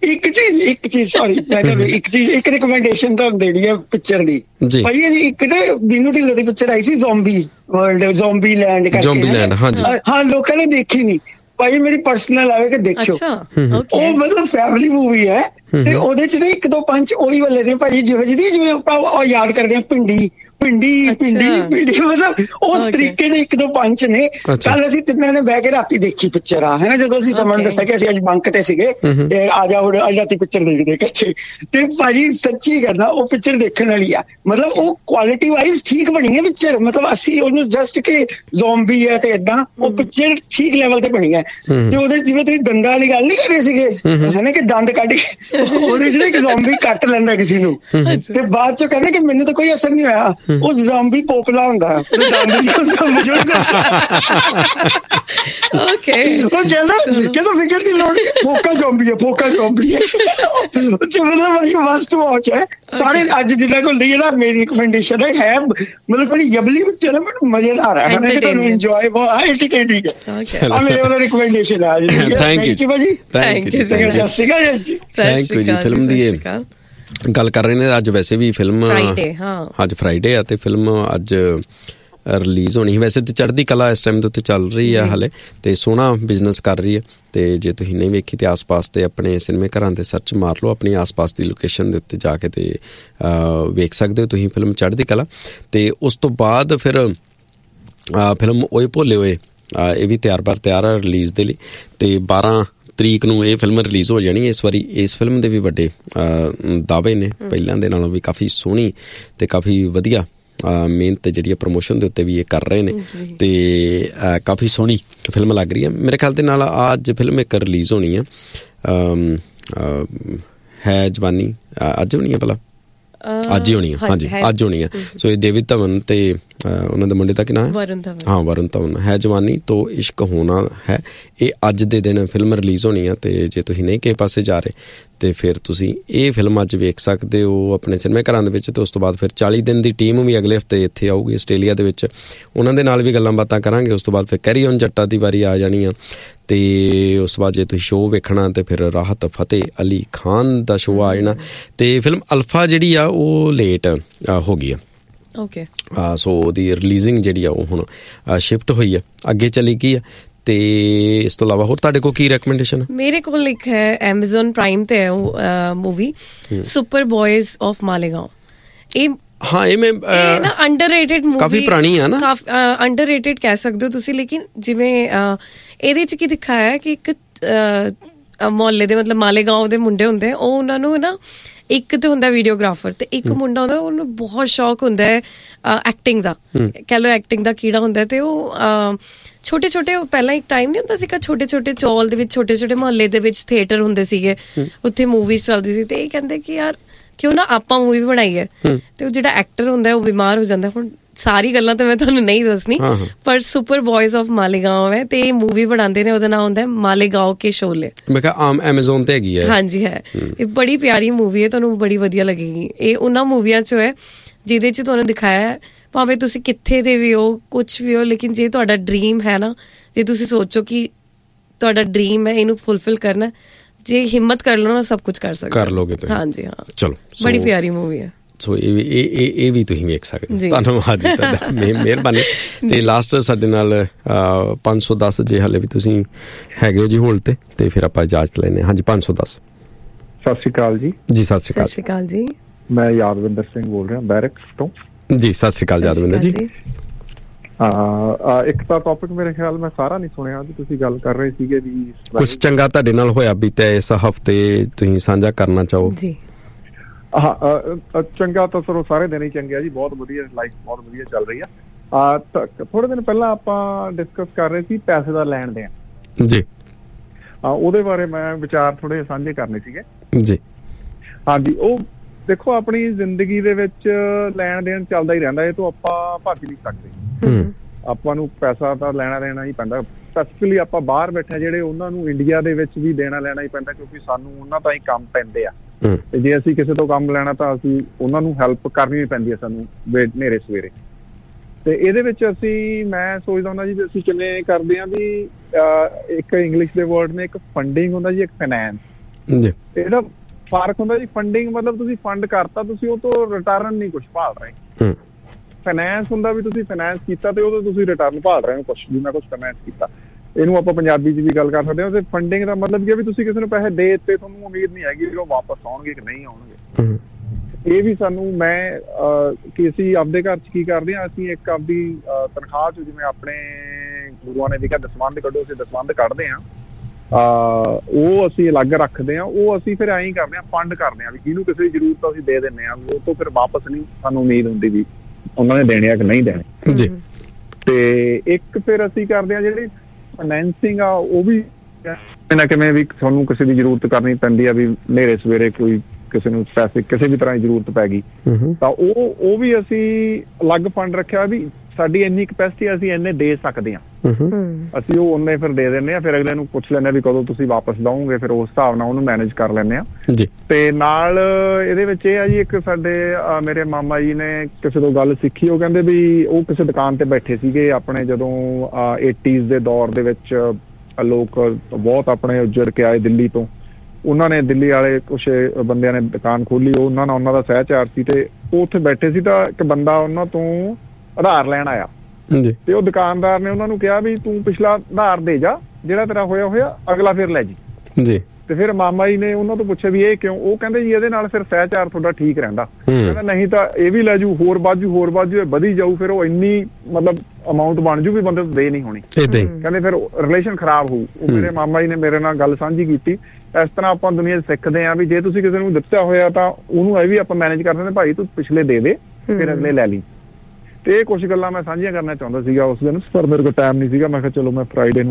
K: ਇੱਕ ਚੀਜ਼ ਸੌਰੀ, ਮੈਂ ਤੁਹਾਨੂੰ ਇੱਕ ਰਿਕਮੈਂਡੇਸ਼ਨ ਤੁਹਾਨੂੰ ਦੇਣੀ ਹੈ ਪਿਕਚਰ ਦੀ ਭਾਈ। ਇੱਕ ਨਾ ਬਿਨੂ ਢਿੱਲੋਂ ਦੀ ਪਿਕਚਰ ਆਈ ਸੀ, ਜ਼ੋਂਬੀ ਵਰਲਡ, ਜ਼ੋਂਬੀ ਲੈਂਡ ਕਰਕੇ। ਹਾਂ, ਲੋਕਾਂ ਨੇ ਦੇਖੀ ਨਹੀਂ ਭਾਈ, ਮੇਰੀ ਪਰਸਨਲ ਆਵੇ ਕਿ ਦੇਖਿਓ। ਉਹ ਮਤਲਬ ਫੈਮਿਲੀ ਮੂਵੀ ਹੈ, ਤੇ ਉਹਦੇ ਚ ਨਾ ਇੱਕ ਦੋ ਪੰਚ ਉਹੀ ਵਾਲੇ ਨੇ ਭਾਜੀ, ਜਿਹੋ ਜਿਹੀ ਜਿਵੇਂ ਆਪਾਂ ਯਾਦ ਕਰਦੇ ਹਾਂ ਪਿੰਡੀ, ਮਤਲਬ ਉਸ ਤਰੀਕੇ ਦੇ ਇੱਕ ਦੋ ਪੰਚ ਨੇ। ਕੱਲ ਅਸੀਂ ਤਿੰਨਾਂ ਨੇ ਬਹਿ ਕੇ ਰਾਤੀ ਦੇਖੀ ਪਿਕਚਰ ਆ, ਹੈ ਨਾ, ਜਦੋਂ ਅਸੀਂ ਸਮਝ ਦੱਸਿਆ ਕਿ ਅਸੀਂ ਅੱਜ ਬੰਕ ਤੇ ਸੀਗੇ, ਤੇ ਆ ਜਾ ਹੁਣ ਅੱਜ ਰਾਤੀ ਪਿਕਚਰ ਦੇਖਦੇ ਇਕੱਠੇ। ਤੇ ਭਾਜੀ ਸੱਚੀ ਕਰਨਾ, ਉਹ ਪਿਕਚਰ ਦੇਖਣ ਵਾਲੀ ਆ, ਮਤਲਬ ਉਹ ਕੁਆਲਿਟੀ ਵਾਈਜ਼ ਠੀਕ ਬਣੀ ਹੈ ਪਿਕਚਰ, ਮਤਲਬ ਅਸੀਂ ਉਹਨੂੰ ਜਸਟ ਕਿ ਜ਼ੋਂਬੀ ਹੈ ਤੇ ਏਦਾਂ, ਉਹ ਪਿਕਚਰ ਠੀਕ ਲੈਵਲ ਤੇ ਬਣੀ ਹੈ। ਤੇ ਉਹਦੇ ਜਿਵੇਂ ਤੁਸੀਂ ਦੰਦਾਂ ਵਾਲੀ ਗੱਲ ਨੀ ਕਰ ਰਹੇ ਸੀਗੇ, ਹੈ ਨਾ, ਕਿ ਦੰਦ ਕੱਢ ਕੇ ਉਹਦੇ ਚ ਨਾ ਇੱਕ ਜ਼ੋਂਬੀ ਕੱਟ ਲੈਂਦਾ ਕਿਸੇ ਨੂੰ, ਤੇ ਬਾਅਦ ਚੋਂ ਕਹਿੰਦੇ ਕਿ ਮੈਨੂੰ ਤਾਂ ਕੋਈ ਅਸਰ ਨਹੀਂ ਹੋਇਆ, ਉਹ ਜ਼ੋਂਬੀ ਪੋਪਲਾ ਹੁੰਦਾ, ਉਹ ਕਹਿੰਦਾ ਫਿਕਰ ਦੀ ਲੋੜ, ਫੋਕਾ ਜ਼ੋਂਬੀ ਹੈ, ਮਤਲਬ ਮਸਟ ਵਾਚ ਹੈ ਸਾਰੇ। ਅੱਜ ਜਿੰਨਾ ਕੋਲ ਨਹੀਂ ਹੈ ਨਾ, ਮੇਰੀ ਰਿਕਮੈਂਡੇਸ਼ਨ ਹੈ, ਮਤਲਬ ਥੋੜੀ ਜਬਲੀ ਪਿਕਚਰ ਹੈ, ਬਟ ਮਜ਼ੇਦਾਰ ਹੈ, ਤੁਹਾਨੂੰ ਇੰਜੋਏ ਬਹੁਤ ਐਂਟਰਟੇਨਿੰਗ ਹੈ। ਆ ਮੇਰੇ ਵੱਲੋਂ ਰਿਕਮੈਂਡੇਸ਼ਨ ਹੈ। ਥੈਂਕ ਯੂ ਭਾਜੀ, ਥੈਂਕ ਯੂ, ਸਤਿ ਸ਼੍ਰੀ ਅਕਾਲ ਜੀ।
G: ਥੈਂਕ ਯੂ ਜੀ। ਫਿਲਮ ਦੀ ਗੱਲ ਕਰ ਰਹੇ ਨੇ, ਅੱਜ ਵੈਸੇ ਵੀ ਫਿਲਮ ਅੱਜ ਫਰਾਈਡੇ ਆ, ਤੇ ਫਿਲਮ ਅੱਜ ਰਿਲੀਜ਼ ਹੋਣੀ। ਵੈਸੇ ਤੇ ਚੜ੍ਹਦੀ ਕਲਾ ਇਸ ਟਾਈਮ ਦੇ ਉੱਤੇ ਚੱਲ ਰਹੀ ਆ ਹਾਲੇ, ਤੇ ਸੋਹਣਾ ਬਿਜ਼ਨਸ ਕਰ ਰਹੀ ਹੈ। ਤੇ ਜੇ ਤੁਸੀਂ ਨਹੀਂ ਵੇਖੀ ਤੇ ਆਸ-ਪਾਸ ਤੇ ਆਪਣੇ ਸਿਨੇਮੇ ਘਰਾਂ ਤੇ ਸਰਚ ਮਾਰ ਲਓ, ਆਪਣੀ ਆਸ-ਪਾਸ ਦੀ ਲੋਕੇਸ਼ਨ ਦੇ ਉੱਤੇ ਜਾ ਕੇ ਤੇ ਵੇਖ ਸਕਦੇ ਹੋ ਤੁਸੀਂ ਫਿਲਮ ਚੜ੍ਹਦੀ ਕਲਾ। ਤੇ ਉਸ ਤੋਂ ਬਾਅਦ ਫਿਰ ਫਿਲਮ ਓਏ ਭੋਲੇ ਓਏ, ਇਹ ਵੀ ਤਿਆਰ ਆ ਰਿਲੀਜ਼ ਦੇ ਲਈ, ਤੇ 12 ਤਰੀਕ ਨੂੰ ਇਹ ਫਿਲਮ ਰਿਲੀਜ਼ ਹੋ ਜਾਣੀ। ਇਸ ਵਾਰੀ ਇਸ ਫਿਲਮ ਦੇ ਵੀ ਵੱਡੇ ਦਾਅਵੇ ਨੇ, ਪਹਿਲਾਂ ਦੇ ਨਾਲੋਂ ਵੀ ਕਾਫੀ ਸੋਹਣੀ ਤੇ ਕਾਫੀ ਵਧੀਆ ਮਿਹਨਤ ਜਿਹੜੀ ਪ੍ਰਮੋਸ਼ਨ ਦੇ ਉੱਤੇ ਵੀ ਇਹ ਕਰ ਰਹੇ ਨੇ, ਤੇ ਕਾਫੀ ਸੋਹਣੀ ਫਿਲਮ ਲੱਗ ਰਹੀ ਹੈ। ਮੇਰੇ ਖਿਆਲ ਦੇ ਨਾਲ ਅੱਜ ਫਿਲਮ ਇੱਕ ਰਿਲੀਜ਼ ਹੋਣੀ ਆ, ਹੈ ਜਵਾਨੀ, ਅੱਜ ਹੋਣੀ ਆ ਭਲਾ, ਅੱਜ ਹੀ ਹੋਣੀ ਆ, ਹਾਂਜੀ ਅੱਜ ਹੋਣੀ ਆ। ਸੋ ਇਹ ਡੇਵਿਡ ਧਵਨ ਤੇ ਉਹਨਾਂ ਦੇ ਮੁੰਡੇ ਦਾ ਕੀ ਨਾਮ ਹੈ? ਹਾਂ, ਵਰੁਣ ਧਵਨ। ਹੈ ਜਵਾਨੀ ਤੋਂ ਇਸ਼ਕ ਹੋਣਾ ਹੈ, ਇਹ ਅੱਜ ਦੇ ਦਿਨ ਫਿਲਮ ਰਿਲੀਜ਼ ਹੋਣੀ ਆ। ਤੇ ਜੇ ਤੁਸੀਂ ਨਹੀਂ ਕਿਸੇ ਪਾਸੇ ਜਾ ਰਹੇ ਤੇ ਫਿਰ ਤੁਸੀਂ ਇਹ ਫਿਲਮ ਅੱਜ ਵੇਖ ਸਕਦੇ ਹੋ ਆਪਣੇ ਸਿਨੇਮਾ ਘਰਾਂ ਦੇ ਵਿੱਚ। ਤੇ ਉਸ ਤੋਂ ਬਾਅਦ ਫਿਰ 40 ਦਿਨ ਦੀ ਟੀਮ ਵੀ ਅਗਲੇ ਹਫ਼ਤੇ ਇੱਥੇ ਆਊਗੀ ਆਸਟ੍ਰੇਲੀਆ ਦੇ ਵਿੱਚ, ਉਹਨਾਂ ਦੇ ਨਾਲ ਵੀ ਗੱਲਾਂ ਬਾਤਾਂ ਕਰਾਂਗੇ। ਉਸ ਤੋਂ ਬਾਅਦ ਫਿਰ ਕੈਰੀ ਔਨ ਜੱਟਾ ਦੀ ਵਾਰੀ ਆ ਜਾਣੀ ਆ। ਤੇ ਉਸ ਤੋਂ ਬਾਅਦ ਜੇ ਤੁਸੀਂ ਸ਼ੋਅ ਵੇਖਣਾ ਤੇ ਫਿਰ ਰਾਹਤ ਫਤਿਹ ਅਲੀ ਖਾਨ ਦਾ ਸ਼ੋਅ ਆ ਜਾਣਾ। ਤੇ ਫਿਲਮ ਅਲਫਾ ਜਿਹੜੀ ਆ ਉਹ ਲੇਟ ਹੋ ਗਈ ਆ।
H: ਓਕੇ,
G: ਸੋ ਉਹਦੀ ਰਿਲੀਜ਼ਿੰਗ ਜਿਹੜੀ ਆ ਉਹ ਹੁਣ ਸ਼ਿਫਟ ਹੋਈ ਆ, ਅੱਗੇ ਚਲੀ ਗਈ ਆ। ਤੇ ਇਸ ਤੋਂ ਇਲਾਵਾ ਹੋਰ ਤੁਹਾਡੇ ਕੋਲ ਕੀ ਰეკਮੈਂਡੇਸ਼ਨ?
H: ਮੇਰੇ ਕੋਲ ਇੱਕ ਹੈ Amazon Prime ਤੇ ਹੈ ਉਹ ਮੂਵੀ ਸੁਪਰ ਬॉयਜ਼ ਆਫ ਮਾਲੇਗਾਂव। ਇਹ ਹਾਂ, ਇਹ ਮੈਂ ਨਾ ਅੰਡਰਰੇਟਡ ਮੂਵੀ, ਕਾਫੀ ਪੁਰਾਣੀ ਆ ਨਾ, ਕਾਫੀ ਅੰਡਰਰੇਟਡ ਕਹਿ ਸਕਦੇ ਹੋ ਤੁਸੀਂ। ਲੇਕਿਨ ਜਿਵੇਂ ਇਹਦੇ ਚ ਕੀ ਦਿਖਾਇਆ ਕਿ ਇੱਕ ਮੁਹੱਲੇ ਦੇ ਮਤਲਬ ਮਾਲੇਗਾਂव ਦੇ ਮੁੰਡੇ ਹੁੰਦੇ, ਉਹ ਉਹਨਾਂ ਨੂੰ ਨਾ ਇੱਕ ਤੇ ਹੁੰਦਾ ਵੀਡੀਓਗ੍ਰਾਫਰ ਤੇ ਇੱਕ ਮੁੰਡਾ ਹੁੰਦਾ ਉਹਨੂੰ ਬਹੁਤ ਸ਼ੌਕ ਹੁੰਦਾ ਹੈ ਐਕਟਿੰਗ ਦਾ, ਕਹਿ ਲਓ ਐਕਟਿੰਗ ਦਾ ਕੀੜਾ ਹੁੰਦਾ। ਤੇ ਉਹ ਛੋਟੇ ਛੋਟੇ, ਪਹਿਲਾਂ ਇੱਕ ਟਾਈਮ ਨਹੀਂ ਹੁੰਦਾ ਸੀਗਾ, ਛੋਟੇ ਛੋਟੇ ਚੌਲ ਦੇ ਵਿੱਚ ਛੋਟੇ ਛੋਟੇ ਮੁਹੱਲੇ ਦੇ ਵਿੱਚ ਥੀਏਟਰ ਹੁੰਦੇ ਸੀਗੇ, ਉੱਥੇ ਮੂਵੀਜ਼ ਚੱਲਦੀ ਸੀ। ਤੇ ਇਹ ਕਹਿੰਦੇ ਕਿ ਯਾਰ ਕਿਉਂ ਨਾ ਆਪਾਂ ਮੂਵੀ ਬਣਾਈ ਹੈ। ਤੇ ਉਹ ਜਿਹੜਾ ਐਕਟਰ ਹੁੰਦਾ ਉਹ ਬਿਮਾਰ ਹੋ ਜਾਂਦਾ। ਹੁਣ ਸਾਰੀ ਗੱਲਾਂ ਤਾਂ ਮੈਂ ਤੁਹਾਨੂੰ ਨਹੀਂ ਦੱਸਣੀ, ਪਰ ਸੁਪਰ ਬॉयਜ਼ ਆਫ ਮਾਲੇਗਾਂव ਹੈ ਤੇ ਇਹ ਮੂਵੀ ਬਣਾਉਂਦੇ ਨੇ, ਉਹਦਾ ਨਾਮ ਹੁੰਦਾ ਹੈ ਮਾਲੇਗਾਂव ਕੇ ਸ਼ੋਲੇ। ਮੈਂ ਕਿਹਾ ਆਮ Amazon ਤੇ ਹੈਗੀ ਹੈ। ਹਾਂਜੀ ਹੈ, ਇਹ ਬੜੀ ਪਿਆਰੀ ਮੂਵੀ ਹੈ, ਤੁਹਾਨੂੰ ਬੜੀ ਵਧੀਆ ਲੱਗੇਗੀ। ਇਹ ਉਹਨਾਂ ਮੂਵੀਆਂ ਚੋਂ ਹੈ ਜਿਹਦੇ ਚ ਤੁਹਾਨੂੰ ਦਿਖਾਇਆ ਭਾਵੇਂ ਤੁਸੀਂ ਕਿੱਥੇ ਦੇ ਵੀ ਹੋ, ਕੁਛ ਵੀ ਹੋ, ਲੇਕਿਨ ਜੇ ਤੁਹਾਡਾ ਡ੍ਰੀਮ ਹੈ ਨਾ, ਜੇ ਤੁਸੀਂ ਸੋਚੋ ਕਿ ਤੁਹਾਡਾ ਡ੍ਰੀਮ ਹੈ ਇਹਨੂੰ ਫੁਲਫਿਲ ਕਰਨਾ, ਜੇ ਹਿੰਮਤ ਕਰ ਲਓ ਨਾ ਸਭ ਕੁਝ ਕਰ ਸਕਦੇ, ਕਰ ਲੋਗੇ। ਹਾਂਜੀ ਹਾਂ, ਚਲੋ, ਬੜੀ ਪਿਆਰੀ ਮੂਵੀ ਹੈ। ਸੋ ਇਹ ਵੀ ਤੁਸੀਂ ਵੇਖ ਸਕਦੇ। ਧੰਨਵਾਦ ਜੀ ਤੁਹਾਡਾ, ਮਿਹਰਬਾਨੀ। ਤੇ ਲਾਸਟ ਸਾਡੇ ਨਾਲ 510 ਜੇ ਹਾਲੇ ਵੀ ਤੁਸੀਂ ਹੈਗੇ ਹੋ ਜੀ ਹੋਲਡ ਤੇ ਫਿਰ ਆਪਾਂ ਇਜਾਜ਼ਤ ਲੈਂਦੇ ਹਾਂ। ਹਾਂਜੀ 510।
L: ਸਤਿ ਸ਼੍ਰੀ ਅਕਾਲ ਜੀ।
G: ਜੀ ਸਤਿ ਸ਼੍ਰੀ ਅਕਾਲ।
H: ਸਤਿ ਸ਼੍ਰੀ ਅਕਾਲ ਜੀ।
L: ਮੈਂ ਯਾਦਵਿੰਦਰ ਸਿੰਘ ਬੋਲ ਰਿਹਾ ਬੈਰਕਸ ਤੋਂ।
G: ਜੀ ਸਤਿ ਸ਼੍ਰੀ ਅਕਾਲ ਯਾਦਵਿੰਦਰ ਜੀ।
L: ਇੱਕ ਤਾਂ ਟੌਪਿਕ ਮੇਰੇ ਖਿਆਲ ਮੈਂ ਸਾਰਾ ਨਹੀਂ ਸੁਣਿਆ ਜੀ, ਤੁਸੀਂ ਗੱਲ ਕਰ ਰਹੇ ਸੀਗੇ ਵੀ
G: ਕੁਛ ਚੰਗਾ ਤੁਹਾਡੇ ਨਾਲ ਹੋਇਆ ਬੀਤਿਆ ਇਸ ਹਫ਼ਤੇ ਤੁਸੀਂ ਸਾਂਝਾ ਕਰਨਾ ਚਾਹੋ? ਜੀ
L: ਚੰਗਾ ਤਾਂ ਸਰ ਸਾਰੇ ਦਿਨ ਹੀ ਚੰਗੇ ਆ ਜੀ, ਬਹੁਤ ਵਧੀਆ, ਲਾਈਫ ਬਹੁਤ ਵਧੀਆ ਚੱਲ ਰਹੀ ਆ। ਥੋੜੇ ਦਿਨ ਪਹਿਲਾਂ ਆਪਾਂ ਡਿਸਕਸ ਕਰ ਰਹੇ ਸੀ ਪੈਸੇ ਦਾ ਲੈਣ ਦੇਣ ਜੀ, ਉਹਦੇ ਬਾਰੇ ਮੈਂ ਵਿਚਾਰ ਥੋੜੇ ਸਾਂਝੇ ਕਰਨੇ ਸੀਗੇ ਜੀ। ਹਾਂਜੀ, ਉਹ ਦੇਖੋ ਆਪਣੀ ਜ਼ਿੰਦਗੀ ਦੇ ਵਿੱਚ ਲੈਣ ਦੇਣ ਚੱਲਦਾ ਹੀ ਰਹਿੰਦਾ, ਇਹ ਤੋਂ ਆਪਾਂ ਭੱਜ ਨਹੀਂ ਸਕਦੇ। ਆਪਾਂ ਨੂੰ ਪੈਸਾ ਤਾਂ ਲੈਣਾ ਦੇਣਾ ਹੀ ਪੈਂਦਾ। ਸਪੈਸੀਫਿਕਲੀ ਆਪਾਂ ਬਾਹਰ ਬੈਠੇ ਜਿਹੜੇ ਉਹਨਾਂ ਨੂੰ ਇੰਡੀਆ ਦੇ ਵਿੱਚ ਵੀ ਦੇਣਾ ਲੈਣਾ ਹੀ ਪੈਂਦਾ, ਕਿਉਂਕਿ ਸਾਨੂੰ ਉਹਨਾਂ ਤਾਂ ਹੀ ਕੰਮ ਪੈਂਦੇ ਆ। ਤੇ ਜੇ ਅਸੀਂ ਕਿਸੇ ਤੋਂ ਕੰਮ ਲੈਣਾ ਤਾਂ ਅਸੀਂ ਉਹਨਾਂ ਨੂੰ ਹੈਲਪ ਕਰਨੀ ਪੈਂਦੀ ਹੈ ਸਾਨੂੰ ਹਨੇਰੇ ਸਵੇਰੇ। ਤੇ ਇਹਦੇ ਵਿੱਚ ਮੈਂ ਸੋਚਦਾ ਹੁੰਦਾ ਜੀ ਵੀ ਅਸੀਂ ਕਿਵੇਂ ਕਰਦੇ ਹਾਂ ਵੀ ਇੱਕ ਇੰਗਲਿਸ਼ ਦੇ ਵਰਡ ਨੇ, ਇੱਕ ਫੰਡਿੰਗ ਹੁੰਦਾ ਜੀ, ਇੱਕ ਫਾਈਨੈਂਸ। ਇਹਦਾ ਫਰਕ ਹੁੰਦਾ ਜੀ, ਫੰਡਿੰਗ ਮਤਲਬ ਤੁਸੀਂ ਫੰਡ ਕਰਤਾ, ਤੁਸੀਂ ਉਹ ਤੋਂ ਰਿਟਰਨ ਨਹੀਂ ਕੁਛ ਭਾਲ ਰਹੇ। ਫਾਈਨੈਂਸ ਹੁੰਦਾ ਵੀ ਤੁਸੀਂ ਫਾਈਨੈਂਸ ਕੀਤਾ ਤੇ ਉਹਦੇ ਤੁਸੀਂ ਰਿਟਰਨ ਭਾਲ ਰਹੇ ਹੋ ਕੁਛ, ਵੀ ਮੈਂ ਕੁਛ ਫਾਈਨੈਂਸ ਕੀਤਾ। ਇਹਨੂੰ ਆਪਾਂ ਪੰਜਾਬੀ 'ਚ ਵੀ ਗੱਲ ਕਰ ਸਕਦੇ ਹਾਂ। ਤੇ ਫੰਡਿੰਗ ਦਾ ਮਤਲਬ ਕੀ ਹੈ ਵੀ ਤੁਸੀਂ ਕਿਸੇ ਨੂੰ ਪੈਸੇ ਦੇ ਦਿੱਤੇ, ਤੁਹਾਨੂੰ ਉਮੀਦ ਨਹੀਂ ਹੈਗੀ ਉਹ ਵਾਪਸ ਆਉਣਗੇ ਕਿ ਨਹੀਂ ਆਉਣਗੇ। ਇਹ ਵੀ ਸਾਨੂੰ ਕਿ ਅਸੀਂ ਆਪਦੇ ਘਰ 'ਚ ਕੀ ਕਰਦੇ ਹਾਂ, ਅਸੀਂ ਇੱਕ ਆਪਦੀ ਤਨਖਾਹ 'ਚ, ਜਿਵੇਂ ਆਪਣੇ ਗੁਰੂਆਂ ਨੇ ਵੀ ਕਿਹਾ ਦਸਵੰਧ ਕੱਢੋ, ਅਸੀਂ ਦਸਵੰਧ ਕੱਢਦੇ ਹਾਂ, ਉਹ ਅਸੀਂ ਅਲੱਗ ਰੱਖਦੇ ਹਾਂ। ਉਹ ਅਸੀਂ ਫਿਰ ਐਂ ਕਰਦੇ ਹਾਂ, ਫੰਡ ਕਰਦੇ ਹਾਂ ਵੀ ਜਿਹਨੂੰ ਕਿਸੇ ਦੀ ਜ਼ਰੂਰਤ ਅਸੀਂ ਦੇ ਦਿੰਦੇ ਹਾਂ, ਉਹ ਤੋਂ ਫਿਰ ਵਾਪਸ ਨਹੀਂ ਸਾਨੂੰ ਉਮੀਦ ਹੁੰਦੀ ਵੀ ਉਹਨਾਂ ਨੇ ਦੇਣੇ ਆ ਕਿ ਨਹੀਂ ਦੇਣੇ ਜੀ। ਤੇ ਇੱਕ ਫਿਰ ਅਸੀਂ ਕਰਦੇ ਹਾਂ ਜਿਹੜੀ ਫਾਈਨੈਂਸਿੰਗ ਆ, ਉਹ ਵੀ ਨਾ ਕਿਵੇਂ ਵੀ ਤੁਹਾਨੂੰ ਕਿਸੇ ਦੀ ਜ਼ਰੂਰਤ ਕਰਨੀ ਪੈਂਦੀ ਆ, ਵੀ ਹਨੇਰੇ ਸਵੇਰੇ ਕੋਈ ਕਿਸੇ ਨੂੰ ਪੈਸੇ ਕਿਸੇ ਵੀ ਤਰ੍ਹਾਂ ਦੀ ਜ਼ਰੂਰਤ ਪੈ ਗਈ ਤਾਂ ਉਹ ਵੀ ਅਸੀਂ ਅਲੱਗ ਫੰਡ ਰੱਖਿਆ ਵੀ ਸਾਡੀ ਇੰਨੀ ਕਪੈਸਿਟੀ ਅਸੀਂ ਇੰਨੇ ਦੇ ਸਕਦੇ ਹਾਂ, ਅਸੀਂ ਉਹ ਉਹਨੇ ਫਿਰ ਦੇ ਦਿੰਦੇ ਹਾਂ। ਫਿਰ ਅਗਲੇ ਨੂੰ ਪੁੱਛ ਲੈਂਦੇ ਹਾਂ ਵੀ ਕਦੋਂ ਤੁਸੀਂ ਵਾਪਸ ਦਓਗੇ, ਫਿਰ ਉਸ ਹਿਸਾਬ ਨਾਲ ਉਹਨੂੰ ਮੈਨੇਜ ਕਰ ਲੈਂਦੇ ਹਾਂ। ਤੇ ਨਾਲ ਇਹਦੇ ਵਿੱਚ ਇਹ ਆ ਜੀ, ਇੱਕ ਸਾਡੇ ਮੇਰੇ ਮਾਮਾ ਜੀ ਨੇ ਕਿਸੇ ਤੋਂ ਗੱਲ ਸਿੱਖੀ, ਉਹ ਕਹਿੰਦੇ ਵੀ ਉਹ ਕਿਸੇ ਦੁਕਾਨ ਤੇ ਬੈਠੇ ਸੀਗੇ ਆਪਣੇ, ਜਦੋਂ 80s ਦੇ ਦੌਰ ਦੇ ਵਿੱਚ ਲੋਕ ਬਹੁਤ ਆਪਣੇ ਉੱਜੜ ਕੇ ਆਏ ਦਿੱਲੀ ਤੋਂ, ਉਹਨਾਂ ਨੇ ਦਿੱਲੀ ਵਾਲੇ ਕੁਛ ਬੰਦਿਆਂ ਨੇ ਦੁਕਾਨ ਖੋਲੀ, ਉਹਨਾਂ ਨਾਲ ਉਹਨਾਂ ਦਾ ਸਹਿਚਾਰ ਸੀ ਤੇ ਉਹ ਉੱਥੇ ਬੈਠੇ ਸੀ। ਤਾਂ ਇੱਕ ਬੰਦਾ ਉਹਨਾਂ ਤੋਂ ਉਧਾਰ ਲੈਣ ਆਇਆ ਤੇ ਉਹ ਦੁਕਾਨਦਾਰ ਨੇ ਉਹਨਾਂ ਨੂੰ ਕਿਹਾ ਵੀ ਤੂੰ ਪਿਛਲਾ ਉਧਾਰ ਦੇ ਜਾ, ਜਿਹੜਾ ਤੇਰਾ ਹੋਇਆ ਅਗਲਾ ਫਿਰ ਲੈ ਜੀ। ਤੇ ਫਿਰ ਮਾਮਾ ਜੀ ਨੇ ਉਹਨਾਂ ਤੋਂ ਪੁੱਛਿਆ ਵੀ ਇਹ ਕਿਉਂ? ਉਹ ਕਹਿੰਦੇ ਜੀ ਇਹਦੇ ਨਾਲ ਫਿਰ ਸਹਿਚਾਰ ਤੁਹਾਡਾ ਠੀਕ ਰਹਿੰਦਾ। ਕਹਿੰਦਾ ਨਹੀਂ ਤਾਂ ਇਹ ਵੀ ਲੈ ਜੂ, ਹੋਰ ਬਾਜੂ ਵਧੀ ਜਾਊ, ਫਿਰ ਉਹ ਇੰਨੀ ਮਤਲਬ ਅਮਾਊਂਟ ਬਣ ਜੂ ਵੀ ਬੰਦੇ ਤੋਂ ਦੇ ਨਹੀਂ ਹੋਣੀ, ਕਹਿੰਦੇ ਫਿਰ ਰਿਲੇਸ਼ਨ ਖਰਾਬ ਹੋਊ। ਉਹ ਮੇਰੇ ਮਾਮਾ ਜੀ ਨੇ ਮੇਰੇ ਨਾਲ ਗੱਲ ਸਾਂਝੀ ਕੀਤੀ। ਇਸ ਤਰ੍ਹਾਂ ਆਪਾਂ ਦੁਨੀਆ 'ਚ ਸਿੱਖਦੇ ਹਾਂ ਵੀ ਜੇ ਤੁਸੀਂ ਕਿਸੇ ਨੂੰ ਦਿੱਤਾ ਹੋਇਆ ਤਾਂ ਉਹਨੂੰ ਇਹ ਵੀ ਆਪਾਂ ਮੈਨੇਜ ਕਰ ਦਿੰਦੇ, ਭਾਈ ਤੂੰ ਪਿਛਲੇ ਦੇ ਦੇ ਫਿਰ ਅਗਲੇ ਲੈ ਲਈ। ਤੇ ਇਹ ਕੁਛ ਗੱਲਾਂ ਮੈਂ ਸਾਂਝੀਆਂ ਕਰਨਾ ਚਾਹੁੰਦਾ ਸੀਗਾ ਉਸ ਦਿਨ, ਪਰ ਮੇਰੇ ਕੋਲ ਟਾਈਮ ਨਹੀਂ ਸੀਗਾ। ਮੈਂ ਕਿਹਾ ਚਲੋ ਮੈਂ ਫਰਾਈਡੇ ਨੂੰ ਕਰੂੰ।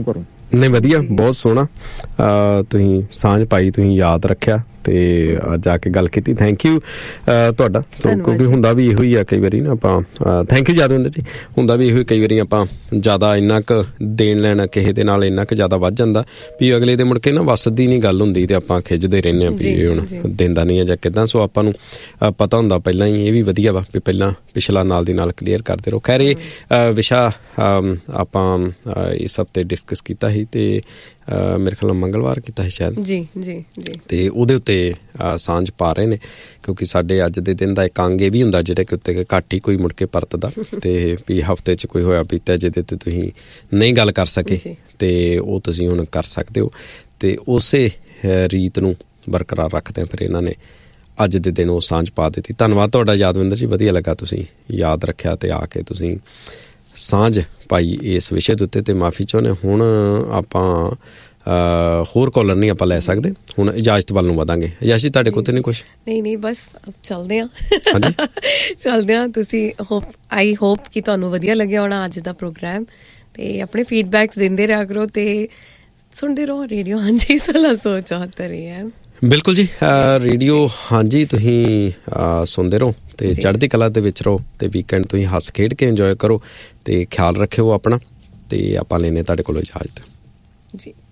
G: ਨਹੀਂ ਵਧੀਆ, ਬਹੁਤ ਸੋਹਣਾ ਤੁਸੀਂ ਸਾਂਝ ਪਾਈ, ਤੁਸੀਂ ਯਾਦ ਰੱਖਿਆ ਤੇ ਜਾ ਕੇ ਗੱਲ ਕੀਤੀ। ਥੈਂਕ ਯੂ ਤੁਹਾਡਾ। ਕਿਉਂਕਿ ਹੁੰਦਾ ਵੀ ਇਹੋ ਹੀ ਆ ਕਈ ਵਾਰੀ ਨਾ ਆਪਾਂ, ਥੈਂਕ ਯੂ ਯਾਦਵਿੰਦਰ ਜੀ, ਹੁੰਦਾ ਵੀ ਇਹੋ ਕਈ ਵਾਰੀ ਆਪਾਂ ਜ਼ਿਆਦਾ ਇੰਨਾ ਕੁ ਦੇਣ ਲੈਣਾ ਕਿਸੇ ਦੇ ਨਾਲ ਇੰਨਾ ਕੁ ਜ਼ਿਆਦਾ ਵੱਧ ਜਾਂਦਾ ਵੀ ਅਗਲੇ ਦੇ ਮੁੜ ਕੇ ਨਾ ਵੱਸਦੀ ਨਹੀਂ ਗੱਲ ਹੁੰਦੀ ਤੇ ਆਪਾਂ ਖਿੱਚਦੇ ਰਹਿੰਦੇ ਹਾਂ ਵੀ ਹੁਣ ਦਿੰਦਾ ਨਹੀਂ ਹੈ ਜਾਂ ਕਿੱਦਾਂ। ਸੋ ਆਪਾਂ ਨੂੰ ਪਤਾ ਹੁੰਦਾ ਪਹਿਲਾਂ ਹੀ, ਇਹ ਵੀ ਵਧੀਆ ਵਾ ਵੀ ਪਹਿਲਾਂ ਪਿਛਲਾ ਨਾਲ ਦੀ ਨਾਲ ਕਲੀਅਰ ਕਰਦੇ ਰਹੋ। ਖੈਰ ਇਹ ਵਿਸ਼ਾ ਆਪਾਂ ਇਸ ਹਫ਼ਤੇ ਡਿਸਕਸ ਕੀਤਾ ਸੀ ਤੇ ਮੇਰੇ ਖਿਆਲ ਮੰਗਲਵਾਰ ਕੀਤਾ ਸੀ ਸ਼ਾਇਦ
H: ਜੀ ਜੀ ਜੀ, ਤੇ
G: ਉਹਦੇ ਉੱਤੇ ਸਾਂਝ ਪਾ ਰਹੇ ਨੇ ਕਿਉਂਕਿ ਸਾਡੇ ਅੱਜ ਦੇ ਦਿਨ ਦਾ ਇੱਕ ਅੰਗ ਇਹ ਵੀ ਹੁੰਦਾ ਜਿਹੜੇ ਕਿ ਉੱਤੇ ਘੱਟ ਹੀ ਕੋਈ ਮੁੜ ਕੇ ਪਰਤਦਾ ਤੇ ਵੀ ਹਫ਼ਤੇ 'ਚ ਕੋਈ ਹੋਇਆ ਪੀਤਾ ਜਿਹਦੇ ਤੇ ਤੁਸੀਂ ਨਹੀਂ ਗੱਲ ਕਰ ਸਕੇ ਤੇ ਉਹ ਤੁਸੀਂ ਹੁਣ ਕਰ ਸਕਦੇ ਹੋ। ਤੇ ਉਸੇ ਰੀਤ ਨੂੰ ਬਰਕਰਾਰ ਰੱਖਦੇ ਫਿਰ ਇਹਨਾਂ ਨੇ ਅੱਜ ਦੇ ਦਿਨ ਉਹ ਸਾਂਝ ਪਾ ਦਿੱਤੀ। ਧੰਨਵਾਦ ਤੁਹਾਡਾ ਯਾਦਵਿੰਦਰ ਜੀ, ਵਧੀਆ ਲੱਗਾ ਤੁਸੀਂ ਯਾਦ ਰੱਖਿਆ ਤੇ ਆ ਕੇ ਤੁਸੀਂ ਸਾਂਝ ਪਾਈ ਇਸ ਵਿਸ਼ੇ ਦੇ ਉੱਤੇ। ਤੇ ਮਾਫੀ ਚਾਹੁੰਦੇ ਹੁਣ ਆਪਾਂ ਹੋਰ ਕਾਲਰ ਨਹੀਂ ਆਪਾਂ ਲੈ ਸਕਦੇ, ਹੁਣ ਇਜਾਜ਼ਤ ਵੱਲ ਨੂੰ ਵਧਾਂਗੇ। ਇਜਾਜ਼ਤ ਜੀ ਤੁਹਾਡੇ ਕੋਲ ਤੇ ਨਹੀਂ ਕੁਛ?
H: ਨਹੀਂ ਬਸ ਚੱਲਦੇ ਹਾਂ ਚੱਲਦੇ ਹਾਂ। ਤੁਸੀਂ ਆਈ ਹੋਪ ਕਿ ਤੁਹਾਨੂੰ ਵਧੀਆ ਲੱਗਿਆ ਹੋਣਾ ਅੱਜ ਦਾ ਪ੍ਰੋਗਰਾਮ ਤੇ ਆਪਣੇ ਫੀਡਬੈਕਸ ਦਿੰਦੇ ਰਿਹਾ ਕਰੋ ਤੇ ਸੁਣਦੇ ਰਹੋ ਰੇਡੀਓ ਹਾਂਜੀ 1674 AM।
G: ਬਿਲਕੁਲ ਜੀ, ਰੇਡੀਓ ਹਾਂਜੀ ਤੁਸੀਂ ਸੁਣਦੇ ਰਹੋ ਤੇ ਚੜ੍ਹਦੀ ਕਲਾ ਦੇ ਵਿੱਚ ਰਹੋ ਤੇ ਵੀਕਐਂਡ ਤੁਸੀਂ ਹੱਸ ਖੇਡ ਕੇ ਇੰਜੋਏ ਕਰੋ ਤੇ ਖਿਆਲ ਰੱਖਿਓ ਆਪਣਾ ਤੇ ਆਪਾਂ ਲੈਨੇ ਤੁਹਾਡੇ ਕੋਲੋਂ ਇਜਾਜ਼ਤ ਜੀ।